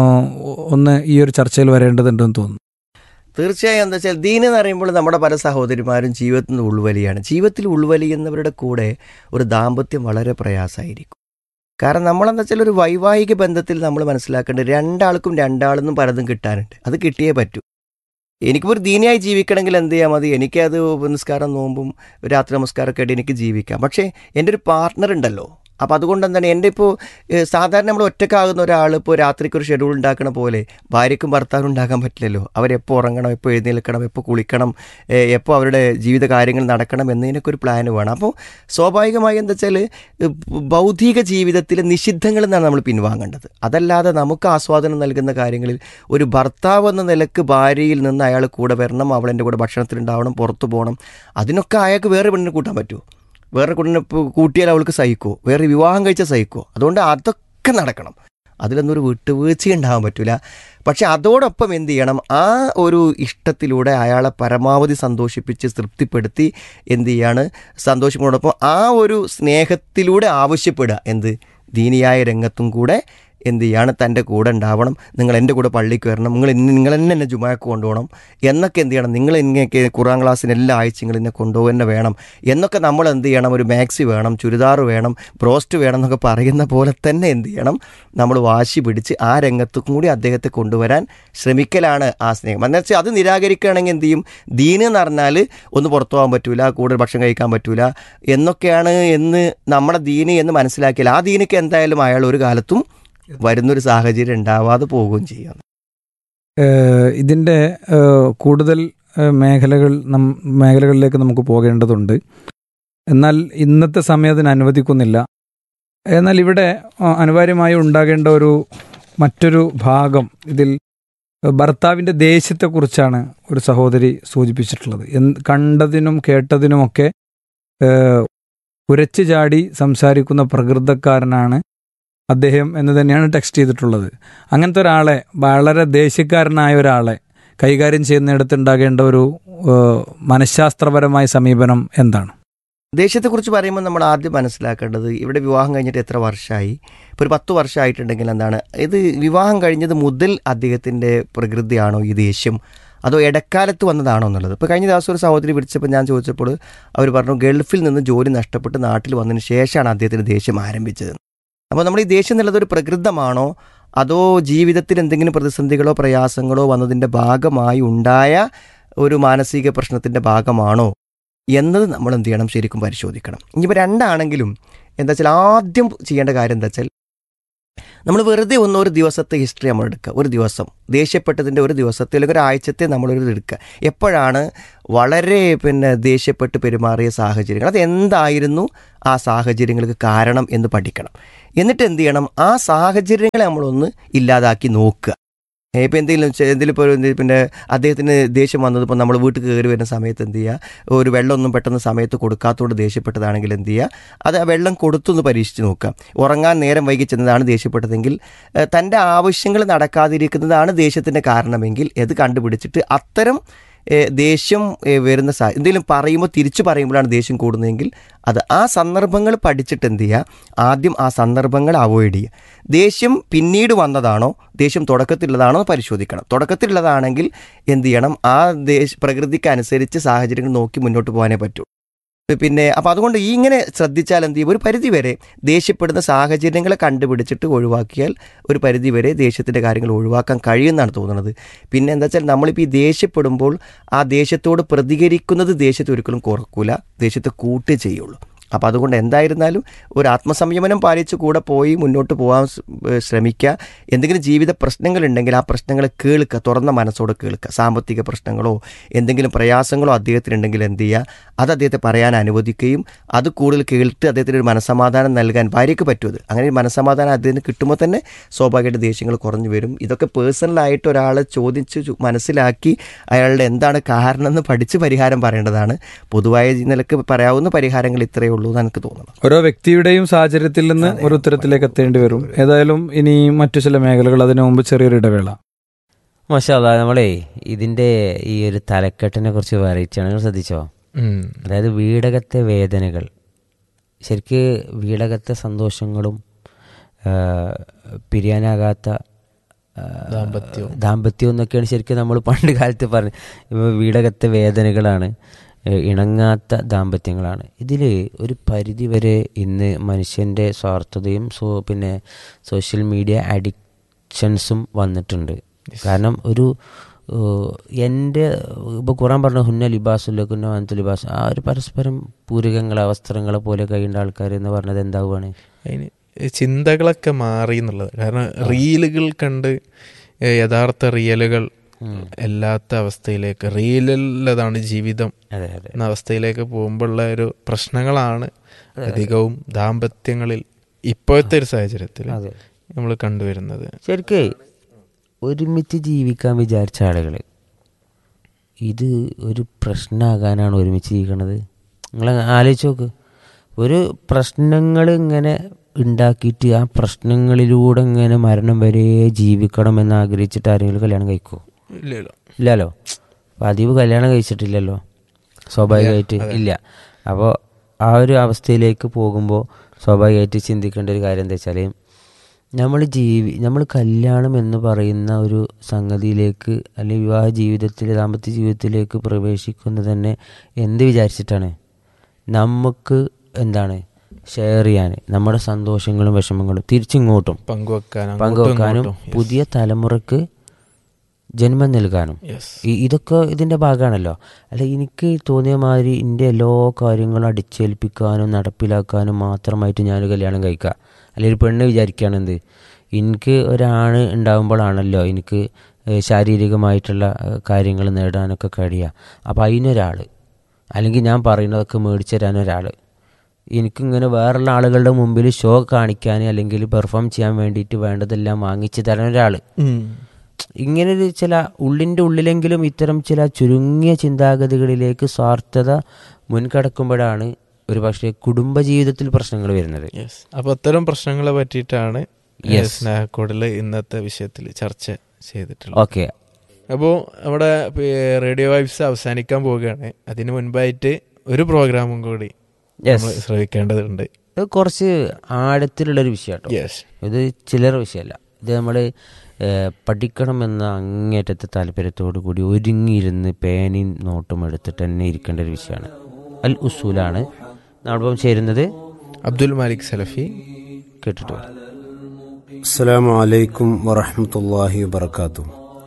ഒന്ന് ഈ ഒരു ചർച്ചയിൽ വരേണ്ടതുണ്ടെന്ന് തോന്നുന്നു. തീർച്ചയായും എന്താ വെച്ചാൽ ദീൻ എന്ന് പറയുമ്പോൾ നമ്മുടെ പല സഹോദരിമാരും ജീവിതത്തിൽ നിന്ന് ഉൾവലിയാണ്. ജീവിതത്തിൽ ഉൾവലിയുന്നവരുടെ കൂടെ ഒരു ദാമ്പത്യം വളരെ പ്രയാസമായിരിക്കും. കാരണം നമ്മളെന്താ വെച്ചാൽ ഒരു വൈവാഹിക ബന്ധത്തിൽ നമ്മൾ മനസ്സിലാക്കേണ്ടത് രണ്ടാൾക്കും രണ്ടാളെന്നും പലതും കിട്ടാനുണ്ട്. അത് കിട്ടിയേ പറ്റൂ. എനിക്കിപ്പോൾ ഒരു ദീനിയായി ജീവിക്കണമെങ്കിൽ എന്ത് ചെയ്യാൽ മതി, എനിക്കത് നിസ്കാരം നോമ്പും രാത്രി നമസ്കാരമൊക്കെ ആയിട്ട് എനിക്ക് ജീവിക്കാം. പക്ഷേ എൻ്റെ ഒരു പാർട്ട്ണർ ഉണ്ടല്ലോ. അപ്പോൾ അതുകൊണ്ട് എന്താണ്, എൻ്റെ ഇപ്പോൾ സാധാരണ നമ്മൾ ഒറ്റക്കാകുന്ന ഒരാൾ ഇപ്പോൾ രാത്രിക്ക് ഒരു ഷെഡ്യൂൾ ഉണ്ടാക്കണ പോലെ ഭാര്യയ്ക്കും ഭർത്താവിനും ഉണ്ടാക്കാൻ പറ്റില്ലല്ലോ. അവരെപ്പോൾ ഉറങ്ങണം, എപ്പോൾ എഴുന്നേൽക്കണം, എപ്പോൾ കുളിക്കണം, എപ്പോൾ അവരുടെ ജീവിത കാര്യങ്ങൾ നടക്കണം എന്നതിനൊക്കെ ഒരു പ്ലാൻ വേണം. അപ്പോൾ സ്വാഭാവികമായി എന്താ വെച്ചാൽ ബൗദ്ധിക ജീവിതത്തിലെ നിഷിദ്ധങ്ങളിൽ നിന്നാണ് നമ്മൾ പിൻവാങ്ങേണ്ടത്. അതല്ലാതെ നമുക്ക് ആസ്വാദനം നൽകുന്ന കാര്യങ്ങളിൽ ഒരു ഭർത്താവ് എന്ന നിലക്ക് ഭാര്യയിൽ നിന്ന് അയാൾ കൂടെ വരണം, അവളെൻ്റെ കൂടെ ഭക്ഷണത്തിലുണ്ടാവണം, പുറത്തു പോകണം, അതിനൊക്കെ അയാൾക്ക് വേറെ പെണ്ണിനെ കൂട്ടാൻ പറ്റുമോ? വേറെ കുട്ടിനെ കൂട്ടിയാൽ അവൾക്ക് സഹിക്കുമോ? വേറെ വിവാഹം കഴിച്ചാൽ സഹിക്കുമോ? അതുകൊണ്ട് അതൊക്കെ നടക്കണം. അതിലൊന്നും ഒരു വിട്ടുവീഴ്ച ഉണ്ടാകാൻ പറ്റില്ല. പക്ഷെ അതോടൊപ്പം എന്ത് ചെയ്യണം, ആ ഒരു ഇഷ്ടത്തിലൂടെ അയാളെ പരമാവധി സന്തോഷിപ്പിച്ച് തൃപ്തിപ്പെടുത്തി എന്ത് ചെയ്യാണ്, സന്തോഷിക്കുന്നതോടൊപ്പം ആ ഒരു സ്നേഹത്തിലൂടെ ആവശ്യപ്പെടുക എന്ത്, ദീനിയായ രംഗത്തും കൂടെ എന്ത് ചെയ്യാണ്, തൻ്റെ കൂടെ ഉണ്ടാവണം, നിങ്ങൾ എൻ്റെ കൂടെ പള്ളിക്ക് വരണം, നിങ്ങൾ നിങ്ങൾ തന്നെ എന്നെ ജുമാക്ക് കൊണ്ടുപോകണം എന്നൊക്കെ എന്ത് ചെയ്യണം, നിങ്ങൾ ഇങ്ങനെയൊക്കെ ഖുർആൻ ക്ലാസ്സിന് എല്ലാ ആഴ്ചകളും എന്നെ കൊണ്ടുപോകുന്ന വേണം എന്നൊക്കെ നമ്മൾ എന്ത് ചെയ്യണം, ഒരു മാക്സി വേണം, ചുരിദാർ വേണം, ബ്രോസ്റ്റ് വേണം എന്നൊക്കെ പറയുന്ന പോലെ തന്നെ എന്ത് ചെയ്യണം, നമ്മൾ വാശി പിടിച്ച് ആ രംഗത്തും കൂടി അദ്ദേഹത്തെ കൊണ്ടുവരാൻ ശ്രമിക്കലാണ് ആ സ്നേഹം. എന്ന് വെച്ചാൽ അത് നിരാകരിക്കുകയാണെങ്കിൽ എന്ത് ചെയ്യും, ദീന് എന്ന് പറഞ്ഞാൽ ഒന്ന് പുറത്തു പോകാൻ പറ്റൂല, കൂടുതൽ ഭക്ഷണം കഴിക്കാൻ പറ്റൂല എന്നൊക്കെയാണ് എന്ന് നമ്മുടെ ദീന് എന്ന് മനസ്സിലാക്കിയാൽ ആ ദീനക്ക് എന്തായാലും അയാൾ ഒരു കാലത്തും വരുന്നൊരു സാഹചര്യം ഉണ്ടാവാതെ പോവുകയും ചെയ്യാം. ഇതിൻ്റെ കൂടുതൽ മേഖലകൾ നം മേഖലകളിലേക്ക് നമുക്ക് പോകേണ്ടതുണ്ട്. എന്നാൽ ഇന്നത്തെ സമയം അതിന് അനുവദിക്കുന്നില്ല. എന്നാൽ ഇവിടെ അനിവാര്യമായി ഉണ്ടാകേണ്ട ഒരു മറ്റൊരു ഭാഗം, ഇതിൽ ഭർത്താവിൻ്റെ ദേഷ്യത്തെക്കുറിച്ചാണ് ഒരു സഹോദരി സൂചിപ്പിച്ചിട്ടുള്ളത്. എന്ത് കണ്ടതിനും കേട്ടതിനുമൊക്കെ ഉരച്ചു ചാടി സംസാരിക്കുന്ന പ്രകൃതക്കാരനാണ് അദ്ദേഹം എന്ന് തന്നെയാണ് ടെക്സ്റ്റ് ചെയ്തിട്ടുള്ളത്. അങ്ങനത്തെ ഒരാളെ, വളരെ ദേഷ്യക്കാരനായ ഒരാളെ കൈകാര്യം ചെയ്യുന്നിടത്തുണ്ടാകേണ്ട ഒരു മനഃശാസ്ത്രപരമായ സമീപനം എന്താണ്? ദേഷ്യത്തെക്കുറിച്ച് പറയുമ്പോൾ നമ്മൾ ആദ്യം മനസ്സിലാക്കേണ്ടത് ഇവിടെ വിവാഹം കഴിഞ്ഞിട്ട് എത്ര വർഷമായി. ഇപ്പോൾ ഒരു പത്ത് വർഷമായിട്ടുണ്ടെങ്കിൽ എന്താണ് ഇത് വിവാഹം കഴിഞ്ഞത് മുതൽ അദ്ദേഹത്തിൻ്റെ പ്രകൃതിയാണോ ഈ ദേഷ്യം, അതോ ഇടക്കാലത്ത് വന്നതാണോ എന്നുള്ളത്. ഇപ്പോൾ കഴിഞ്ഞ ദിവസം ഒരു സഹോദരി വിളിച്ചപ്പോൾ ഞാൻ ചോദിച്ചപ്പോൾ അവർ പറഞ്ഞു ഗൾഫിൽ നിന്ന് ജോലി നഷ്ടപ്പെട്ട് നാട്ടിൽ വന്നതിന് ശേഷമാണ് അദ്ദേഹത്തിന് ദേഷ്യം ആരംഭിച്ചത്. അപ്പോൾ നമ്മൾ ഈ ദേഷ്യം എന്നുള്ളത് ഒരു പ്രകൃതമാണോ അതോ ജീവിതത്തിൽ എന്തെങ്കിലും പ്രതിസന്ധികളോ പ്രയാസങ്ങളോ വന്നതിൻ്റെ ഭാഗമായി ഉണ്ടായ ഒരു മാനസിക പ്രശ്നത്തിൻ്റെ ഭാഗമാണോ എന്നത് നമ്മൾ എന്ത് ചെയ്യണം, ശരിക്കും പരിശോധിക്കണം. ഇനിയിപ്പോൾ രണ്ടാണെങ്കിലും എന്താ വെച്ചാൽ ആദ്യം ചെയ്യേണ്ട കാര്യം എന്താ വെച്ചാൽ നമ്മൾ വെറുതെ ഒന്ന് ഒരു ദിവസത്തെ ഹിസ്റ്ററി നമ്മൾ എടുക്കുക. ഒരു ദിവസം ദേഷ്യപ്പെട്ടതിൻ്റെ ഒരു ദിവസത്തെ അല്ലെങ്കിൽ ഒരാഴ്ചത്തെ നമ്മളൊരു എടുക്കുക. എപ്പോഴാണ് വളരെ പിന്നെ ദേഷ്യപ്പെട്ട് പെരുമാറിയ സാഹചര്യങ്ങൾ, അത് എന്തായിരുന്നു ആ സാഹചര്യങ്ങൾക്ക് കാരണം എന്ന് പഠിക്കണം. എന്നിട്ട് എന്ത് ചെയ്യണം, ആ സാഹചര്യങ്ങളെ നമ്മളൊന്ന് ഇല്ലാതാക്കി നോക്കുക. ഇപ്പോൾ എന്തെങ്കിലും എന്തെങ്കിലും ഇപ്പോൾ പിന്നെ അദ്ദേഹത്തിന് ദേഷ്യം വന്നതിപ്പോൾ നമ്മൾ വീട്ടിൽ കയറി വരുന്ന സമയത്ത് എന്ത് ചെയ്യുക, ഒരു വെള്ളമൊന്നും പെട്ടെന്ന് സമയത്ത് കൊടുക്കാത്തതുകൊണ്ട് ദേഷ്യപ്പെട്ടതാണെങ്കിൽ എന്ത് ചെയ്യുക, അത് ആ വെള്ളം കൊടുത്തൊന്ന് പരീക്ഷിച്ച് നോക്കുക. ഉറങ്ങാൻ നേരം വൈകി ചെന്നതാണ് ദേഷ്യപ്പെട്ടതെങ്കിൽ, തൻ്റെ ആവശ്യങ്ങൾ നടക്കാതിരിക്കുന്നതാണ് ദേഷ്യത്തിൻ്റെ കാരണമെങ്കിൽ ഇത് കണ്ടുപിടിച്ചിട്ട് അത്തരം ദേഷ്യം വരുന്ന സാ എന്തെങ്കിലും പറയുമ്പോൾ തിരിച്ചു പറയുമ്പോഴാണ് ദേഷ്യം കൂടുന്നതെങ്കിൽ അത് ആ സന്ദർഭങ്ങൾ പഠിച്ചിട്ട് എന്ത് ചെയ്യുക, ആദ്യം ആ സന്ദർഭങ്ങൾ അവോയ്ഡ് ചെയ്യുക. ദേഷ്യം പിന്നീട് വന്നതാണോ ദേഷ്യം തുടക്കത്തിലുള്ളതാണോ പരിശോധിക്കണം. തുടക്കത്തിലുള്ളതാണെങ്കിൽ എന്ത് ചെയ്യണം, ആ ദേശ പ്രകൃതിക്ക് അനുസരിച്ച് സാഹചര്യങ്ങൾ നോക്കി മുന്നോട്ട് പോകാനേ പറ്റൂ. പിന്നെ അപ്പോൾ അതുകൊണ്ട് ഈ ഇങ്ങനെ ശ്രദ്ധിച്ചാൽ എന്ത് ചെയ്യും, ഒരു പരിധിവരെ ദേഷ്യപ്പെടുന്ന സാഹചര്യങ്ങളെ കണ്ടുപിടിച്ചിട്ട് ഒഴിവാക്കിയാൽ ഒരു പരിധിവരെ ദേഷ്യത്തിൻ്റെ കാര്യങ്ങൾ ഒഴിവാക്കാൻ കഴിയുമെന്നാണ് തോന്നുന്നത്. പിന്നെ എന്താ വെച്ചാൽ നമ്മളിപ്പോൾ ഈ ദേഷ്യപ്പെടുമ്പോൾ ആ ദേഷ്യത്തോട് പ്രതികരിക്കുന്നത് ദേഷ്യത്തെ ഒരിക്കലും കുറക്കൂല, ദേഷ്യത്തെ കൂട്ടേ ചെയ്യുള്ളൂ. അപ്പോൾ അതുകൊണ്ട് എന്തായിരുന്നാലും ഒരു ആത്മസംയമനം പാലിച്ച് കൂടെ പോയി മുന്നോട്ട് പോകാൻ ശ്രമിക്കുക. എന്തെങ്കിലും ജീവിത പ്രശ്നങ്ങളുണ്ടെങ്കിൽ ആ പ്രശ്നങ്ങളെ കേൾക്കുക, തുറന്ന മനസ്സോടെ കേൾക്കുക. സാമ്പത്തിക പ്രശ്നങ്ങളോ എന്തെങ്കിലും പ്രയാസങ്ങളോ അദ്ദേഹത്തിനുണ്ടെങ്കിൽ എന്ത് ചെയ്യുക, അത് അദ്ദേഹത്തെ പറയാൻ അനുവദിക്കുകയും അത് കൂടുതൽ കേൾട്ട് അദ്ദേഹത്തിന് ഒരു മനസ്സമാധാനം നൽകാൻ ഭാര്യയ്ക്ക് പറ്റുമത്. അങ്ങനെ ഒരു മനസ്സമാധാനം അദ്ദേഹത്തിന് കിട്ടുമ്പോൾ തന്നെ സ്വാഭാവികമായിട്ട് ദേഷ്യങ്ങൾ കുറഞ്ഞു വരും. ഇതൊക്കെ പേഴ്സണലായിട്ട് ഒരാളെ ചോദിച്ച് മനസ്സിലാക്കി അയാളുടെ എന്താണ് കാരണം എന്ന് പഠിച്ച് പരിഹാരം പറയേണ്ടതാണ്. പൊതുവായ നിലക്ക് പറയാവുന്ന പരിഹാരങ്ങൾ ഇത്രയേ ഉള്ളൂ എന്ന് എനിക്ക് തോന്നുന്നു. ഓരോ വ്യക്തിയുടെയും സാഹചര്യത്തിൽ നിന്ന് ഒരു ഉത്തരത്തിലേക്ക് എത്തേണ്ടി വരും. ഏതായാലും ഇനി മറ്റു ചില മേഖലകൾ, അതിനു മുമ്പ് ചെറിയൊരു ഇടവേള. മാഷാ അല്ലാഹ്, നമ്മളെ ഇതിന്റെ ഈ ഒരു തലക്കെട്ടിനെ കുറിച്ച് വെറൈറ്റിയാണ്, നിങ്ങൾ ശ്രദ്ധിച്ചോ? അതായത് വീടകത്തെ വേദനകൾ, ശരിക്ക് വീടകത്തെ സന്തോഷങ്ങളും പിരിയാനാകാത്ത ദാമ്പത്യവും ദാമ്പത്യവും എന്നൊക്കെയാണ് ശരിക്കും നമ്മൾ പണ്ട് കാലത്ത് പറഞ്ഞത്. ഇപ്പോൾ വീടകത്തെ വേദനകളാണ്, ഇണങ്ങാത്ത ദാമ്പത്യങ്ങളാണ്. ഇതിൽ ഒരു പരിധി വരെ ഇന്ന് മനുഷ്യൻ്റെ സ്വാർത്ഥതയും സോ പിന്നെ സോഷ്യൽ മീഡിയ അഡിക്ഷൻസും വന്നിട്ടുണ്ട്. കാരണം ഒരു എൻ്റെ ഇപ്പോൾ ഖുറാൻ പറഞ്ഞ ഹുന്ന ലിബാസുല്ലക്കുന്ന അന്തു ലിബാസ്, ആ ഒരു പരസ്പരം പൂരകങ്ങളെ വസ്ത്രങ്ങളെ പോലെ കഴിയേണ്ട ആൾക്കാർ എന്ന് പറഞ്ഞത് എന്താവുകയാണ്, അതിന് ചിന്തകളൊക്കെ മാറി എന്നുള്ളത്. കാരണം റീലുകൾ കണ്ട് യഥാർത്ഥ റിയലുകൾ അല്ലാത്ത അവസ്ഥയിലേക്ക്, റിയലതാണ് ജീവിതം എന്ന അവസ്ഥയിലേക്ക് പോകുമ്പോഴുള്ള ഒരു പ്രശ്നങ്ങളാണ് അധികവും ദാമ്പത്യങ്ങളിൽ ഇപ്പോഴത്തെ ഒരു സാഹചര്യത്തിൽ നമ്മൾ കണ്ടുവരുന്നത്. ശരിക്കേ ഒരുമിച്ച് ജീവിക്കാൻ വിചാരിച്ച ആളുകൾ ഇത് ഒരു പ്രശ്നമാകാനാണ് ഒരുമിച്ച് ജീവിക്കണത്. നിങ്ങൾ ആലോചിച്ച് നോക്ക്, ഒരു പ്രശ്നങ്ങൾ ഇങ്ങനെ ഉണ്ടാക്കിയിട്ട് ആ പ്രശ്നങ്ങളിലൂടെ ഇങ്ങനെ മരണം വരെ ജീവിക്കണം എന്ന് ആഗ്രഹിച്ചിട്ട് ആരെങ്കിലും കല്യാണം കഴിക്കുമോ? ഇല്ലല്ലോ. പതിവ് കല്യാണം കഴിച്ചിട്ടില്ലല്ലോ, സ്വാഭാവികമായിട്ട് ഇല്ല. അപ്പോൾ ആ ഒരു അവസ്ഥയിലേക്ക് പോകുമ്പോൾ സ്വാഭാവികമായിട്ട് ചിന്തിക്കേണ്ട ഒരു കാര്യം എന്താ വെച്ചാൽ, നമ്മൾ ജീവി നമ്മൾ കല്യാണം എന്ന് പറയുന്ന ഒരു സംഗതിയിലേക്ക് അല്ലെങ്കിൽ വിവാഹ ജീവിതത്തിൽ ദാമ്പത്യ ജീവിതത്തിലേക്ക് പ്രവേശിക്കുന്നത് തന്നെ എന്ത് വിചാരിച്ചിട്ടാണ്? നമുക്ക് എന്താണ് ഷെയർ ചെയ്യാൻ, നമ്മുടെ സന്തോഷങ്ങളും വിഷമങ്ങളും തിരിച്ചിങ്ങോട്ടും പങ്കുവെക്കാനും പങ്കുവെക്കാനും പുതിയ തലമുറക്ക് ജന്മം നൽകാനും ഇതൊക്കെ ഇതിൻ്റെ ഭാഗമാണല്ലോ. അല്ല, എനിക്ക് തോന്നിയ മാതിരി എൻ്റെ എല്ലാ കാര്യങ്ങളും അടിച്ചേൽപ്പിക്കാനും നടപ്പിലാക്കാനും മാത്രമായിട്ട് ഞാൻ കല്യാണം കഴിക്കുക. അല്ലെങ്കിൽ പെണ്ണ് വിചാരിക്കുകയാണ് എന്ത്, എനിക്ക് ഒരാണ് ഉണ്ടാകുമ്പോഴാണല്ലോ എനിക്ക് ശാരീരികമായിട്ടുള്ള കാര്യങ്ങൾ നേടാനൊക്കെ കഴിയുക. അപ്പോൾ അതിനൊരാൾ, അല്ലെങ്കിൽ ഞാൻ പറയുന്നതൊക്കെ മേടിച്ചു തരാൻ ഒരാൾ, എനിക്കിങ്ങനെ വേറുള്ള ആളുകളുടെ മുമ്പിൽ ഷോ കാണിക്കാൻ അല്ലെങ്കിൽ പെർഫോം ചെയ്യാൻ വേണ്ടിയിട്ട് വേണ്ടതെല്ലാം വാങ്ങിച്ചു തരാൻ ഒരാൾ, ഇങ്ങനൊരു ചില ഉള്ളിൻ്റെ ഉള്ളിലെങ്കിലും ഇത്തരം ചില ചുരുങ്ങിയ ചിന്താഗതികളിലേക്ക് സ്വാർത്ഥത മുൻകടക്കുമ്പോഴാണ് ഒരു പക്ഷേ കുടുംബജീവിതത്തിൽ പ്രശ്നങ്ങൾ വരുന്നത്. അപ്പോൾ അത്തരം പ്രശ്നങ്ങളെ പറ്റിയിട്ടാണ് സ്നേഹക്കൂടിൽ ഇന്നത്തെ വിഷയത്തിൽ ചർച്ച ചെയ്തിട്ടുള്ളത്. ഓക്കെ, അപ്പോൾ നമ്മുടെ റേഡിയോ വൈബ്സ് അവസാനിക്കാൻ പോവുകയാണ്. അതിന് മുൻപായിട്ട് ഒരു പ്രോഗ്രാമും കൂടി നമ്മൾ ശ്രമിക്കേണ്ടതുണ്ട്. ഇത് കുറച്ച് ആഴത്തിലുള്ളൊരു വിഷയം കേട്ടോ. യെസ്, ഇത് ചില്ലറ വിഷയമല്ല. ഇത് നമ്മൾ പഠിക്കണമെന്ന അങ്ങേറ്റത്തെ താല്പര്യത്തോടു കൂടി ഒരുങ്ങിയിരുന്ന് പേനയും നോട്ടും എടുത്തിട്ട് തന്നെ ഇരിക്കേണ്ട ഒരു വിഷയമാണ്. അൽ ഉസൂലാണ് നമ്മളിപ്പം ചേരുന്നത്. അബ്ദുൽ മാലിക് സലഫി കേട്ടിട്ട് വരാം. അസ്സലാമു അലൈക്കും വറഹ്മത്തുള്ളാഹി വബറകാതുഹു.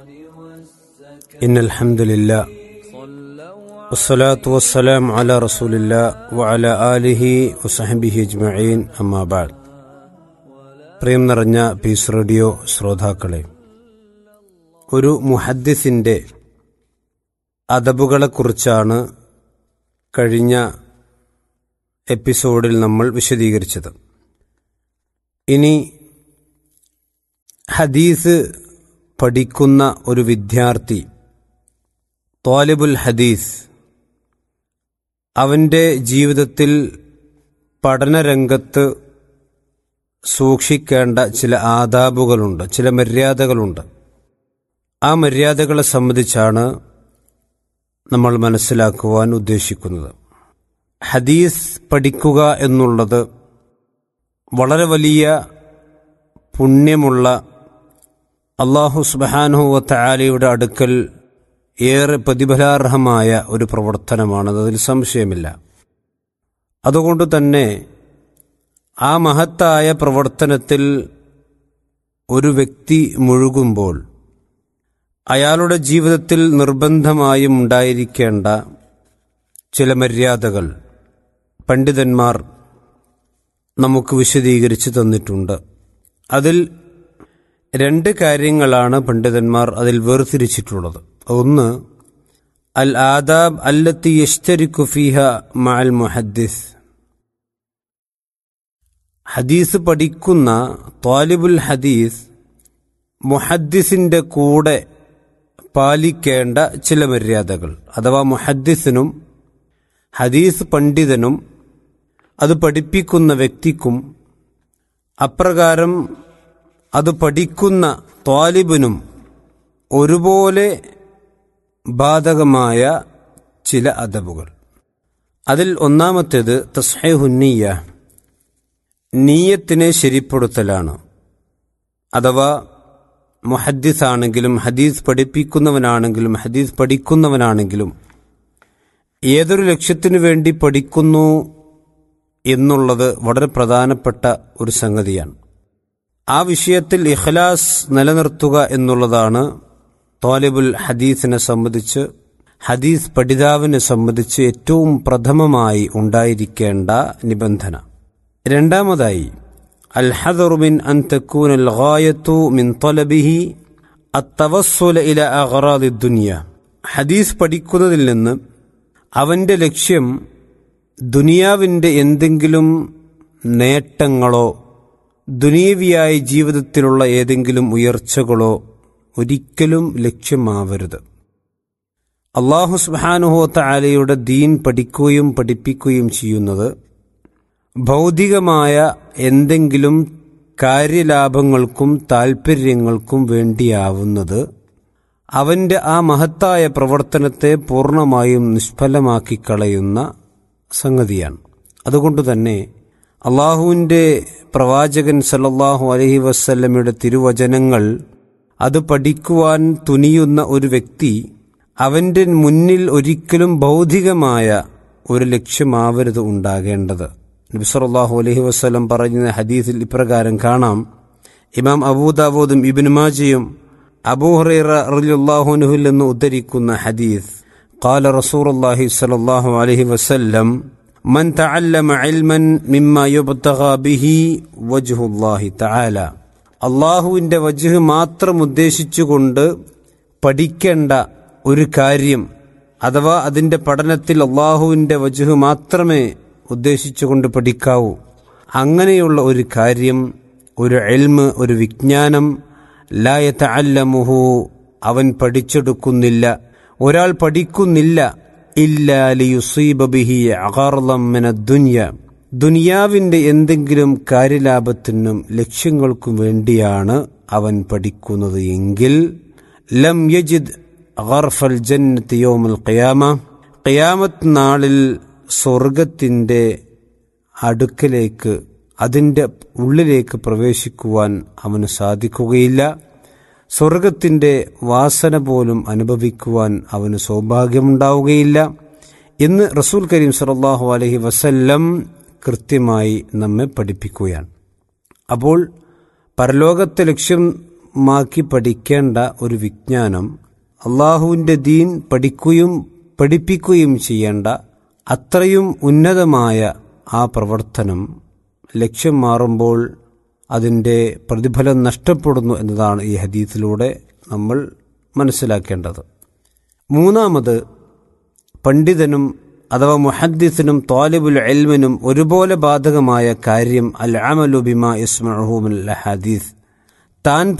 ഇന്നൽ ഹംദുലില്ലാഹ് വസ്സലാത്തു വസ്സലാമു അലാ റസൂലില്ലാഹ് വഅലാ ആലിഹി വസഹ്ബിഹി അജ്മഈൻ. അമ്മാ ബഅദ്. പ്രിയം നിറഞ്ഞ പീസ് റേഡിയോ ശ്രോതാക്കളെ, ഒരു മുഹദ്ദിസിന്റെ അദബുകളെക്കുറിച്ചാണ് കഴിഞ്ഞ എപ്പിസോഡിൽ നമ്മൾ വിശദീകരിച്ചത്. ഇനി ഹദീസ് പഠിക്കുന്ന ഒരു വിദ്യാർത്ഥി, ത്വാലിബുൽ ഹദീസ്, അവൻ്റെ ജീവിതത്തിൽ പഠനരംഗത്ത് സൂക്ഷിക്കേണ്ട ചില ആദാബുകളുണ്ട്, ചില മര്യാദകളുണ്ട്. ആ മര്യാദകളെ സംബന്ധിച്ചാണ് നമ്മൾ മനസ്സിലാക്കുവാൻ ഉദ്ദേശിക്കുന്നത്. ഹദീസ് പഠിക്കുക എന്നുള്ളത് വളരെ വലിയ പുണ്യമുള്ള, അല്ലാഹു സുബ്ഹാനഹു വ തആലയുടെ അടുക്കൽ ഏറെ പ്രതിഫലാർഹമായ ഒരു പ്രവർത്തനമാണ്, അതിൽ സംശയമില്ല. അതുകൊണ്ട് തന്നെ ആ മഹത്തായ പ്രവർത്തനത്തിൽ ഒരു വ്യക്തി മുഴുകുമ്പോൾ അയാളുടെ ജീവിതത്തിൽ നിർബന്ധമായും ഉണ്ടായിരിക്കേണ്ട ചില മര്യാദകൾ പണ്ഡിതന്മാർ നമുക്ക് വിശദീകരിച്ച് തന്നിട്ടുണ്ട്. അതിൽ രണ്ട് കാര്യങ്ങളാണ് പണ്ഡിതന്മാർ അതിൽ വേർതിരിച്ചിട്ടുള്ളത്. ഒന്ന്, അൽ ആദാബ് അല്ലത്തി യശ്തരിക്കു ഫീഹ മഅൽ മുഹദ്ദിസ്. ഹദീസ് പഠിക്കുന്ന ത്വാലിബുൽ ഹദീസ് മുഹദ്ദിസിന്റെ കൂടെ പാലിക്കേണ്ട ചില മര്യാദകൾ, അഥവാ മുഹദ്ദിസിനും ഹദീസ് പണ്ഡിതനും അത് പഠിപ്പിക്കുന്ന വ്യക്തിക്കും അപ്രകാരം അത് പഠിക്കുന്ന ത്വാലിബിനും ഒരുപോലെ ബാധകമായ ചില അദബുകൾ. അതിൽ ഒന്നാമത്തേത് തസ്ഹീഹുന്നിയ്യ, നീയത്തിനെ ശരിപ്പെടുത്തലാണ്. അഥവാ മുഹദ്ദിസാണെങ്കിലും ഹദീസ് പഠിപ്പിക്കുന്നവനാണെങ്കിലും ഹദീസ് പഠിക്കുന്നവനാണെങ്കിലും ഏതൊരു ലക്ഷ്യത്തിനു വേണ്ടി പഠിക്കുന്നു എന്നുള്ളത് വളരെ പ്രധാനപ്പെട്ട ഒരു സംഗതിയാണ്. ആ വിഷയത്തിൽ ഇഖ്ലാസ് നിലനിർത്തുക എന്നുള്ളതാണ് ത്വാലിബുൽ ഹദീസിനെ സംബന്ധിച്ച്, ഹദീസ് പഠിതാവിനെ സംബന്ധിച്ച് ഏറ്റവും പ്രഥമമായി ഉണ്ടായിരിക്കേണ്ട നിബന്ധന. രണ്ടാമതായി അൽ ഹദറു മിൻ അൻ തകൂന അൽ ഗായതു മിൻ തലബിഹി അത്തവസ്സുല ഇല അഗ്റാദി ദുനിയ. ഹദീസ് പഠിക്കുന്നതിൽ നിന്ന് അവന്റെ ലക്ഷ്യം ദുനിയാവിന്റെ എന്തെങ്കിലും നേട്ടങ്ങളോ ദുനിയവിയായ ജീവിതത്തിലുള്ള ഏതെങ്കിലും ഉയർച്ചകളോ ഒരിക്കലും ലക്ഷ്യമാവരുത്. അല്ലാഹു സുബ്ഹാനഹു വ തആലയുടെ ദീൻ പഠിക്കുകയും പഠിപ്പിക്കുകയും ചെയ്യുന്നത് ഭൗതികമായ എന്തെങ്കിലും കാര്യലാഭങ്ങൾക്കും താൽപ്പര്യങ്ങൾക്കും വേണ്ടിയാവുന്നത് അവന്റെ ആ മഹത്തായ പ്രവർത്തനത്തെ പൂർണ്ണമായും നിഷ്ഫലമാക്കി കളയുന്ന സംഗതിയാണ്. അതുകൊണ്ട് തന്നെ അള്ളാഹുവിൻ്റെ പ്രവാചകൻ സല്ലല്ലാഹു അലൈഹി വസല്ലമയുടെ തിരുവചനങ്ങൾ അത് പഠിക്കുവാൻ തുനിയുന്ന ഒരു വ്യക്തി അവന്റെ മുന്നിൽ ഒരിക്കലും ഭൗതികമായ ഒരു ലക്ഷ്യമാവരുത് ഉണ്ടാകേണ്ടത്. നബി സല്ലല്ലാഹു അലൈഹി വസല്ലം പറയുന്ന ഹദീസിൽ ഇപ്രകാരം കാണാം. ഇമാം അബൂദാവൂദും ഇബ്നു മാജയും അബൂ ഹുറൈറ റളിയല്ലാഹു അൻഹുവിൽ നിന്ന് ഉദ്ധരിക്കുന്ന ഹദീസ്, ഖാല റസൂലുള്ളാഹി സ്വല്ലല്ലാഹു അലൈഹി വസല്ലം മൻ തഅല്ലമ ഇൽമൻ മിമ്മാ യുബ്തഗാ ബിഹി വജ്ഹുല്ലാഹി തആല. അല്ലാഹുവിന്റെ വജ്ഹ് മാത്രം ഉദ്ദേശിച്ചുകൊണ്ട് പഠിക്കേണ്ട ഒരു കാര്യം, അഥവാ അതിന്റെ പഠനത്തിൽ അല്ലാഹുവിന്റെ വജ്ഹ് മാത്രമേ ഉദ്ദേശിച്ചുകൊണ്ട് പഠിക്കാവൂ. അങ്ങനെയുള്ള ഒരു കാര്യം, ഒരു ഇൽമ്, ഒരു വിജ്ഞാനം, ലാ യതഅല്ലമുഹു, അവൻ പഠിച്ചെടുക്കുന്നില്ല, ഒരാൾ പഠിക്കുന്നില്ല, ഇല്ലാ ലിയുസീബ ബിഹി അഗർളം മിനദ് ദുനിയ, ദുനിയാവിന്റെ എന്തെങ്കിലും കാര്യലാഭത്തിനും ലക്ഷ്യങ്ങൾക്കും വേണ്ടിയാണ് അവൻ പഠിക്കുന്നത് എങ്കിൽ ലം യജിദ് ഗർഫൽ ജന്നത്തി യൗമുൽ ഖിയാമ, ഖിയാമത്ത് നാളിൽ സ്വർഗത്തിന്റെ അടുക്കലേക്ക്, അതിൻ്റെ ഉള്ളിലേക്ക് പ്രവേശിക്കുവാൻ അവന് സാധിക്കുകയില്ല. സ്വർഗത്തിൻ്റെ വാസന പോലും അനുഭവിക്കുവാൻ അവന് സൗഭാഗ്യമുണ്ടാവുകയില്ല എന്ന് റസൂൽ കരീം സല്ലല്ലാഹു അലൈഹി വസല്ലം കൃത്യമായി നമ്മെ പഠിപ്പിക്കുകയാണ്. അപ്പോൾ പരലോകത്തെ ലക്ഷ്യമാക്കി പഠിക്കേണ്ട ഒരു വിജ്ഞാനം, അള്ളാഹുവിൻ്റെ ദീൻ പഠിക്കുകയും പഠിപ്പിക്കുകയും ചെയ്യേണ്ട അത്രയും ഉന്നതമായ ആ പ്രവർത്തനം ലക്ഷ്യം മാറുമ്പോൾ അതിൻ്റെ പ്രതിഫലം നഷ്ടപ്പെടുന്നു എന്നതാണ് ഈ ഹദീസിലൂടെ നമ്മൾ മനസ്സിലാക്കേണ്ടത്. മൂന്നാമത്, പണ്ഡിതനും അഥവാ മുഹദ്ദിസിനും ത്വാലിബുൽ ഇൽമിനും ഒരുപോലെ ബാധകമായ കാര്യം അൽ അമലു ബിമാ യസ്മഉഹു മിനൽ ഹദീസ്, താൻ